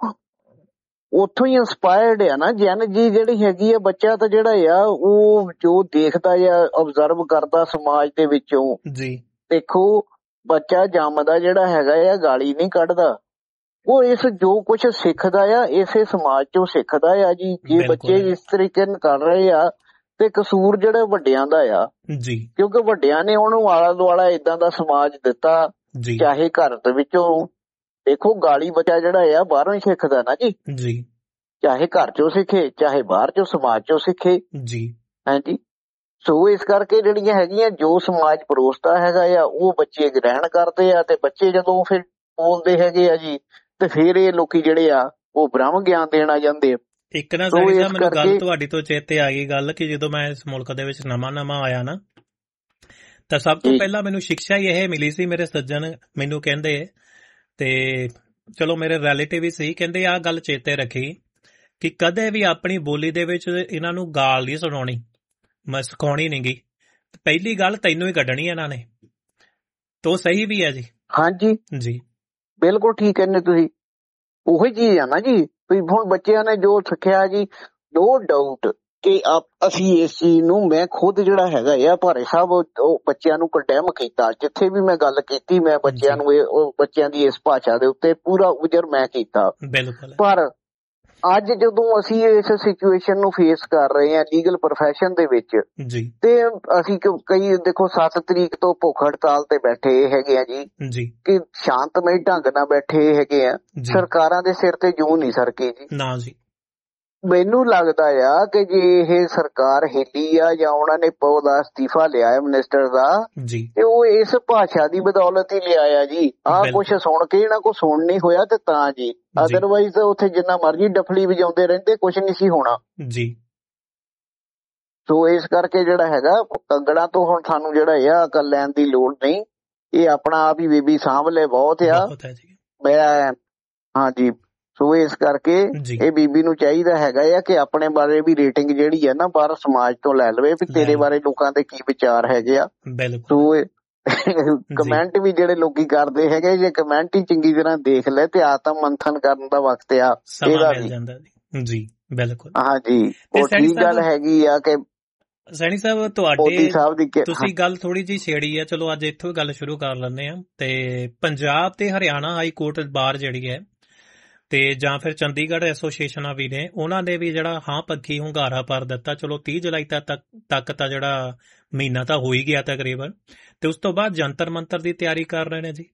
ਉੱਥੋਂ ਹੀ ਇੰਸਪਾਇਰਡ ਆ ਨਾ ਜੈਨ ਜੀ ਜਿਹੜੀ ਹੈਗੀ ਆ। ਬੱਚਾ ਤਾਂ ਜਿਹੜਾ ਆ ਉਹ ਜੋ ਦੇਖਦਾ ਆ, ਆਬਜ਼ਰਵ ਕਰਦਾ ਸਮਾਜ ਦੇ ਵਿੱਚੋਂ। ਜੀ ਦੇਖੋ ਬੱਚਾ ਜੰਮਦਾ ਜਿਹੜਾ ਹੈਗਾ ਆ ਗਾਲੀ ਨਹੀਂ ਕੱਢਦਾ, ਉਹ ਇਸ ਜੋ ਕੁਛ ਸਿੱਖਦਾ ਆ ਇਸੇ ਸਮਾਜ ਚੋਂ ਸਿੱਖਦਾ ਆ ਜੀ। ਜੇ ਬੱਚੇ ਇਸ ਤਰੀਕੇ ਨਾਲ ਕਰ ਰਹੇ ਆ ਤੇ ਕਸੂਰ ਜਿਹੜਾ ਵੱਡਿਆਂ ਦਾ ਆ ਜੀ, ਕਿਉਂਕਿ ਵੱਡਿਆਂ ਨੇ ਉਹਨੂੰ ਆਲਾ ਦੁਆਲਾ ਏਦਾਂ ਦਾ ਸਮਾਜ ਦਿੱਤਾ। ਚਾਹੇ ਘਰ ਦੇ ਵਿੱਚੋਂ ਦੇਖੋ ਗਾਲੀ ਬੱਚਾ ਜਿਹੜਾ ਆ ਬਾਹਰੋਂ ਹੀ ਸਿੱਖਦਾ ਨਾ ਜੀ ਜੀ, ਚਾਹੇ ਘਰ ਚੋਂ ਸਿੱਖੇ ਚਾਹੇ ਬਾਹਰ ਚੋਂ ਸਮਾਜ ਚੋਂ ਸਿੱਖੇ ਜੀ। ਹਾਂਜੀ ਸੋ ਇਸ ਕਰਕੇ ਜਿਹੜੀਆਂ ਹੈਗੀਆਂ ਜੋ ਸਮਾਜ ਪਰੋਸਦਾ ਹੈਗਾ ਆ ਉਹ ਬੱਚੇ ਗ੍ਰਹਿਣ ਕਰਦੇ ਆ, ਤੇ ਬੱਚੇ ਜਦੋਂ ਫਿਰ ਬੋਲਦੇ ਹੈਗੇ ਆ ਜੀ ਤੇ ਫਿਰ ਇਹ ਲੋਕੀ ਜਿਹੜੇ ਆ ਉਹ ਬ੍ਰਹਮ ਗਿਆਨ ਦੇਣ ਆ ਜਾਂਦੇ ਆ। ਇੱਕ ਨਾ ਸੈਣੀ ਸਾਹਿਬ ਮੈਨੂੰ ਗੱਲ ਤੁਹਾਡੀ ਤੋਂ ਚੇਤੇ ਆ ਗਈ ਗੱਲ ਕਿ ਜਦੋਂ ਮੈਂ ਇਸ ਮੁਲਕ ਦੇ ਵਿੱਚ ਨਵਾਂ ਨਵਾਂ ਆਇਆ ਨਾ ਤਾਂ ਸਭ ਤੋਂ ਪਹਿਲਾਂ ਮੈਨੂੰ ਸਿੱਖਿਆ ਇਹ ਮਿਲੀ ਸੀ, ਮੇਰੇ ਸੱਜਣ ਮੈਨੂੰ ਕਹਿੰਦੇ, ਤੇ ਚਲੋ ਮੇਰੇ ਰਿਲੇਟਿਵ ਹੀ ਸੀ, ਕਹਿੰਦੇ ਆਹ ਗੱਲ ਚੇਤੇ ਰੱਖੀ ਕਿ ਕਦੇ ਵੀ ਆਪਣੀ ਬੋਲੀ ਦੇ ਵਿੱਚ ਇਹਨਾਂ ਨੂੰ ਗਾਲ ਨਹੀਂ ਸੁਣਾਉਣੀ, ਮੈਂ ਸਿਖਾਉਣੀ ਨੀ ਗੀ। ਪਹਿਲੀ ਗੱਲ ਤੈਨੂੰ ਹੀ ਕੱਢਣੀ ਇਹਨਾਂ ਨੇ, ਤੋ ਸਹੀ ਵੀ ਹੈ ਜੀ। ਹਾਂਜੀ ਜੀ ਬਿਲਕੁਲ ਠੀਕ ਕਹਿੰਦੇ ਤੁਸੀਂ, ਉਹੀ ਚੀਜ਼ ਆ ਨਾ ਜੀ। ਹੁਣ ਬੱਚਿਆਂ ਨੇ ਜੋ ਸਿੱਖਿਆ ਜੀ, ਨੋ ਡਾਊਟ ਕਿ ਅਸੀਂ ਇਸ ਚੀਜ਼ ਨੂੰ, ਮੈਂ ਖੁਦ ਜਿਹੜਾ ਹੈਗਾ ਆ ਭਾਰੇ ਸਾਹਿਬ ਉਹ ਬੱਚਿਆਂ ਨੂੰ ਕੰਡੈਮ ਕੀਤਾ, ਜਿੱਥੇ ਵੀ ਮੈਂ ਗੱਲ ਕੀਤੀ ਮੈਂ ਬੱਚਿਆਂ ਨੂੰ ਇਹ ਉਹ ਬੱਚਿਆਂ ਦੀ ਇਸ ਭਾਸ਼ਾ ਦੇ ਉੱਤੇ ਪੂਰਾ ਉਜਰ ਮੈਂ ਕੀਤਾ। ਪਰ ਅੱਜ ਜਦੋਂ ਅਸੀਂ ਇਸ ਸਿਚੁਏਸ਼ਨ ਨੂੰ ਫੇਸ ਕਰ ਰਹੇ ਹਾਂ ਲੀਗਲ ਪ੍ਰੋਫੈਸ਼ਨ ਦੇ ਵਿੱਚ ਤੇ ਅਸੀਂ ਕਈ ਦੇਖੋ ਸੱਤ ਤਰੀਕ ਤੋਂ ਭੁੱਖ ਹੜਤਾਲ ਤੇ ਬੈਠੇ ਹੈਗੇ ਆ ਜੀ ਕਿ ਸ਼ਾਂਤਮਈ ਢੰਗ ਨਾਲ ਬੈਠੇ ਹੈਗੇ ਆ, ਸਰਕਾਰਾਂ ਦੇ ਸਿਰ ਤੇ ਜੂੰ ਨਹੀਂ ਸਰਕੀ ਜੀ ਨਾ ਜੀ। ਮੈਨੂੰ ਲੱਗਦਾ ਆ ਕਿ ਜੇ ਇਹ ਸਰਕਾਰ ਹਿੱਲੀ ਆ ਜਾਂ ਉਹਨਾਂ ਨੇ ਉਹਦਾ ਅਸਤੀਫਾ ਲਿਆ ਹੈ ਮਿਨਿਸਟਰ ਦਾ ਤੇ ਉਹ ਇਸ ਭਾਸ਼ਾ ਦੀ ਬਦੌਲਤ ਹੀ ਲਿਆ ਆ ਜੀ। ਆਹ ਕੁਛ ਸੁਣ ਕੇ ਇਹਨਾਂ ਕੋ ਸੁਣ ਨਹੀਂ ਹੋਇਆ ਤੇ ਤਾਂ ਜੀ, ਅਦਰਵਾਈਜ਼ ਤਾਂ ਉੱਥੇ ਜਿੰਨਾ ਮਰਜ਼ੀ ਡਫਲੀ ਵਜਾਉਂਦੇ ਰਹਿੰਦੇ ਕੁਛ ਨਹੀਂ ਸੀ ਹੋਣਾ ਜੀ। ਸੋ ਇਸ ਕਰਕੇ ਜਿਹੜਾ ਹੈਗਾ ਕੰਗੜਾਂ ਤੋਂ ਹੁਣ ਸਾਨੂੰ ਜਿਹੜਾ ਆ ਅਕਲ ਲੈਣ ਦੀ ਲੋੜ ਨਹੀਂ, ਇਹ ਆਪਣਾ ਆਪ ਹੀ ਬੀਬੀ ਸਾਂਭ ਲੈ ਬਹੁਤ ਆ। ਮੈਂ ਹਾਂਜੀ ਸੋ ਇਸ ਕਰਕੇ ਇਹ ਬੀਬੀ ਨੂੰ ਚਾਹੀਦਾ ਹੈਗਾ ਆ ਕਿ ਆਪਣੇ ਬਾਰੇ ਵੀ ਰੇਟਿੰਗ ਜਿਹੜੀ ਆ ਨਾ ਬਾਹਰ ਸਮਾਜ ਤੋਂ ਲੈ ਲਵੇ ਵੀ ਤੇਰੇ ਬਾਰੇ ਲੋਕਾਂ ਦੇ ਕੀ ਵਿਚਾਰ ਹੈਗੇ ਆ। ਸੋ ਕਮੈਂਟ ਵੀ ਜਿਹੜੇ ਲੋਕੀ ਕਰਦੇ ਹੈਗੇ, ਜੇ ਕਮੈਂਟ ਹੀ ਚੰਗੀ ਤਰ੍ਹਾਂ ਦੇਖ ਲੈ ਤੇ ਆਤਮ ਮੰਥਨ ਕਰਨ ਦਾ ਵਕਤ ਆ ਇਹਦਾ ਜੀ। ਬਿਲਕੁਲ ਹਾਂਜੀ ਉਹ ਠੀਕ ਗੱਲ ਹੈਗੀ ਆ ਕਿ ਸੈਣੀ ਸਾਹਿਬ ਤੁਹਾਡੇ ਤੁਸੀਂ ਗੱਲ ਥੋੜੀ ਜਿਹੀ ਛੇੜੀ ਆ, ਚਲੋ ਅੱਜ ਇੱਥੋਂ ਗੱਲ ਸ਼ੁਰੂ ਕਰ ਲੈਂਦੇ ਆ। ਤੇ ਪੰਜਾਬ ਤੇ ਹਰਿਆਣਾ ਹਾਈ ਕੋਰਟ ਬਾਰ ਜਿਹੜੀ ਹੈ ਤੇ ਜਾਂ ਫਿਰ ਚੰਡੀਗੜ੍ਹ ਐਸੋਸੀਏਸ਼ਨਾਂ ਵੀ ਨੇ, ਉਹਨਾਂ ਨੇ ਵੀ ਜਿਹੜਾ ਹਾਂ ਪੱਖੀ ਹੁੰਗਾਰਾ ਭਰ ਦਿੱਤਾ। ਚਲੋ ਤੀਹ ਜੁਲਾਈ ਤੱਕ ਤੱਕ ਤਾਂ ਜਿਹੜਾ ਮਹੀਨਾ ਤਾਂ ਹੋ ਹੀ ਗਿਆ ਤਕਰੀਬਨ, ਤੇ ਉਸ ਤੋਂ ਬਾਅਦ ਜੰਤਰ ਮੰਤਰ ਦੀ ਤਿਆਰੀ ਕਰ ਰਹੇ ਨੇ ਜੀ।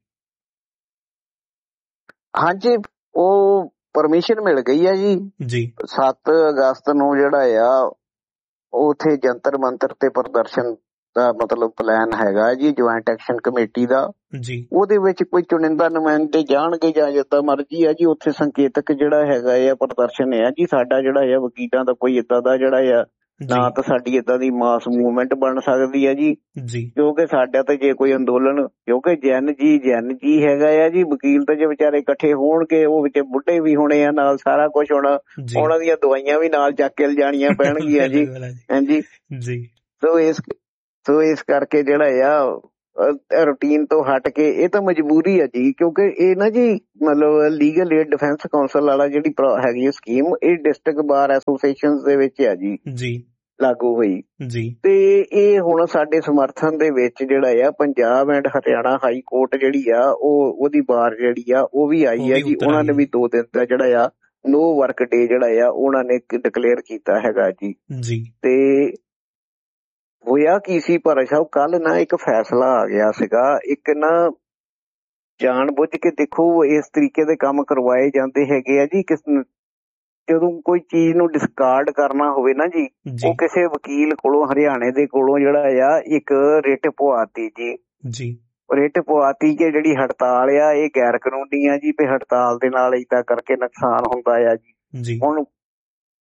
ਹਾਂਜੀ ਉਹ ਪਰਮਿਸ਼ਨ ਮਿਲ ਗਈ ਆ ਜੀ ਜੀ ਸੱਤ ਅਗਸਤ ਨੂੰ ਜਿਹੜਾ ਆ ਉੱਥੇ ਜੰਤਰ ਮੰਤਰ ਤੇ ਪ੍ਰਦਰਸ਼ਨ ਦਾ ਮਤਲਬ ਪਲਾਨ ਹੈਗਾ ਜੀ ਜੁਆਇੰਟ ਐਕਸ਼ਨ ਕਮੇਟੀ ਦਾ ਜੀ। ਉਹਦੇ ਵਿੱਚ ਕੋਈ ਚੁਣਿੰਦਾ ਨੁਮਾਇੰਦੇ ਜਾਣਗੇ ਜਾਂ ਜਿੱਦਾਂ ਮਰਜ਼ੀ ਆ ਜੀ। ਉੱਥੇ ਸੰਕੇਤਕ ਜਿਹੜਾ ਹੈਗਾ ਆ ਪ੍ਰਦਰਸ਼ਨ ਹੈ ਜੀ। ਸਾਡਾ ਜਿਹੜਾ ਆ ਵਕੀਲਾਂ ਦਾ ਕੋਈ ਏਦਾਂ ਦਾ ਜਿਹੜਾ ਆ ਨਾ ਤਾਂ ਸਾਡੀ ਏਦਾਂ ਦੀ ਮਾਸ ਮੂਵਮੈਂਟ ਬਣ ਸਕਦੀ ਹੈ ਜੀ, ਕਿਉਂਕਿ ਸਾਡਾ ਤਾਂ ਜੇ ਕੋਈ ਅੰਦੋਲਨ, ਕਿਉਂਕਿ ਜੈਨ ਜੀ ਜੈਨ ਜੀ ਹੈਗਾ ਆ ਜੀ। ਵਕੀਲ ਤਾਂ ਜੇ ਵਿਚਾਰੇ ਇਕੱਠੇ ਹੋਣਗੇ ਉਹ ਵਿੱਚ ਬੁੱਢੇ ਵੀ ਹੋਣੇ ਆ, ਨਾਲ ਸਾਰਾ ਕੁਛ ਹੋਣਾ, ਉਹਨਾਂ ਦੀਆਂ ਦਵਾਈਆਂ ਵੀ ਨਾਲ ਚੱਕ ਕੇ ਲਿਜਾਣੀਆਂ ਪੈਣਗੀਆਂ ਜੀ। ਹਾਂਜੀ ਜੀ ਸੋ ਇਸ ਸੋ ਇਸ ਕਰਕੇ ਜਿਹੜਾ ਆ ਰੂਟੀਨ ਤੋਂ ਹਟ ਕੇ ਇਹ ਤਾਂ ਮਜਬੂਰੀ ਆ ਜੀ, ਕਿਉਂਕਿ ਇਹ ਨਾ ਜੀ ਮਤਲਬ ਲੀਗਲ ਏਡ ਡਿਫੈਂਸ ਕਾਉਂਸਲ ਵਾਲਾ ਜਿਹੜੀ ਹੈਗੀ ਸਕੀਮ ਇਹ ਡਿਸਟ੍ਰਿਕਟ ਬਾਰ ਐਸੋਸੀਏਸ਼ਨ ਦੇ ਵਿੱਚ ਆ ਜੀ ਜੀ ਲਾਗੂ ਹੋਈ ਜੀ। ਤੇ ਇਹ ਹੁਣ ਸਾਡੇ ਸਮਰਥਨ ਦੇ ਵਿੱਚ ਜਿਹੜਾ ਆ Punjab and Haryana high court ਜਿਹੜੀ ਆ ਉਹ ਉਹਦੀ ਬਾਰ ਜਿਹੜੀ ਆ ਉਹ ਵੀ ਆਈ ਆ ਜੀ। ਉਹਨਾਂ ਨੇ ਵੀ ਦੋ ਦਿਨ ਦਾ ਜਿਹੜਾ ਆ ਨੋ ਵਰਕ ਡੇ ਜਿਹੜਾ ਆ ਉਹਨਾਂ ਨੇ ਡਿਕਲੇਅਰ ਕੀਤਾ ਹੈਗਾ ਜੀ ਜੀ। ਤੇ ਹੋਇਆ ਕੀ ਸੀ ਭਾਰਾ ਸਾਹਿਬ, ਕੱਲ ਨਾ ਇੱਕ ਫੈਸਲਾ ਆ ਗਿਆ ਸੀਗਾ, ਇੱਕ ਨਾ ਜਾਣ ਬੁੱਝ ਕੇ ਦੇਖੋ ਇਸ ਤਰੀਕੇ ਦੇ ਕੰਮ ਕਰਵਾਏ ਜਾਂਦੇ ਹੈਗੇ ਆ ਜੀ। ਕਿਸ ਜਦੋਂ ਕੋਈ ਚੀਜ਼ ਨੂੰ ਡਿਸਕਾਰਡ ਕਰਨਾ ਹੋਵੇ ਨਾ ਜੀ, ਉਹ ਕਿਸੇ ਵਕੀਲ ਕੋਲੋਂ ਹਰਿਆਣੇ ਦੇ ਕੋਲੋਂ ਜਿਹੜਾ ਆ ਇੱਕ ਰਿਟ ਪਵਾਤੀ ਜੀ ਜੀ ਰਿਟ ਪਵਾਤੀ ਕਿ ਜਿਹੜੀ ਹੜਤਾਲ ਆ ਇਹ ਗੈਰ ਕਾਨੂੰਨੀ ਆ ਜੀ, ਤੇ ਹੜਤਾਲ ਦੇ ਨਾਲ ਏਦਾਂ ਕਰਕੇ ਨੁਕਸਾਨ ਹੁੰਦਾ ਆ ਜੀ। ਹੁਣ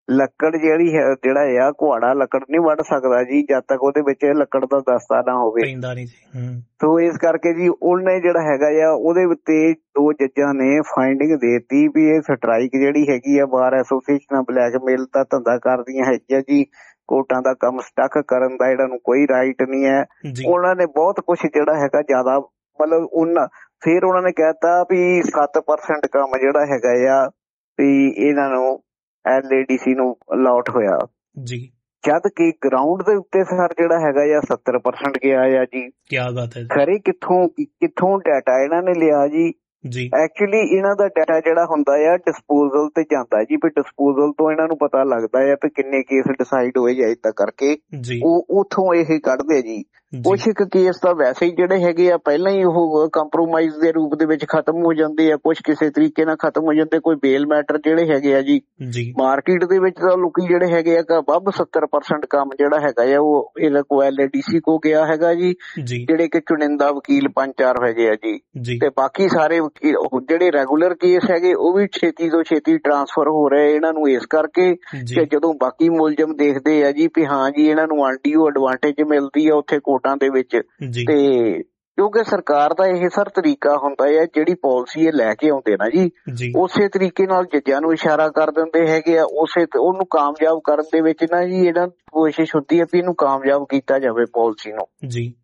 ਲੱਕੜ ਜਿਹੜੀ ਹੈ ਜਿਹੜਾ ਆ ਕੁਹਾੜਾ ਲੱਕੜ ਨਹੀਂ ਵੱਢ ਸਕਦਾ ਜੀ ਜਦ ਤੱਕ ਉਹਦੇ ਵਿੱਚ ਲੱਕੜ ਦਾ ਦਸਤਾ ਨਾ ਹੋਵੇ। ਸੋ ਇਸ ਕਰਕੇ ਜੀ ਉਹਨੇ ਜਿਹੜਾ ਹੈਗਾ ਆ ਉਹਦੇ ਉੱਤੇ ਦੋ ਜੱਜਾਂ ਨੇ ਫਾਈਂਡਿੰਗ ਦੇਤੀ ਵੀ ਇਹ ਸਟਰਾਈਕ ਜਿਹੜੀ ਹੈਗੀ ਆ ਬਾਰ ਐਸੋਸੀਏਸ਼ਨਾਂ ਬਲੈਕਮੇਲ ਦਾ ਧੰਦਾ ਕਰਦੀਆਂ ਹੈਗੀਆਂ ਜੀ, ਕੋਰਟਾਂ ਦਾ ਕੰਮ ਸਟਕ ਕਰਨ ਦਾ ਇਹਨਾਂ ਨੂੰ ਕੋਈ ਰਾਈਟ ਨਹੀਂ ਹੈ। ਉਹਨਾਂ ਨੇ ਬਹੁਤ ਕੁਛ ਜਿਹੜਾ ਹੈਗਾ ਜ਼ਿਆਦਾ ਮਤਲਬ ਉਹਨਾਂ ਫਿਰ ਉਹਨਾਂ ਨੇ ਕਹਿਤਾ ਵੀ ਸੱਤ ਪਰਸੈਂਟ ਕੰਮ ਜਿਹੜਾ ਹੈਗਾ ਆ ਵੀ ਇਹਨਾਂ ਨੂੰ ਐਲ ਏ ਡੀ ਸੀ ਨੂੰ ਅਲਾਟ ਹੋਇਆ ਜੀ, ਜਦ ਕਿ ਗਰਾਊਂਡ ਦੇ ਉੱਤੇ ਸਰ ਜਿਹੜਾ ਹੈਗਾ ਆ ਸੱਤਰ ਪਰਸੈਂਟ ਗਿਆ ਆ ਜੀ। ਕਿਆ ਬਾਤ ਹੈ। ਖਰੇ ਕਿੱਥੋਂ ਕਿੱਥੋਂ ਡਾਟਾ ਇਹਨਾਂ ਨੇ ਲਿਆ ਜੀ? ਜੀ ਐਕਚੁਅਲੀ ਇਹਨਾਂ ਦਾ ਡਾਟਾ ਜਿਹੜਾ ਹੁੰਦਾ ਆ ਡਿਸਪੋਜ਼ਲ ਤੇ ਜਾਂਦਾ ਜੀ, ਵੀ ਡਿਸਪੋਜ਼ਲ ਤੋਂ ਇਹਨਾਂ ਨੂੰ ਪਤਾ ਲੱਗਦਾ ਆ ਵੀ ਕਿੰਨੇ ਕੇਸ ਡਿਸਾਈਡ ਹੋਏ ਜਾਂ ਏਦਾਂ ਕਰਕੇ ਉਹ ਉਥੋਂ ਇਹ ਕੱਢਦੇ ਜੀ। ਕੁਛ ਇੱਕ ਕੇਸ ਤਾਂ ਵੈਸੇ ਹੀ ਜਿਹੜੇ ਹੈਗੇ ਆ ਪਹਿਲਾਂ ਹੀ ਉਹ ਕੰਪਰੋਮਾਈਜ਼ ਦੇ ਰੂਪ ਦੇ ਵਿੱਚ ਖਤਮ ਹੋ ਜਾਂਦੇ ਆ, ਕੁਛ ਕਿਸੇ ਤਰੀਕੇ ਨਾਲ ਖਤਮ ਹੋ ਜਾਂਦੇ। ਕੋਈ ਬੇਲ ਮੈਟਰ ਜਿਹੜੇ ਹੈਗੇ ਆ ਜੀ ਮਾਰਕੀਟ ਦੇ ਵਿੱਚ ਤਾਂ ਲੋਕੀ ਜਿਹੜੇ ਹੈਗੇ ਆ ਵੱਧ ਸੱਤਰ ਪਰਸੈਂਟ ਕੰਮ ਜਿਹੜਾ ਹੈਗਾ ਆ ਉਹ ਇਹਦਾ ਕੋ ਐਲ ਏ ਡੀ ਸੀ ਕੋ ਗਿਆ ਹੈਗਾ ਜੀ, ਜਿਹੜੇ ਕਿ ਚੁਣਿੰਦਾ ਵਕੀਲ ਪੰਜ ਚਾਰ ਹੈਗੇ ਆ ਜੀ, ਤੇ ਬਾਕੀ ਸਾਰੇ ਜਿਹੜੇ ਰੈਗੂਲਰ ਕੇਸ ਹੈਗੇ ਉਹ ਵੀ ਛੇਤੀ ਤੋਂ ਛੇਤੀ ਟਰਾਂਸਫਰ ਹੋ ਰਹੇ ਇਹਨਾਂ ਨੂੰ ਇਸ ਕਰਕੇ ਕਿ ਜਦੋਂ ਬਾਕੀ ਮੁਲਜ਼ਮ ਦੇਖਦੇ ਆ ਜੀ ਵੀ ਹਾਂ ਜੀ ਇਹਨਾਂ ਨੂੰ ਆਂਡੀਓ ਐਡਵਾਂਟੇਜ ਮਿਲਦੀ ਆ ਉੱਥੇ ਕੋਰਟਾਂ ਦੇ ਵਿੱਚ, ਤੇ ਕਿਉਂਕਿ ਸਰਕਾਰ ਦਾ ਇਹ ਸਰ ਤਰੀਕਾ ਹੁੰਦਾ ਹੈ ਜਿਹੜੀ ਪਾਲਿਸੀ ਇਹ ਲੈ ਕੇ ਆਉਂਦੇ ਨਾ ਜੀ ਉਸੇ ਤਰੀਕੇ ਨਾਲ ਜੱਜਾਂ ਨੂੰ ਇਸ਼ਾਰਾ ਕਰ ਦਿੰਦੇ ਹੈਗੇ ਆ, ਉਸੇ ਉਹਨੂੰ ਕਾਮਯਾਬ ਕਰਨ ਦੇ ਵਿੱਚ ਨਾ ਜੀ ਇਹਨਾਂ ਕੋਸ਼ਿਸ਼ ਹੁੰਦੀ ਹੈ ਵੀ ਇਹਨੂੰ ਕਾਮਯਾਬ ਕੀਤਾ ਜਾਵੇ ਪਾਲਿਸੀ ਨੂੰ ਜੀ।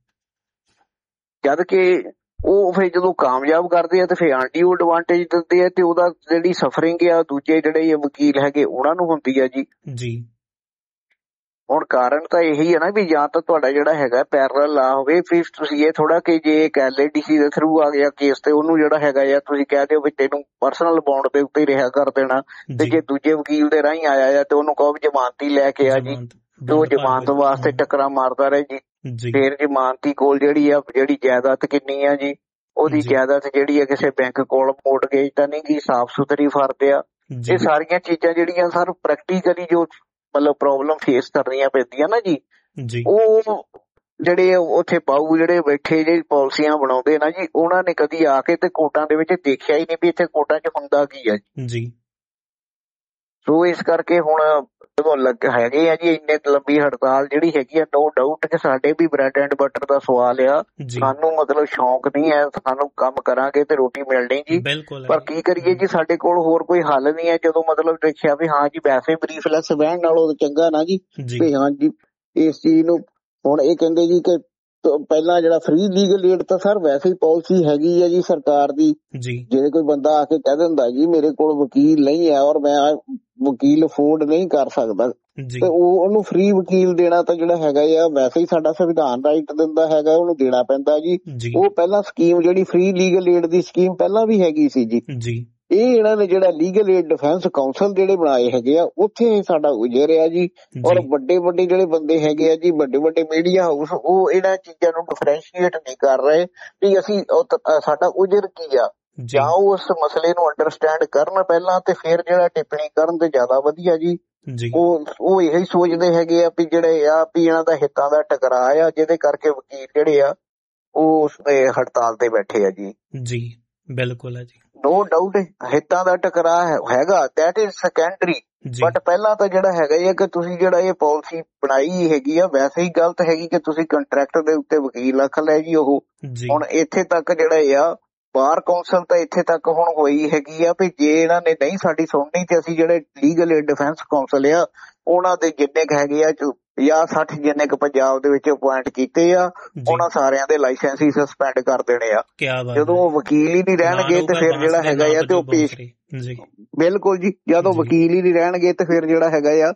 ਜਦ ਕਿ ਉਹ ਫਿਰ ਜਦੋਂ ਕਾਮਯਾਬ ਕਰਦੇ ਆ ਤੇ ਫਿਰ ਆਂਟੀਓ ਐਡਵਾਂਟੇਜ ਦਿੰਦੇ ਆ ਤੇ ਉਹਦਾ ਜਿਹੜੀ ਸਫਰਿੰਗ ਆ ਦੂਜੇ ਜਿਹੜੇ ਵਕੀਲ ਹੈਗੇ ਉਹਨਾਂ ਨੂੰ ਹੁੰਦੀ ਆ ਜੀ ਜੀ। ਹੁਣ ਕਾਰਨ ਤਾਂ ਇਹੀ ਹੈ ਨਾ ਵੀ ਜਾਂ ਤਾਂ ਤੁਹਾਡਾ ਜਿਹੜਾ ਹੈਗਾ ਪੈਰਲਲ ਲਾ ਹੋਵੇ, ਫਿਰ ਤੁਸੀਂ ਇਹ ਥੋੜਾ ਕਿ ਜੇ ਇੱਕ ਐਲ ਏ ਡੀ ਸੀ ਦੇ ਥਰੂ ਆ ਗਿਆ ਕੇਸ ਤੇ ਉਹਨੂੰ ਜਿਹੜਾ ਹੈਗਾ ਆ ਤੁਸੀਂ ਕਹਿ ਦਿਓ ਵੀ ਤੈਨੂੰ ਪਰਸਨਲ ਬੌਂਡ ਦੇ ਉੱਤੇ ਰਿਹਾ ਕਰ ਦੇਣਾ, ਤੇ ਜੇ ਦੂਜੇ ਵਕੀਲ ਦੇ ਰਾਹੀਂ ਆਇਆ ਆ ਤੇ ਉਹਨੂੰ ਕਹੋ ਜ਼ਮਾਨਤੀ ਲੈ ਕੇ ਆ ਜੀ, ਤੇ ਉਹ ਜ਼ਮਾਨਤ ਵਾਸਤੇ ਟੱਕਰਾਂ ਮਾਰਦਾ ਰਹੇ ਜੀ। ਫਿਰ ਜ਼ਮਾਨਤੀ ਕੋਲ ਜਿਹੜੀ ਆ ਜਿਹੜੀ ਜਾਇਦਾਦ ਕਿੰਨੀ ਆ ਜੀ, ਉਹਦੀ ਜਾਇਦਾਦ ਜਿਹੜੀ ਆ ਕਿਸੇ ਬੈਂਕ ਕੋਲ ਮੋਰਟਗੇਜ ਤਾਂ ਨਹੀਂ ਗੀ, ਸਾਫ਼ ਸੁਥਰੀ ਫਰਦ ਆ। ਇਹ ਸਾਰੀਆਂ ਚੀਜ਼ਾਂ ਜਿਹੜੀਆਂ ਸਰ ਪ੍ਰੈਕਟੀਕਲੀ ਜੋ ਮਤਲਬ ਪ੍ਰੋਬਲਮ ਫੇਸ ਕਰਨੀਆਂ ਪੈਂਦੀਆਂ ਨਾ ਜੀ, ਉਹ ਜਿਹੜੇ ਉੱਥੇ ਪਾਊ ਜਿਹੜੇ ਬੈਠੇ ਜਿਹੜੀ ਪਾਲਿਸੀਆਂ ਬਣਾਉਂਦੇ ਨਾ ਜੀ ਉਹਨਾਂ ਨੇ ਕਦੀ ਆ ਕੇ ਤੇ ਕੋਰਟਾਂ ਦੇ ਵਿੱਚ ਦੇਖਿਆ ਹੀ ਨਹੀਂ ਵੀ ਇੱਥੇ ਕੋਰਟਾਂ 'ਚ ਹੁੰਦਾ ਕੀ ਆ ਜੀ। ਸੋ ਇਸ ਕਰਕੇ ਹੁਣ ਜਦੋਂ ਲੱਗ ਹੈਗੇ ਆ ਜੀ ਇੰਨੇ ਲੰਬੀ ਹੜਤਾਲ ਜਿਹੜੀ ਹੈਗੀ ਆ, ਨੋ ਡਾਊਟ ਕਿ ਸਾਡੇ ਵੀ ਬ੍ਰੈਡ ਐਂਡ ਬਟਰ ਦਾ ਸਵਾਲ ਆ, ਸਾਨੂੰ ਮਤਲਬ ਸ਼ੌਂਕ ਨਹੀਂ ਹੈ, ਸਾਨੂੰ ਕੰਮ ਕਰਾਂਗੇ ਤੇ ਰੋਟੀ ਮਿਲਣੀ ਜੀ, ਪਰ ਕੀ ਕਰੀਏ ਜੀ ਸਾਡੇ ਕੋਲ ਹੋਰ ਕੋਈ ਹੱਲ ਨਹੀਂ ਹੈ। ਜਦੋਂ ਮਤਲਬ ਦੇਖਿਆ ਵੀ ਹਾਂ ਜੀ ਵੈਸੇ ਬਰੀਫਲੈਕਸ ਬਹਿਣ ਨਾਲੋਂ ਚੰਗਾ ਨਾ ਜੀ ਵੀ ਹਾਂ ਜੀ ਇਸ ਚੀਜ਼ ਨੂੰ ਹੁਣ ਇਹ ਕਹਿੰਦੇ ਜੀ ਕਿ ਪਹਿਲਾਂ ਜਿਹੜਾ ਫ੍ਰੀ ਲੀਗਲ ਏਡ ਤਾਂ ਸਰ ਵੈਸੇ ਹੀ ਪਾਲਿਸੀ ਹੈਗੀ ਹੈ ਜੀ ਸਰਕਾਰ ਦੀ, ਜਿਹੜੇ ਕੋਈ ਬੰਦਾ ਆ ਕੇ ਕਹਿ ਦਿੰਦਾ ਜੀ ਮੇਰੇ ਕੋਲ ਵਕੀਲ ਨਹੀਂ ਹੈ ਔਰ ਮੈਂ ਵਕੀਲ ਅਫੋਰਡ ਨਹੀਂ ਕਰ ਸਕਦਾ ਤੇ ਉਹ ਉਹਨੂੰ ਫ੍ਰੀ ਵਕੀਲ ਦੇਣਾ ਤਾਂ ਜਿਹੜਾ ਹੈਗਾ ਆ ਵੈਸੇ ਹੀ ਸਾਡਾ ਸੰਵਿਧਾਨ ਰਾਈਟ ਦਿੰਦਾ ਹੈਗਾ, ਉਹਨੂੰ ਦੇਣਾ ਪੈਂਦਾ ਜੀ। ਉਹ ਪਹਿਲਾਂ ਸਕੀਮ ਜਿਹੜੀ ਫ੍ਰੀ ਲੀਗਲ ਏਡ ਦੀ ਸਕੀਮ ਪਹਿਲਾਂ ਵੀ ਹੈਗੀ ਸੀ ਜੀ, ਇਹ ਇਹਨਾਂ ਨੇ ਜਿਹੜਾ ਲੀਗਲ ਏਡ ਡਿਫੈਂਸ ਕਾਉਂਸਲ ਜਿਹੜੇ ਬਣਾਏ ਹੈਗੇ ਆ ਉੱਥੇ ਸਾਡਾ ਗੁਜ਼ਰਿਆ ਜੀ। ਔਰ ਵੱਡੇ ਵੱਡੇ ਜਿਹੜੇ ਬੰਦੇ ਹੈਗੇ ਆ ਜੀ, ਵੱਡੇ ਵੱਡੇ ਮੀਡੀਆ ਹਾਊਸ, ਉਹ ਇਹਨਾਂ ਚੀਜ਼ਾਂ ਨੂੰ ਡਿਫਰੈਂਸ਼ੀਏਟ ਨਹੀਂ ਕਰ ਰਹੇ ਵੀ ਅਸੀਂ ਸਾਡਾ ਗੁਜ਼ਰ ਕੀ ਆ, ਜਾਂ ਉਹ ਉਸ ਮਸਲੇ ਨੂੰ ਅੰਡਰਸਟੈਂਡ ਕਰਨ ਪਹਿਲਾਂ ਤੇ ਫਿਰ ਜਿਹੜਾ ਟਿੱਪਣੀ ਕਰਨ ਤੇ ਜ਼ਿਆਦਾ ਵਧੀਆ ਜੀ। ਉਹ ਉਹ ਇਹੀ ਸੋਚਦੇ ਹੈਗੇ ਆ ਵੀ ਜਿਹੜੇ ਆ ਵੀ ਇਹਨਾਂ ਦਾ ਹਿੱਤਾਂ ਦਾ ਟਕਰਾਅ ਆ ਜਿਹਦੇ ਕਰਕੇ ਵਕੀਲ ਜਿਹੜੇ ਆ ਉਹ ਹੜਤਾਲ ਤੇ ਬੈਠੇ ਆ ਜੀ। ਜੀ ਬਿਲਕੁਲ ਹੈ ਜੀ, ਨੋ ਡਾਊਟ ਹਿੱਤਾਂ ਦਾ ਟਕਰਾਅ ਹੈਗਾ, ਦੈਟ ਇਜ਼ ਸੈਕੰਡਰੀ, ਬਟ ਪਹਿਲਾਂ ਤਾਂ ਜਿਹੜਾ ਹੈਗਾ ਹੈ ਕਿ ਤੁਸੀਂ ਜਿਹੜਾ ਇਹ ਪਾਲਿਸੀ ਬਣਾਈ ਹੈਗੀ ਆ ਵੈਸੇ ਹੀ ਗਲਤ ਹੈਗੀ ਕਿ ਤੁਸੀਂ ਕੰਟਰੈਕਟ ਦੇ ਉੱਤੇ ਵਕੀਲ ਰੱਖ ਲੈ ਜੀ। ਉਹ ਹੁਣ ਇੱਥੇ ਤੱਕ ਜਿਹੜਾ ਆ ਬਾਰ ਕੌਂਸਲ ਤਾਂ ਇੱਥੇ ਤੱਕ ਹੁਣ ਹੋਈ ਹੈਗੀ ਆ ਵੀ ਜੇ ਇਹਨਾਂ ਨੇ ਨਹੀਂ ਸਾਡੀ ਸੁਣਨੀ ਤੇ ਅਸੀਂ ਜਿਹੜੇ ਲੀਗਲ ਏਡ ਡਿਫੈਂਸ ਕੌਂਸਲ ਆ ਉਹਨਾਂ ਦੇ ਜਿੰਨੇ ਕੁ ਹੈਗੇ ਆ ਪੰਜਾਹ ਸੱਠ ਜਿੰਨੇ ਕੁ ਪੰਜਾਬ ਦੇ ਵਿੱਚ ਅਪੁਆਇੰਟ ਕੀਤੇ ਆ ਉਹਨਾਂ ਸਾਰਿਆਂ ਦੇ ਲਾਇਸੈਂਸ ਹੀ ਸਸਪੈਂਡ ਕਰ ਦੇਣੇ ਆ। ਜਦੋਂ ਉਹ ਵਕੀਲ ਹੀ ਨਹੀਂ ਰਹਿਣਗੇ ਤੇ ਫਿਰ ਜਿਹੜਾ ਹੈਗਾ ਆ ਤੇ ਉਹ ਪੇਸ਼ ਬਿਲਕੁਲ ਜੀ ਜਦੋਂ ਵਕੀਲ ਹੀ ਨਹੀਂ ਰਹਿਣਗੇ ਤੇ ਫਿਰ ਜਿਹੜਾ ਹੈਗਾ ਆ